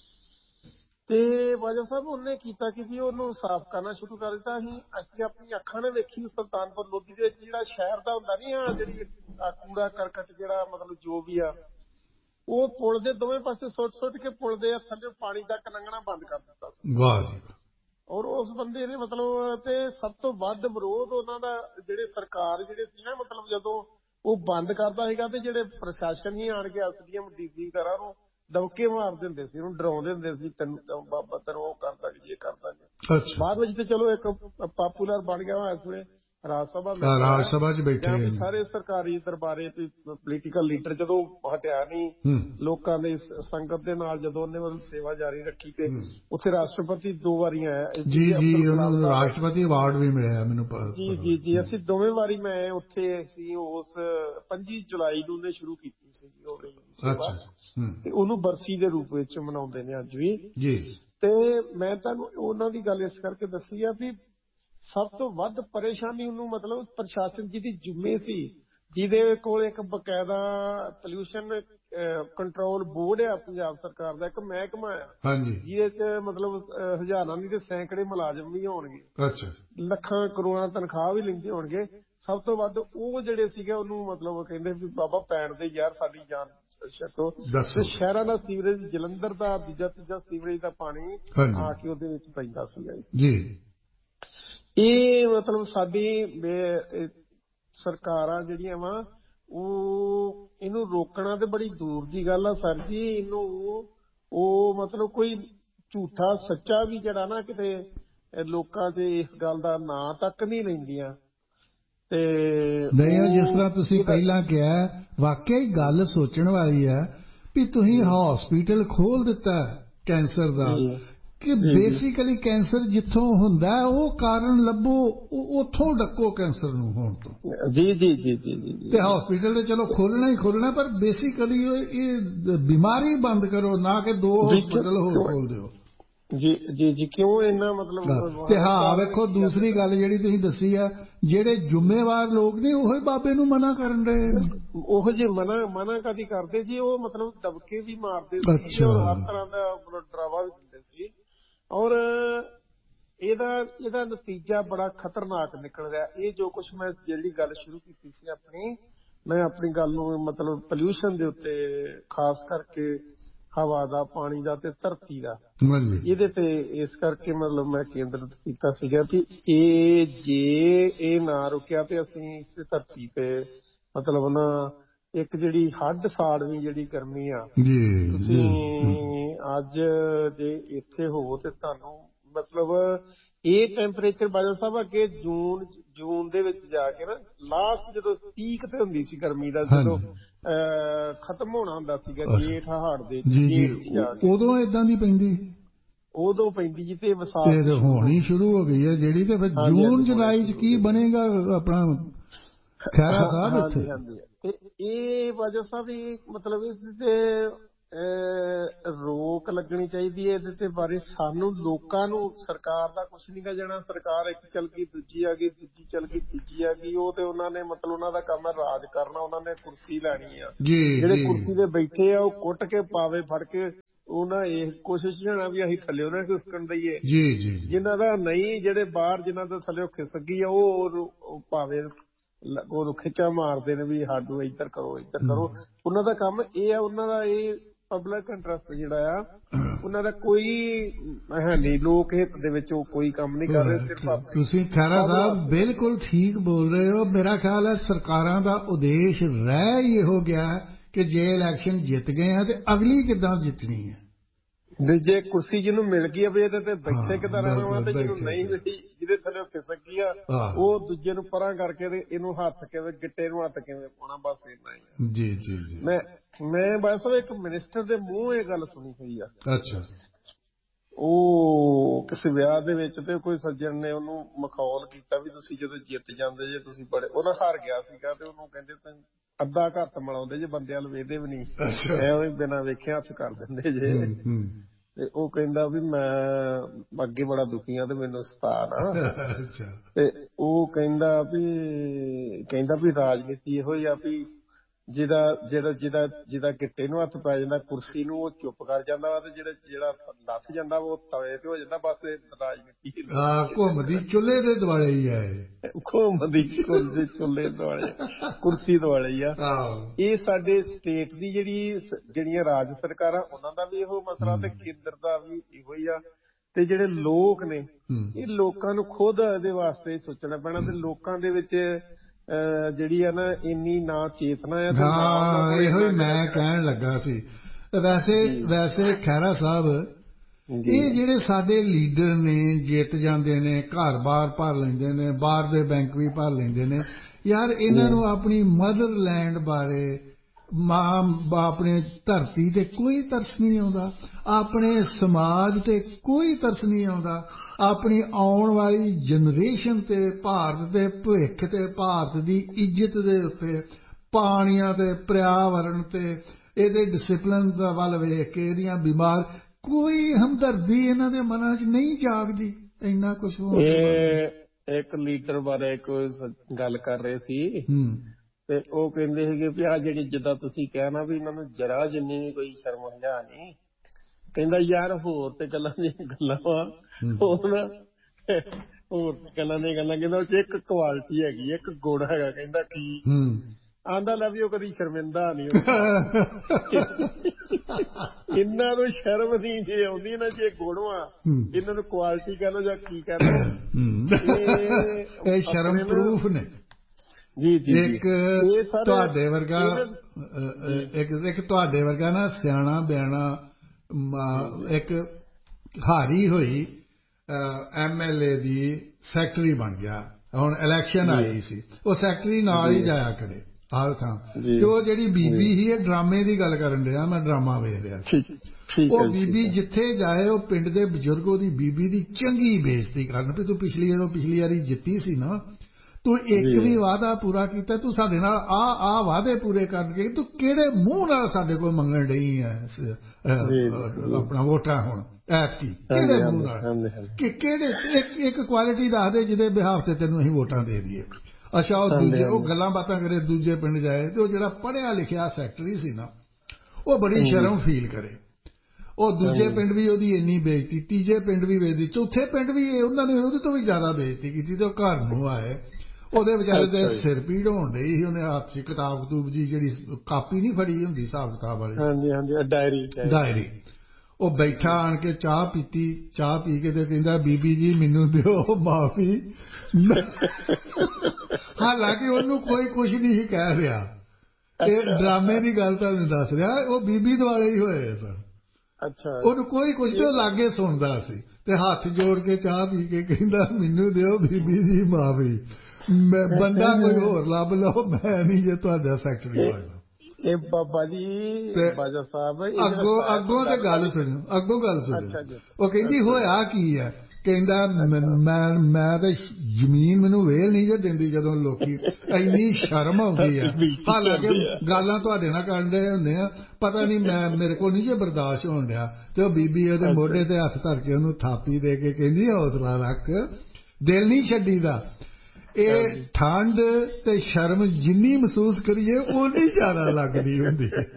ਤੇ ਬਾਜਾ ਸਾਹਿਬ ਉਹਨੇ ਕੀਤਾ ਕਿ ਵੀ ਉਹਨੂੰ ਸਾਫ਼ ਕਰਨਾ ਸ਼ੁਰੂ ਕਰ ਦਿੱਤਾ। ਅਸੀਂ ਅਸੀਂ ਆਪਣੀ ਅੱਖਾਂ ਨਾਲ ਵੇਖੀ ਸੁਲਤਾਨਪੁਰ ਲੋਧੀ ਦੇ ਜਿਹੜਾ ਸ਼ਹਿਰ ਦਾ ਹੁੰਦਾ ਨੀ ਆ, ਜਿਹੜੀ ਕੂੜਾ ਕਰਕਟ ਜਿਹੜਾ ਮਤਲਬ ਜੋ ਵੀ ਆ ਉਹ ਪੁਲ ਦੇ ਦੋਵੇਂ ਪਾਸੇ ਸੁੱਟ ਸੁੱਟ ਕੇ ਪੁਲ ਦੇ ਥੱਲੇ ਪਾਣੀ ਤੱਕ ਲੰਘਣਾ ਬੰਦ ਕਰ ਦਿੱਤਾ ਸੀ। ਵਾਹ ਜੀ। ਔਰ ਉਸ ਬੰਦੇ ਨੇ ਮਤਲਬ ਤੇ ਸਭ ਤੋਂ ਵੱਧ ਵਿਰੋਧ ਉਹਨਾਂ ਦਾ ਜਿਹੜੇ ਸਰਕਾਰ ਜਿਹੜੇ ਸੀ ਨਾ ਮਤਲਬ ਜਦੋਂ ਉਹ ਬੰਦ ਕਰਦਾ ਸੀਗਾ ਤੇ ਜਿਹੜੇ ਪ੍ਰਸ਼ਾਸਨ ਹੀ ਆਣ ਕੇ ਐਸਡੀਐਮ ਡੀਸੀ ਵਗੈਰਾ ਨੂੰ ਦਬਕੇ ਮਾਰ ਦਿੰਦੇ ਸੀ, ਉਹਨੂੰ ਡਰਾਉਂਦੇ ਹੁੰਦੇ ਸੀ, ਤੈਨੂੰ ਬਾਬਾ ਤੈਨੂੰ ਉਹ ਕਰ ਦਾਂਗੇ ਇਹ ਕਰ ਦਾਂਗੇ। ਬਾਅਦ ਵਿੱਚ ਤੇ ਚਲੋ ਇੱਕ ਪਾਪੂਲਰ ਬਣ ਗਿਆ ਵਾ ਇਸ ਵੇਲੇ ਰਾਜ ਸਭਾ ਰਾਜ ਸਭਾ ਚ ਬੈਠੇ ਸਾਰੇ ਸਰਕਾਰੀ ਦਰਬਾਰੇ ਪੋਲੀਟੀਕਲ ਲੀਡਰ ਜਦੋਂ ਹਟਿਆ ਨਹੀਂ ਲੋਕਾਂ ਦੇ ਸੰਗਤ ਦੇ ਨਾਲ ਜਦੋਂ ਉਹਨੇ ਮਤਲਬ ਸੇਵਾ ਜਾਰੀ ਰੱਖੀ ਤੇ ਉੱਥੇ ਰਾਸ਼ਟਰਪਤੀ ਦੋ ਵਾਰੀ ਆਇਆ। ਜੀ ਜੀ, ਉਹਨੂੰ ਰਾਸ਼ਟਰਪਤੀ ਅਵਾਰਡ ਵੀ ਮਿਲਿਆ ਮੈਨੂੰ। ਜੀ ਜੀ ਜੀ, ਅਸੀਂ ਦੋਵੇਂ ਵਾਰੀ ਮੈਂ ਉੱਥੇ ਸੀ। ਉਸ ਪੱਚੀ ਜੁਲਾਈ ਨੂੰ ਉਹਨੇ ਸ਼ੁਰੂ ਕੀਤੀ ਸੀ ਉਹ ਸੇਵਾ ਤੇ ਉਹਨੂੰ ਬਰਸੀ ਦੇ ਰੂਪ ਵਿੱਚ ਮਨਾਉਂਦੇ ਨੇ ਅੱਜ ਵੀ ਜੀ। ਤੇ ਮੈਂ ਤੁਹਾਨੂੰ ਉਹਨਾਂ ਦੀ ਗੱਲ ਇਸ ਕਰਕੇ ਦੱਸੀ ਆ ਵੀ ਸਭ ਤੋਂ ਵੱਧ ਪਰੇਸ਼ਾਨੀ ਉਹਨੂੰ ਮਤਲਬ ਪ੍ਰਸ਼ਾਸਨ ਜਿਹਦੀ ਜ਼ਿੰਮੇ ਸੀ, ਜਿਹਦੇ ਕੋਲ ਇੱਕ ਬਕਾਇਦਾ ਪੋਲਿਊਸ਼ਨ ਕੰਟਰੋਲ ਬੋਰਡ ਆ ਪੰਜਾਬ ਸਰਕਾਰ ਦਾ, ਇੱਕ ਮਹਿਕਮਾ ਆ ਜਿਹਦੇ ਚ ਮਤਲਬ ਹਜ਼ਾਰਾਂ ਨਹੀਂ ਤੇ ਸੈਂਕੜੇ ਮੁਲਾਜ਼ਮ ਵੀ ਹੋਣਗੇ, ਲੱਖਾਂ ਕਰੋੜਾਂ ਤਨਖਾਹ ਵੀ ਲੈਂਦੇ ਹੋਣਗੇ। ਸਭ ਤੋਂ ਵੱਧ ਉਹ ਜਿਹੜੇ ਸੀਗੇ ਉਹਨੂੰ ਮਤਲਬ ਕਹਿੰਦੇ ਵੀ ਬਾਬਾ ਪੈਣ ਦੇ ਯਾਰ ਸਾਡੀ ਜਾਨ ਛੱਡੋ। ਤੇ ਸ਼ਹਿਰਾਂ ਦਾ ਸੀਵਰੇਜ, ਜਲੰਧਰ ਦਾ ਦੂਜਾ ਤੀਜਾ ਸੀਵਰੇਜ ਦਾ ਪਾਣੀ ਆ ਕੇ ਉਹਦੇ ਵਿੱਚ ਪੈਂਦਾ ਸੀਗਾ ਜੀ। ਇਹ ਮਤਲਬ ਸਾਡੀ ਸਰਕਾਰਾਂ ਜਿਹੜੀਆਂ ਵਾ ਉਹ ਇਹਨੂੰ ਰੋਕਣਾ ਤੇ ਬੜੀ ਦੂਰ ਦੀ ਗੱਲ ਆ ਸਰ ਜੀ। ਇਹਨੂੰ ਉਹ ਮਤਲਬ ਕੋਈ ਝੂਠਾ ਸੱਚਾ ਵੀ ਜਿਹੜਾ ਨਾ ਕਿਤੇ ਲੋਕਾਂ 'ਚ ਇਸ ਗੱਲ ਦਾ ਨਾਂ ਤੱਕ ਨਹੀਂ ਲੈਂਦੀਆਂ। ਤੇ ਨਹੀਂ, ਜਿਸ ਤਰ੍ਹਾਂ ਤੁਸੀਂ ਪਹਿਲਾਂ ਕਿਹਾ, ਵਾਕਿਆ ਹੀ ਗੱਲ ਸੋਚਣ ਵਾਲੀ ਹੈ ਵੀ ਤੁਸੀਂ ਹਸਪੀਟਲ ਖੋਲ ਦਿੱਤਾ ਕੈਂਸਰ ਦਾ, ਕਿ ਬੇਸਿਕਲੀ ਕੈਂਸਰ ਜਿੱਥੋਂ ਹੁੰਦਾ ਉਹ ਕਾਰਨ ਲੱਭੋ, ਉੱਥੋਂ ਡੱਕੋ ਕੈਂਸਰ ਨੂੰ ਹੋਣ ਤੋਂ। ਜੀ ਜੀ ਜੀ ਜੀ ਜੀ। ਤੇ ਹਸਪੀਟਲ ਤੇ ਚਲੋ ਖੋਲਣਾ ਹੀ ਖੋਲਣਾ, ਪਰ ਬੇਸਿਕਲੀ ਇਹ ਬਿਮਾਰੀ ਬੰਦ ਕਰੋ, ਨਾ ਕਿ ਦੋ ਹਸਪੀਟਲ ਹੋਰ ਖੋਲ ਦਿਓ। ਜੀ ਜੀ ਜੀ, ਕਿਉਂ ਇੰਨਾ ਮਤਲਬ। ਤੇ ਹਾਂ ਵੇਖੋ, ਦੂਸਰੀ ਗੱਲ ਜਿਹੜੀ ਤੁਸੀਂ ਦੱਸੀ ਆ, ਜਿਹੜੇ ਜ਼ਿੰਮੇਵਾਰ ਲੋਕ ਨੇ ਉਹੀ ਬਾਬੇ ਨੂੰ ਮਨਾ ਕਰਨ ਰਹੇ। ਉਹ ਜੇ ਮਨਾ ਮਨਾ ਕਦੀ ਕਰਦੇ ਜੀ, ਉਹ ਮਤਲਬ ਦਬਕੇ ਵੀ ਮਾਰਦੇ ਸੀ ਔਰ ਹਰ ਤਰ੍ਹਾਂ ਦਾ ਡਰਾਵਾ ਵੀ ਦਿੰਦੇ ਸੀ। ਔਰ ਇਹਦਾ ਇਹਦਾ ਨਤੀਜਾ ਬੜਾ ਖਤਰਨਾਕ ਨਿਕਲ ਰਿਹਾ। ਇਹ ਜੋ ਕੁਛ ਮੈਂ ਜਿਹੜੀ ਗੱਲ ਸ਼ੁਰੂ ਕੀਤੀ ਸੀ ਆਪਣੀ, ਮੈਂ ਆਪਣੀ ਗੱਲ ਨੂੰ ਮਤਲਬ ਪੋਲਿਊਸ਼ਨ ਦੇ ਉੱਤੇ ਖਾਸ ਕਰਕੇ ਹਵਾ ਦਾ, ਪਾਣੀ ਦਾ ਤੇ ਧਰਤੀ ਦਾ, ਇਹਦੇ ਤੇ ਇਸ ਕਰਕੇ ਮਤਲਬ ਮੈਂ ਕੇਂਦਰਿਤ ਕੀਤਾ ਸੀਗਾ ਵੀ ਇਹ ਜੇ ਇਹ ਨਾ ਰੁਕਿਆ ਤੇ ਅਸੀਂ ਇਸ ਧਰਤੀ ਤੇ ਮਤਲਬ ਨਾ ਇੱਕ ਜਿਹੜੀ ਹੱਡ ਸਾੜਵੀਂ ਜਿਹੜੀ ਗਰਮੀ ਆ, ਤੁਸੀਂ ਅੱਜ ਜੇ ਇੱਥੇ ਹੋ ਤੇ ਤੁਹਾਨੂੰ ਮਤਲਬ ਇਹ ਟੈਂਪਰੇਚਰ ਬਾਜਾ ਸਾਹਿਬ ਅੱਗੇ ਜੂਨ ਜੂਨ ਦੇ ਵਿੱਚ ਜਾ ਕੇ ਨਾ ਲਾਸਟ ਜਦੋਂ ਪੀਕ ਤੇ ਹੁੰਦੀ ਸੀ ਗਰਮੀ ਦਾ, ਜਦੋਂ ਖਤਮ ਹੋਣਾ ਹੁੰਦਾ ਸੀਗਾ ਜੇਠ ਹਾੜ ਦੇ ਉਦੋਂ ਏਦਾਂ ਦੀ ਪੈਂਦੀ ਉਦੋਂ ਪੈਂਦੀ ਜੀ। ਤੇ ਵਿਸਾਖ ਹੋਣੀ ਸ਼ੁਰੂ ਹੋ ਗਈ ਹੈ ਜਿਹੜੀ, ਤੇ ਫਿਰ ਜੂਨ ਜੁਲਾਈ ਚ ਕੀ ਬਣੇਗਾ ਆਪਣਾ ਖੈਰਾ ਸਾਹਿਬ ਇੱਥੇ। ਤੇ ਇਹ ਬਾਜਾ ਸਾਹਿਬ ਮਤਲਬ ਇਸ ਤੇ ਰੋਕ ਲੱਗਣੀ ਚਾਹੀਦੀ ਹੈ ਇਹਦੇ ਤੇ ਬਾਰੇ। ਸਾਨੂੰ ਲੋਕਾਂ ਨੂੰ ਸਰਕਾਰ ਦਾ ਕੁਛ ਨਹੀਂ ਗਾ ਜਾਣਾ। ਸਰਕਾਰ ਇੱਕ ਚੱਲ ਗਈ, ਦੂਜੀ ਆ ਗਈ, ਦੂਜੀ ਚੱਲ ਗਈ, ਤੀਜੀ ਆ ਗਈ। ਉਹ ਤੇ ਉਹਨਾਂ ਨੇ ਮਤਲਬ ਉਹਨਾਂ ਦਾ ਕੰਮ ਹੈ ਰਾਜ ਕਰਨਾ, ਉਹਨਾਂ ਨੇ ਕੁਰਸੀ ਲੈਣੀ ਆ। ਜਿਹੜੇ ਕੁਰਸੀ ਤੇ ਬੈਠੇ ਆ ਉਹ ਕੁੱਟ ਕੇ ਪਾਵੇ ਫੜ ਕੇ, ਉਹਨਾਂ ਇਹ ਕੋਸ਼ਿਸ਼ ਹੋਣਾ ਵੀ ਅਸੀਂ ਥੱਲੇ ਉਹਨਾਂ ਨੂੰ ਖਿਸਕਣ ਦਈਏ। ਜਿਨ੍ਹਾਂ ਦਾ ਨਹੀਂ, ਜਿਹੜੇ ਬਾਹਰ ਜਿਨ੍ਹਾਂ ਦਾ ਥੱਲੇ ਖਿਸਕ ਗਈ ਆ ਉਹ ਭਾਵੇਂ ਉਹ ਖਿੱਚਾ ਮਾਰਦੇ ਨੇ ਵੀ ਸਾਨੂੰ ਇੱਧਰ ਕਰੋ ਇੱਧਰ ਕਰੋ। ਉਹਨਾਂ ਦਾ ਕੰਮ ਇਹ ਆ, ਉਹਨਾਂ ਦਾ ਇਹ ਪਬਲਿਕ ਇੰਟਰਸਟ ਜਿਹੜਾ ਆ ਉਹਨਾਂ ਦਾ ਕੋਈ ਹੈ ਨਹੀਂ। ਲੋਕ ਹਿੱਤ ਦੇ ਵਿੱਚ ਉਹ ਕੋਈ ਕੰਮ ਨਹੀਂ ਕਰ ਰਹੇ। ਸਿਰਫ ਤੁਸੀਂ ਖਹਿਰਾ ਸਾਹਿਬ ਬਿਲਕੁਲ ਠੀਕ ਬੋਲ ਰਹੇ ਹੋ। ਮੇਰਾ ਖਿਆਲ ਹੈ ਸਰਕਾਰਾਂ ਦਾ ਉਦੇਸ਼ ਰਹਿ ਹੀ ਇਹੋ ਗਿਆ ਕਿ ਜੇ ਇਲੈਕਸ਼ਨ ਜਿੱਤ ਗਏ ਆ ਤੇ ਅਗਲੀ ਕਿੱਦਾਂ ਜਿੱਤਣੀ ਹੈ। ਜੇ ਕੁਰਸੀ ਜਿਹਨੂੰ ਮਿਲ ਗਈ ਆ ਵੀ ਇਹਦੇ ਤੇ ਬੈਠੇ ਕਿੱਦਾਂ ਰਹਿਣਾ ਵਾ, ਤੇ ਜਿਹਨੂੰ ਨਹੀਂ ਮਿਲੀ ਜਿਹਦੇ ਥੱਲੇ ਖਿਸਕ ਗਈ ਆ ਉਹ ਦੂਜੇ ਨੂੰ ਪਰਾਂ ਕਰਕੇ ਤੇ ਇਹਨੂੰ ਹੱਥ ਕਿਵੇਂ ਗਿੱਟੇ ਨੂੰ ਹੱਥ ਕਿਵੇਂ ਪਾਉਣਾ, ਬਸ ਇੰਨਾ ਹੀ। ਜੀ ਜੀ ਜੀ। ਮੈਂ ਮੈਂ ਬਸ ਇੱਕ ਮਿਨਿਸਟਰ ਦੇ ਮੂੰਹ ਇਹ ਗੱਲ ਸੁਣੀ ਹੋਈ ਆ। ਅੱਛਾ। ਉਹ ਕਿਸੇ ਵਿਆਹ ਦੇ ਵਿੱਚ ਤੇ ਕੋਈ ਸੱਜਣ ਨੇ ਉਹਨੂੰ ਮਖੌਲ ਕੀਤਾ ਵੀ ਤੁਸੀਂ ਜਦੋਂ ਜਿੱਤ ਜਾਂਦੇ ਜੇ ਤੁਸੀਂ ਬੜੇ, ਉਹਨਾਂ ਹਾਰ ਗਿਆ ਸੀਗਾ ਤੇ ਉਹਨੂੰ ਕਹਿੰਦੇ ਤੁਸੀਂ ਅੱਧਾ ਘੱਟ ਮਿਲਾਉਂਦੇ ਜੇ, ਬੰਦਿਆਂ ਨੂੰ ਵੇਖਦੇ ਵੀ ਨਹੀਂ, ਐਵੇਂ ਬਿਨਾਂ ਵੇਖੇ ਹੱਥ ਕਰ ਦਿੰਦੇ ਜੇ। ਤੇ ਉਹ ਕਹਿੰਦਾ ਵੀ ਮੈਂ ਅੱਗੇ ਬੜਾ ਦੁਖੀ ਆ ਤੇ ਮੈਨੂੰ ਸਤਾ ਨਾ। ਤੇ ਉਹ ਕਹਿੰਦਾ ਵੀ ਕਹਿੰਦਾ ਵੀ ਰਾਜਨੀਤੀ ਇਹੋ ਹੀ ਆ ਵੀ ਜਿਹਦਾ ਜਿਹੜਾ ਜਿਹਦਾ ਜਿਹਦਾ ਗਿੱਟੇ ਨੂੰ ਹੱਥ ਪੈ ਜਾਂਦਾ ਕੁਰਸੀ ਨੂੰ ਉਹ ਚੁੱਪ ਕਰ ਜਾਂਦਾ ਵਾ, ਤੇ ਜਿਹੜਾ ਜਿਹੜਾ ਲੱਥ ਜਾਂਦਾ ਉਹ ਤਵੇ ਤੇ ਹੋ ਜਾਂਦਾ। ਬਸ ਰਾਜਨੀਤੀ ਘੁੰਮਦੀ ਚੁੱਲ੍ਹੇ ਦੇ ਦੁਆਲੇ ਹੀ ਹੈ, ਘੁੰਮਦੀ ਚੁੱਲ੍ਹੇ ਦੁਆਲੇ, ਕੁਰਸੀ ਦੁਆਲੇ ਹੀ ਆ। ਇਹ ਸਾਡੇ ਸਟੇਟ ਦੀ ਜਿਹੜੀ ਜਿਹੜੀਆਂ ਰਾਜ ਸਰਕਾਰਾਂ ਉਹਨਾਂ ਦਾ ਵੀ ਇਹੋ ਮਸਲਾ ਤੇ ਕੇਂਦਰ ਦਾ ਵੀ ਇਹੋ ਹੀ ਆ। ਤੇ ਜਿਹੜੇ ਲੋਕ ਨੇ ਇਹ ਲੋਕਾਂ ਨੂੰ ਖੁਦ ਇਹਦੇ ਵਾਸਤੇ ਸੋਚਣਾ ਪੈਣਾ। ਤੇ ਲੋਕਾਂ ਦੇ ਵਿੱਚ ਜਿਹੜੀ ਆ ਨਾ ਇੰਨੀ ਨਾ ਚੇਤਨਾ ਹੈ। ਹਾਂ ਇਹੋ ਹੀ ਮੈਂ ਕਹਿਣ ਲੱਗਾ ਸੀ। ਵੈਸੇ ਵੈਸੇ ਖਹਿਰਾ ਸਾਹਿਬ ਇਹ ਜਿਹੜੇ ਸਾਡੇ ਲੀਡਰ ਨੇ ਜਿੱਤ ਜਾਂਦੇ ਨੇ, ਘਰ ਬਾਹਰ ਭਰ ਲੈਂਦੇ ਨੇ, ਬਾਹਰ ਦੇ ਬੈਂਕ ਵੀ ਭਰ ਲੈਂਦੇ ਨੇ, ਯਾਰ ਇਹਨਾਂ ਨੂੰ ਆਪਣੀ ਮਦਰਲੈਂਡ ਬਾਰੇ, ਮਾਂ ਆਪਣੇ ਧਰਤੀ ਤੇ ਕੋਈ ਤਰਸ ਨਹੀਂ ਆਉਂਦਾ, ਆਪਣੇ ਸਮਾਜ ਤੇ ਕੋਈ ਤਰਸ ਨਹੀਂ ਆਉਂਦਾ, ਆਪਣੀ ਆਉਣ ਵਾਲੀ ਜਨਰੇਸ਼ਨ ਤੇ, ਭਾਰਤ ਦੇ ਭਵਿੱਖ ਤੇ, ਭਾਰਤ ਦੀ ਇੱਜ਼ਤ ਦੇ ਉੱਤੇ, ਪਾਣੀਆਂ ਤੇ, ਪਰਿਆਵਰਣ ਤੇ, ਇਹਦੇ ਡਿਸਿਪਲਿਨ ਵੱਲ ਵੇਖ ਕੇ ਇਹਦੀਆਂ ਬਿਮਾਰ ਕੋਈ ਹਮਦਰਦੀ ਇਹਨਾਂ ਦੇ ਮਨਾਂ 'ਚ ਨਹੀਂ ਜਾਗਦੀ। ਇੰਨਾ ਕੁਛ ਹੋ ਇੱਕ ਲੀਡਰ ਬਾਰੇ ਕੋਈ ਗੱਲ ਕਰ ਰਹੇ ਸੀ ਤੇ ਉਹ ਕਹਿੰਦੇ ਸੀਗੇ ਵੀ ਆਹ ਜਿਹੜੀ ਜਿੱਦਾਂ ਤੁਸੀਂ ਕਹਿਣਾ ਵੀ ਇਹਨਾਂ ਨੂੰ ਜਰਾ ਜਿੰਨੀ ਵੀ ਕੋਈ ਸ਼ਰਮ ਹਜਾ ਨਹੀਂ। ਕਹਿੰਦਾ ਯਾਰ ਹੋਰ ਤੇ ਗੱਲਾਂ ਦੀਆਂ ਗੱਲਾਂ ਵਾ, ਹੋਰ ਨਾ ਹੋਰ ਗੱਲਾਂ ਦੀਆਂ ਗੱਲਾਂ। ਕਹਿੰਦਾ ਉਹ 'ਚ ਇੱਕ ਕੁਆਲਿਟੀ ਹੈਗੀ, ਇੱਕ ਗੁਣ ਹੈਗਾ। ਕਹਿੰਦਾ ਕੀ? ਆਂਦਾ ਲੈ ਵੀ ਉਹ ਕਦੀ ਸ਼ਰਮਿੰਦਾ ਨਹੀਂ। ਇਹਨਾਂ ਨੂੰ ਸ਼ਰਮ ਨਹੀਂ ਜੇ ਆਉਂਦੀ, ਇਹਨਾਂ 'ਚ ਗੁਣ ਵਾ। ਇਹਨਾਂ ਨੂੰ ਕੁਆਲਿਟੀ ਕਹਿ ਲਓ ਜਾਂ ਕੀ ਕਹਿ ਲਓ, ਇਹ ਸ਼ਰਮ ਪ੍ਰੂਫ ਨੇ। ਜੀ ਜੀ। ਇੱਕ ਤੁਹਾਡੇ ਵਰਗਾ ਇੱਕ ਇੱਕ ਤੁਹਾਡੇ ਵਰਗਾ ਨਾ ਸਿਆਣਾ ਬਿਆਣਾ ਇੱਕ ਹਾਰੀ ਹੋਈ M L A the secretary ਬਣ ਗਿਆ। ਹੁਣ ਇਲੈਕਸ਼ਨ ਆਈ ਸੀ, ਉਹ ਸੈਕਟਰੀ ਨਾਲ ਹੀ ਜਾਇਆ ਕਰੇ ਹਰ ਥਾਂ। ਤੇ ਉਹ ਜਿਹੜੀ ਬੀਬੀ ਸੀ, ਇਹ ਡਰਾਮੇ ਦੀ ਗੱਲ ਕਰਨ ਡਿਆ, ਮੈਂ ਡਰਾਮਾ ਵੇਖ ਰਿਹਾ ਸੀ। ਉਹ ਬੀਬੀ ਜਿੱਥੇ ਜਾਏ ਉਹ ਪਿੰਡ ਦੇ ਬਜ਼ੁਰਗ ਉਹਦੀ ਬੀਬੀ ਦੀ ਚੰਗੀ ਬੇਇੱਜ਼ਤੀ ਕਰਨ ਵੀ ਤੂੰ ਪਿਛਲੀ ਜਦੋਂ ਪਿਛਲੀ ਵਾਰੀ ਜਿੱਤੀ ਸੀ ਨਾ, ਤੂੰ ਇੱਕ ਵੀ ਵਾਅਦਾ ਪੂਰਾ ਕੀਤਾ, ਤੂੰ ਸਾਡੇ ਨਾਲ ਆ ਆ ਵਾਅਦੇ ਪੂਰੇ ਕਰਕੇ ਤੂੰ ਕਿਹੜੇ ਮੂੰਹ ਨਾਲ ਸਾਡੇ ਕੋਲ ਮੰਗਣ ਡਈ ਹੈ ਆਪਣਾ ਵੋਟਾਂ ਹੁਣ ਐਤਕੀ, ਕਿਹੜੇ ਮੂੰਹ ਨਾਲ? ਕਿ ਕਿਹੜੇ ਇੱਕ ਇੱਕ ਕੁਆਲਿਟੀ ਦੱਸ ਦੇ ਜਿਹਦੇ ਬਿਹਾਫ ਤੇ ਤੈਨੂੰ ਅਸੀਂ ਵੋਟਾਂ ਦੇ ਦਈਏ। ਅੱਛਾ ਉਹ ਦੂਜੇ ਉਹ ਗੱਲਾਂ ਬਾਤਾਂ ਕਰੇ, ਦੂਜੇ ਪਿੰਡ ਜਾਏ ਤੇ ਉਹ ਜਿਹੜਾ ਪੜ੍ਹਿਆ ਲਿਖਿਆ ਸੈਕਟਰੀ ਸੀ ਨਾ ਉਹ ਬੜੀ ਸ਼ਰਮ ਫੀਲ ਕਰੇ। ਉਹ ਦੂਜੇ ਪਿੰਡ ਵੀ ਉਹਦੀ ਇੰਨੀ ਬੇਇੱਜ਼ਤੀ, ਤੀਜੇ ਪਿੰਡ ਵੀ ਬੇਇੱਜ਼ਤੀ, ਚੌਥੇ ਪਿੰਡ ਵੀ ਉਹਨਾਂ ਨੇ ਉਹਦੇ ਤੋਂ ਵੀ ਜ਼ਿਆਦਾ ਬੇਇੱਜ਼ਤੀ ਕੀਤੀ। ਤੇ ਉਹ ਘਰ ਨੂੰ ਆਏ, ਉਹਦੇ ਵਿਚਾਰੇ ਦੇ ਸਿਰ ਪੀੜ ਹੋਣ ਡਈ ਸੀ। ਉਹਨੇ ਹੱਥ 'ਚ ਕਿਤਾਬ ਕਤੂਬ ਜੀ ਜਿਹੜੀ ਕਾਪੀ ਨਹੀਂ ਫੜੀ ਹੁੰਦੀ ਹਿਸਾਬ ਕਿਤਾਬ ਵਾਲੀ, ਹਾਂਜੀ ਹਾਂਜੀ ਡਾਇਰੀ ਡਾਇਰੀ, ਉਹ ਬੈਠਾ ਆਣ ਕੇ ਚਾਹ ਪੀਤੀ। ਚਾਹ ਪੀ ਕੇ ਤੇ ਕਹਿੰਦਾ ਬੀਬੀ ਜੀ ਮੈਨੂੰ ਦਿਓ ਮਾਫੀ। ਹਾਲਾਂਕਿ ਉਹਨੂੰ ਕੋਈ ਕੁਛ ਨਹੀਂ ਸੀ ਕਹਿ ਰਿਹਾ। ਇਹ ਡਰਾਮੇ ਦੀ ਗੱਲ ਤੁਹਾਨੂੰ ਦੱਸ ਰਿਹਾ, ਉਹ ਬੀਬੀ ਦੁਆਲੇ ਹੀ ਹੋਏ ਸਨ। ਅੱਛਾ, ਉਹਨੂੰ ਕੋਈ ਕੁਛ ਤੇ ਲਾਗੇ ਸੁਣਦਾ ਸੀ ਤੇ ਹੱਥ ਜੋੜ ਕੇ ਚਾਹ ਪੀ ਕੇ ਕਹਿੰਦਾ ਮੈਨੂੰ ਦਿਓ ਬੀਬੀ ਜੀ ਮਾਫੀ, ਮੈਂ ਬੰਦਾ ਕੋਈ ਹੋਰ ਲੱਭ ਲਓ, ਮੈਂ ਨਹੀਂ ਜੇ ਤੁਹਾਡਾ ਸੈਕਟਰੀ ਬਣਨਾ। ਇਹ ਬਾਬਾ ਜੀ ਬਾਜਾ ਸਾਹਿਬ ਅੱਗੋਂ ਅੱਗੋਂ ਤੇ ਗੱਲ ਸੁਣਿਓ, ਅੱਗੋਂ ਗੱਲ ਸੁਣਿਓ। ਉਹ ਕਹਿੰਦੀ ਹੋਇਆ ਕੀ ਹੈ? ਕਹਿੰਦਾ ਮੈਂ ਮੈਂ ਤੇ ਜ਼ਮੀਨ ਮੈਨੂੰ ਵੇਲ ਨਹੀਂ ਜੇ ਦਿੰਦੀ ਜਦੋਂ ਲੋਕੀ ਇੰਨੀ ਸ਼ਰਮ ਆਉਂਦੀ ਆ। ਹਾਲਾਂਕਿ ਗੱਲਾਂ ਤੁਹਾਡੇ ਨਾਲ ਕਰਨ ਦੇ ਹੁੰਦੇ ਆ, ਪਤਾ ਨਹੀਂ ਮੈਂ ਮੇਰੇ ਕੋਲ ਨਹੀਂ ਜੇ ਬਰਦਾਸ਼ਤ ਹੋਣ ਡਿਆ। ਤੇ ਉਹ ਬੀਬੀ ਉਹਦੇ ਮੋਢੇ ਤੇ ਹੱਥ ਧਰ ਕੇ ਉਹਨੂੰ ਥਾਪੀ ਦੇ ਕੇ ਕਹਿੰਦੀ ਹੌਸਲਾ ਰੱਖ, ਦਿਲ ਨਹੀਂ ਛੱਡੀਦਾ। ਇਹ ਠੰਡ ਤੇ ਸ਼ਰਮ ਜਿੰਨੀ ਮਹਿਸੂਸ ਕਰੀਏ ਓਨੀ ਜ਼ਿਆਦਾ ਲੱਗਦੀ ਹੁੰਦੀ ਹੈ।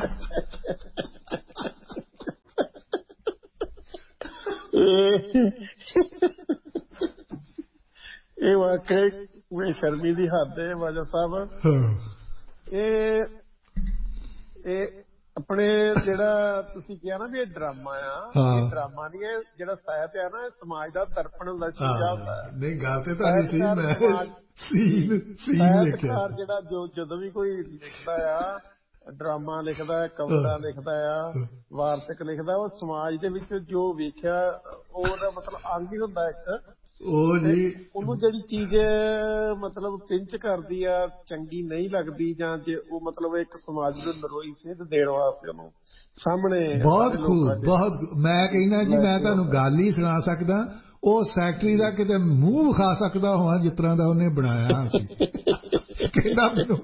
ਇਹ ਵਾਕਈ ਬੇਸ਼ਰਮੀ ਦੀ ਹੱਦ ਹੈ ਵਾਜਾ ਸਾਹਿਬ। ਇਹ ਇਹ ਆਪਣੇ ਜਿਹੜਾ ਤੁਸੀਂ ਕਿਹਾ ਨਾ ਵੀ ਇਹ ਡਰਾਮਾ ਆ, ਇਹ ਡਰਾਮਾ ਨਹੀਂ, ਇਹ ਜਿਹੜਾ ਸਾਹਿਤ ਆ ਨਾ, ਇਹ ਸਮਾਜ ਦਾ ਦਰਪਣ ਦਾ ਸ਼ੀਸ਼ਾ ਹੁੰਦਾ ਹੈ। ਨਹੀਂ ਗੱਲ ਤੇ ਤੁਹਾਡੀ ਸਹੀ, ਮੈਂ ਸੀਨ ਸੀਨ ਦੇਖਿਆ ਜਿਹੜਾ ਜੋ ਜਦੋਂ ਵੀ ਕੋਈ ਲਿਖਦਾ ਆ, ਡਰਾਮਾ ਲਿਖਦਾ, ਕਵਿਤਾ ਲਿਖਦਾ ਆ, ਵਾਰਤਕ ਲਿਖਦਾ, ਉਹ ਸਮਾਜ ਦੇ ਵਿੱਚ ਜੋ ਵੇਖਿਆ ਉਹਦਾ ਮਤਲਬ ਅੰਗ ਹੀ ਹੁੰਦਾ ਇੱਕ। ਉਹ ਜੀ ਉਹਨੂੰ ਜਿਹੜੀ ਚੀਜ਼ ਮਤਲਬ ਪਿੰਚ ਕਰਦੀ ਆ, ਚੰਗੀ ਨਹੀਂ ਲੱਗਦੀ, ਜਾਂ ਜੇ ਉਹ ਮਤਲਬ ਇੱਕ ਸਮਾਜ ਨੂੰ ਨਰੋਈ ਸੇਧ ਦੇਣ ਵਾਸਤੇ ਉਹਨੂੰ ਸਾਹਮਣੇ ਬਹੁਤ ਖੂਬ ਬਹੁਤ। ਮੈਂ ਕਹਿੰਦਾ ਜੀ ਮੈਂ ਤੁਹਾਨੂੰ ਗੱਲ ਹੀ ਸੁਣਾ ਸਕਦਾ, ਉਹ ਸੈਕਟਰੀ ਦਾ ਕਿਤੇ ਮੂੰਹ ਵਿਖਾ ਸਕਦਾ ਹੋਵਾਂ ਜਿਸ ਤਰ੍ਹਾਂ ਦਾ ਉਹਨੇ ਬਣਾਇਆ ਸੀ। ਕਹਿੰਦਾ ਮੈਨੂੰ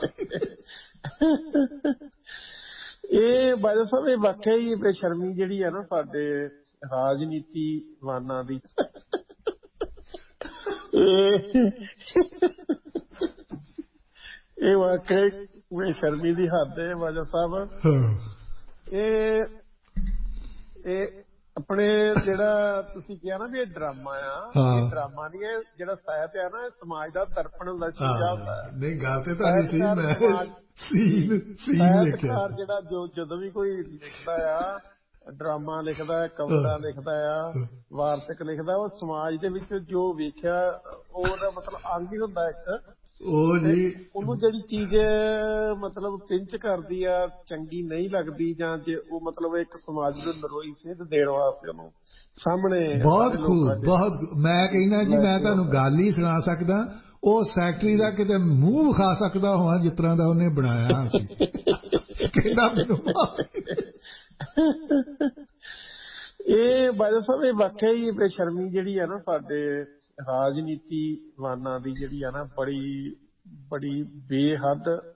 ਇਹ ਬਾਜਾ ਸਾਹਿਬ ਇਹ ਵਾਕਿਆ ਹੀ ਬੇਸ਼ਰਮੀ ਜਿਹੜੀ ਆ ਨਾ ਸਾਡੇ ਰਾਜਨੀਤੀਵਾਨਾਂ ਦੀ। ਇਹ ਵਾਕਈ ਬੇਸ਼ਰਮੀ ਦੀ ਹੱਦ ਹੈ ਵਾਜਾ ਸਾਹਿਬ। ਇਹ ਇਹ ਆਪਣੇ ਜਿਹੜਾ ਤੁਸੀਂ ਕਿਹਾ ਨਾ ਵੀ ਇਹ ਡਰਾਮਾ ਆ, ਇਹ ਡਰਾਮਾ ਨਹੀਂ, ਇਹ ਜਿਹੜਾ ਸਾਹਿਤ ਆ ਨਾ, ਇਹ ਸਮਾਜ ਦਾ ਦਰਪਣ ਦਾ ਸ਼ੀਸ਼ਾ ਹੁੰਦਾ ਹੈ। ਨਹੀਂ ਗੱਲ ਤੇ ਤੁਹਾਡੀ ਸਹੀ, ਮੈਂ ਸੀਨ ਸੀਨ ਦੇਖਿਆ ਜਿਹੜਾ ਜੋ ਜਦੋਂ ਵੀ ਕੋਈ ਲਿਖਦਾ ਆ, ਡਰਾਮਾ ਲਿਖਦਾ, ਕਵਿਤਾ ਲਿਖਦਾ ਆ, ਵਾਰਤਕ ਲਿਖਦਾ, ਉਹ ਸਮਾਜ ਦੇ ਵਿੱਚ ਜੋ ਵੇਖਿਆ ਉਹਦਾ ਮਤਲਬ ਅੰਗ ਹੀ ਹੁੰਦਾ ਇੱਕ। ਉਹ ਜੀ ਉਹਨੂੰ ਜਿਹੜੀ ਚੀਜ਼ ਮਤਲਬ ਪਿੰਚ ਕਰਦੀ ਆ, ਚੰਗੀ ਨਹੀਂ ਲੱਗਦੀ, ਜਾਂ ਜੇ ਉਹ ਮਤਲਬ ਇੱਕ ਸਮਾਜ ਨੂੰ ਨਰੋਈ ਸੇਧ ਦੇਣ ਵਾਸਤੇ ਉਹਨੂੰ ਸਾਹਮਣੇ ਬਹੁਤ ਖੂਬ ਬਹੁਤ। ਮੈਂ ਕਹਿੰਦਾ ਜੀ ਮੈਂ ਤੁਹਾਨੂੰ ਗੱਲ ਹੀ ਸੁਣਾ ਸਕਦਾ, ਉਹ ਸੈਕਟਰੀ ਦਾ ਕਿਤੇ ਮੂੰਹ ਵਿਖਾ ਸਕਦਾ ਹੋਵਾਂ ਜਿਸ ਤਰ੍ਹਾਂ ਦਾ ਉਹਨੇ ਬਣਾਇਆ ਸੀ। ਕਹਿੰਦਾ ਮੈਨੂੰ ਇਹ ਬਾਜਾ ਸਾਹਿਬ ਇਹ ਵਾਕਿਆ ਹੀ ਬੇਸ਼ਰਮੀ ਜਿਹੜੀ ਆ ਨਾ ਸਾਡੇ ਰਾਜਨੀਤੀਵਾਨਾਂ ਦੀ ਜਿਹੜੀ ਆ ਨਾ, ਬੜੀ ਬੜੀ ਬੇਹੱਦ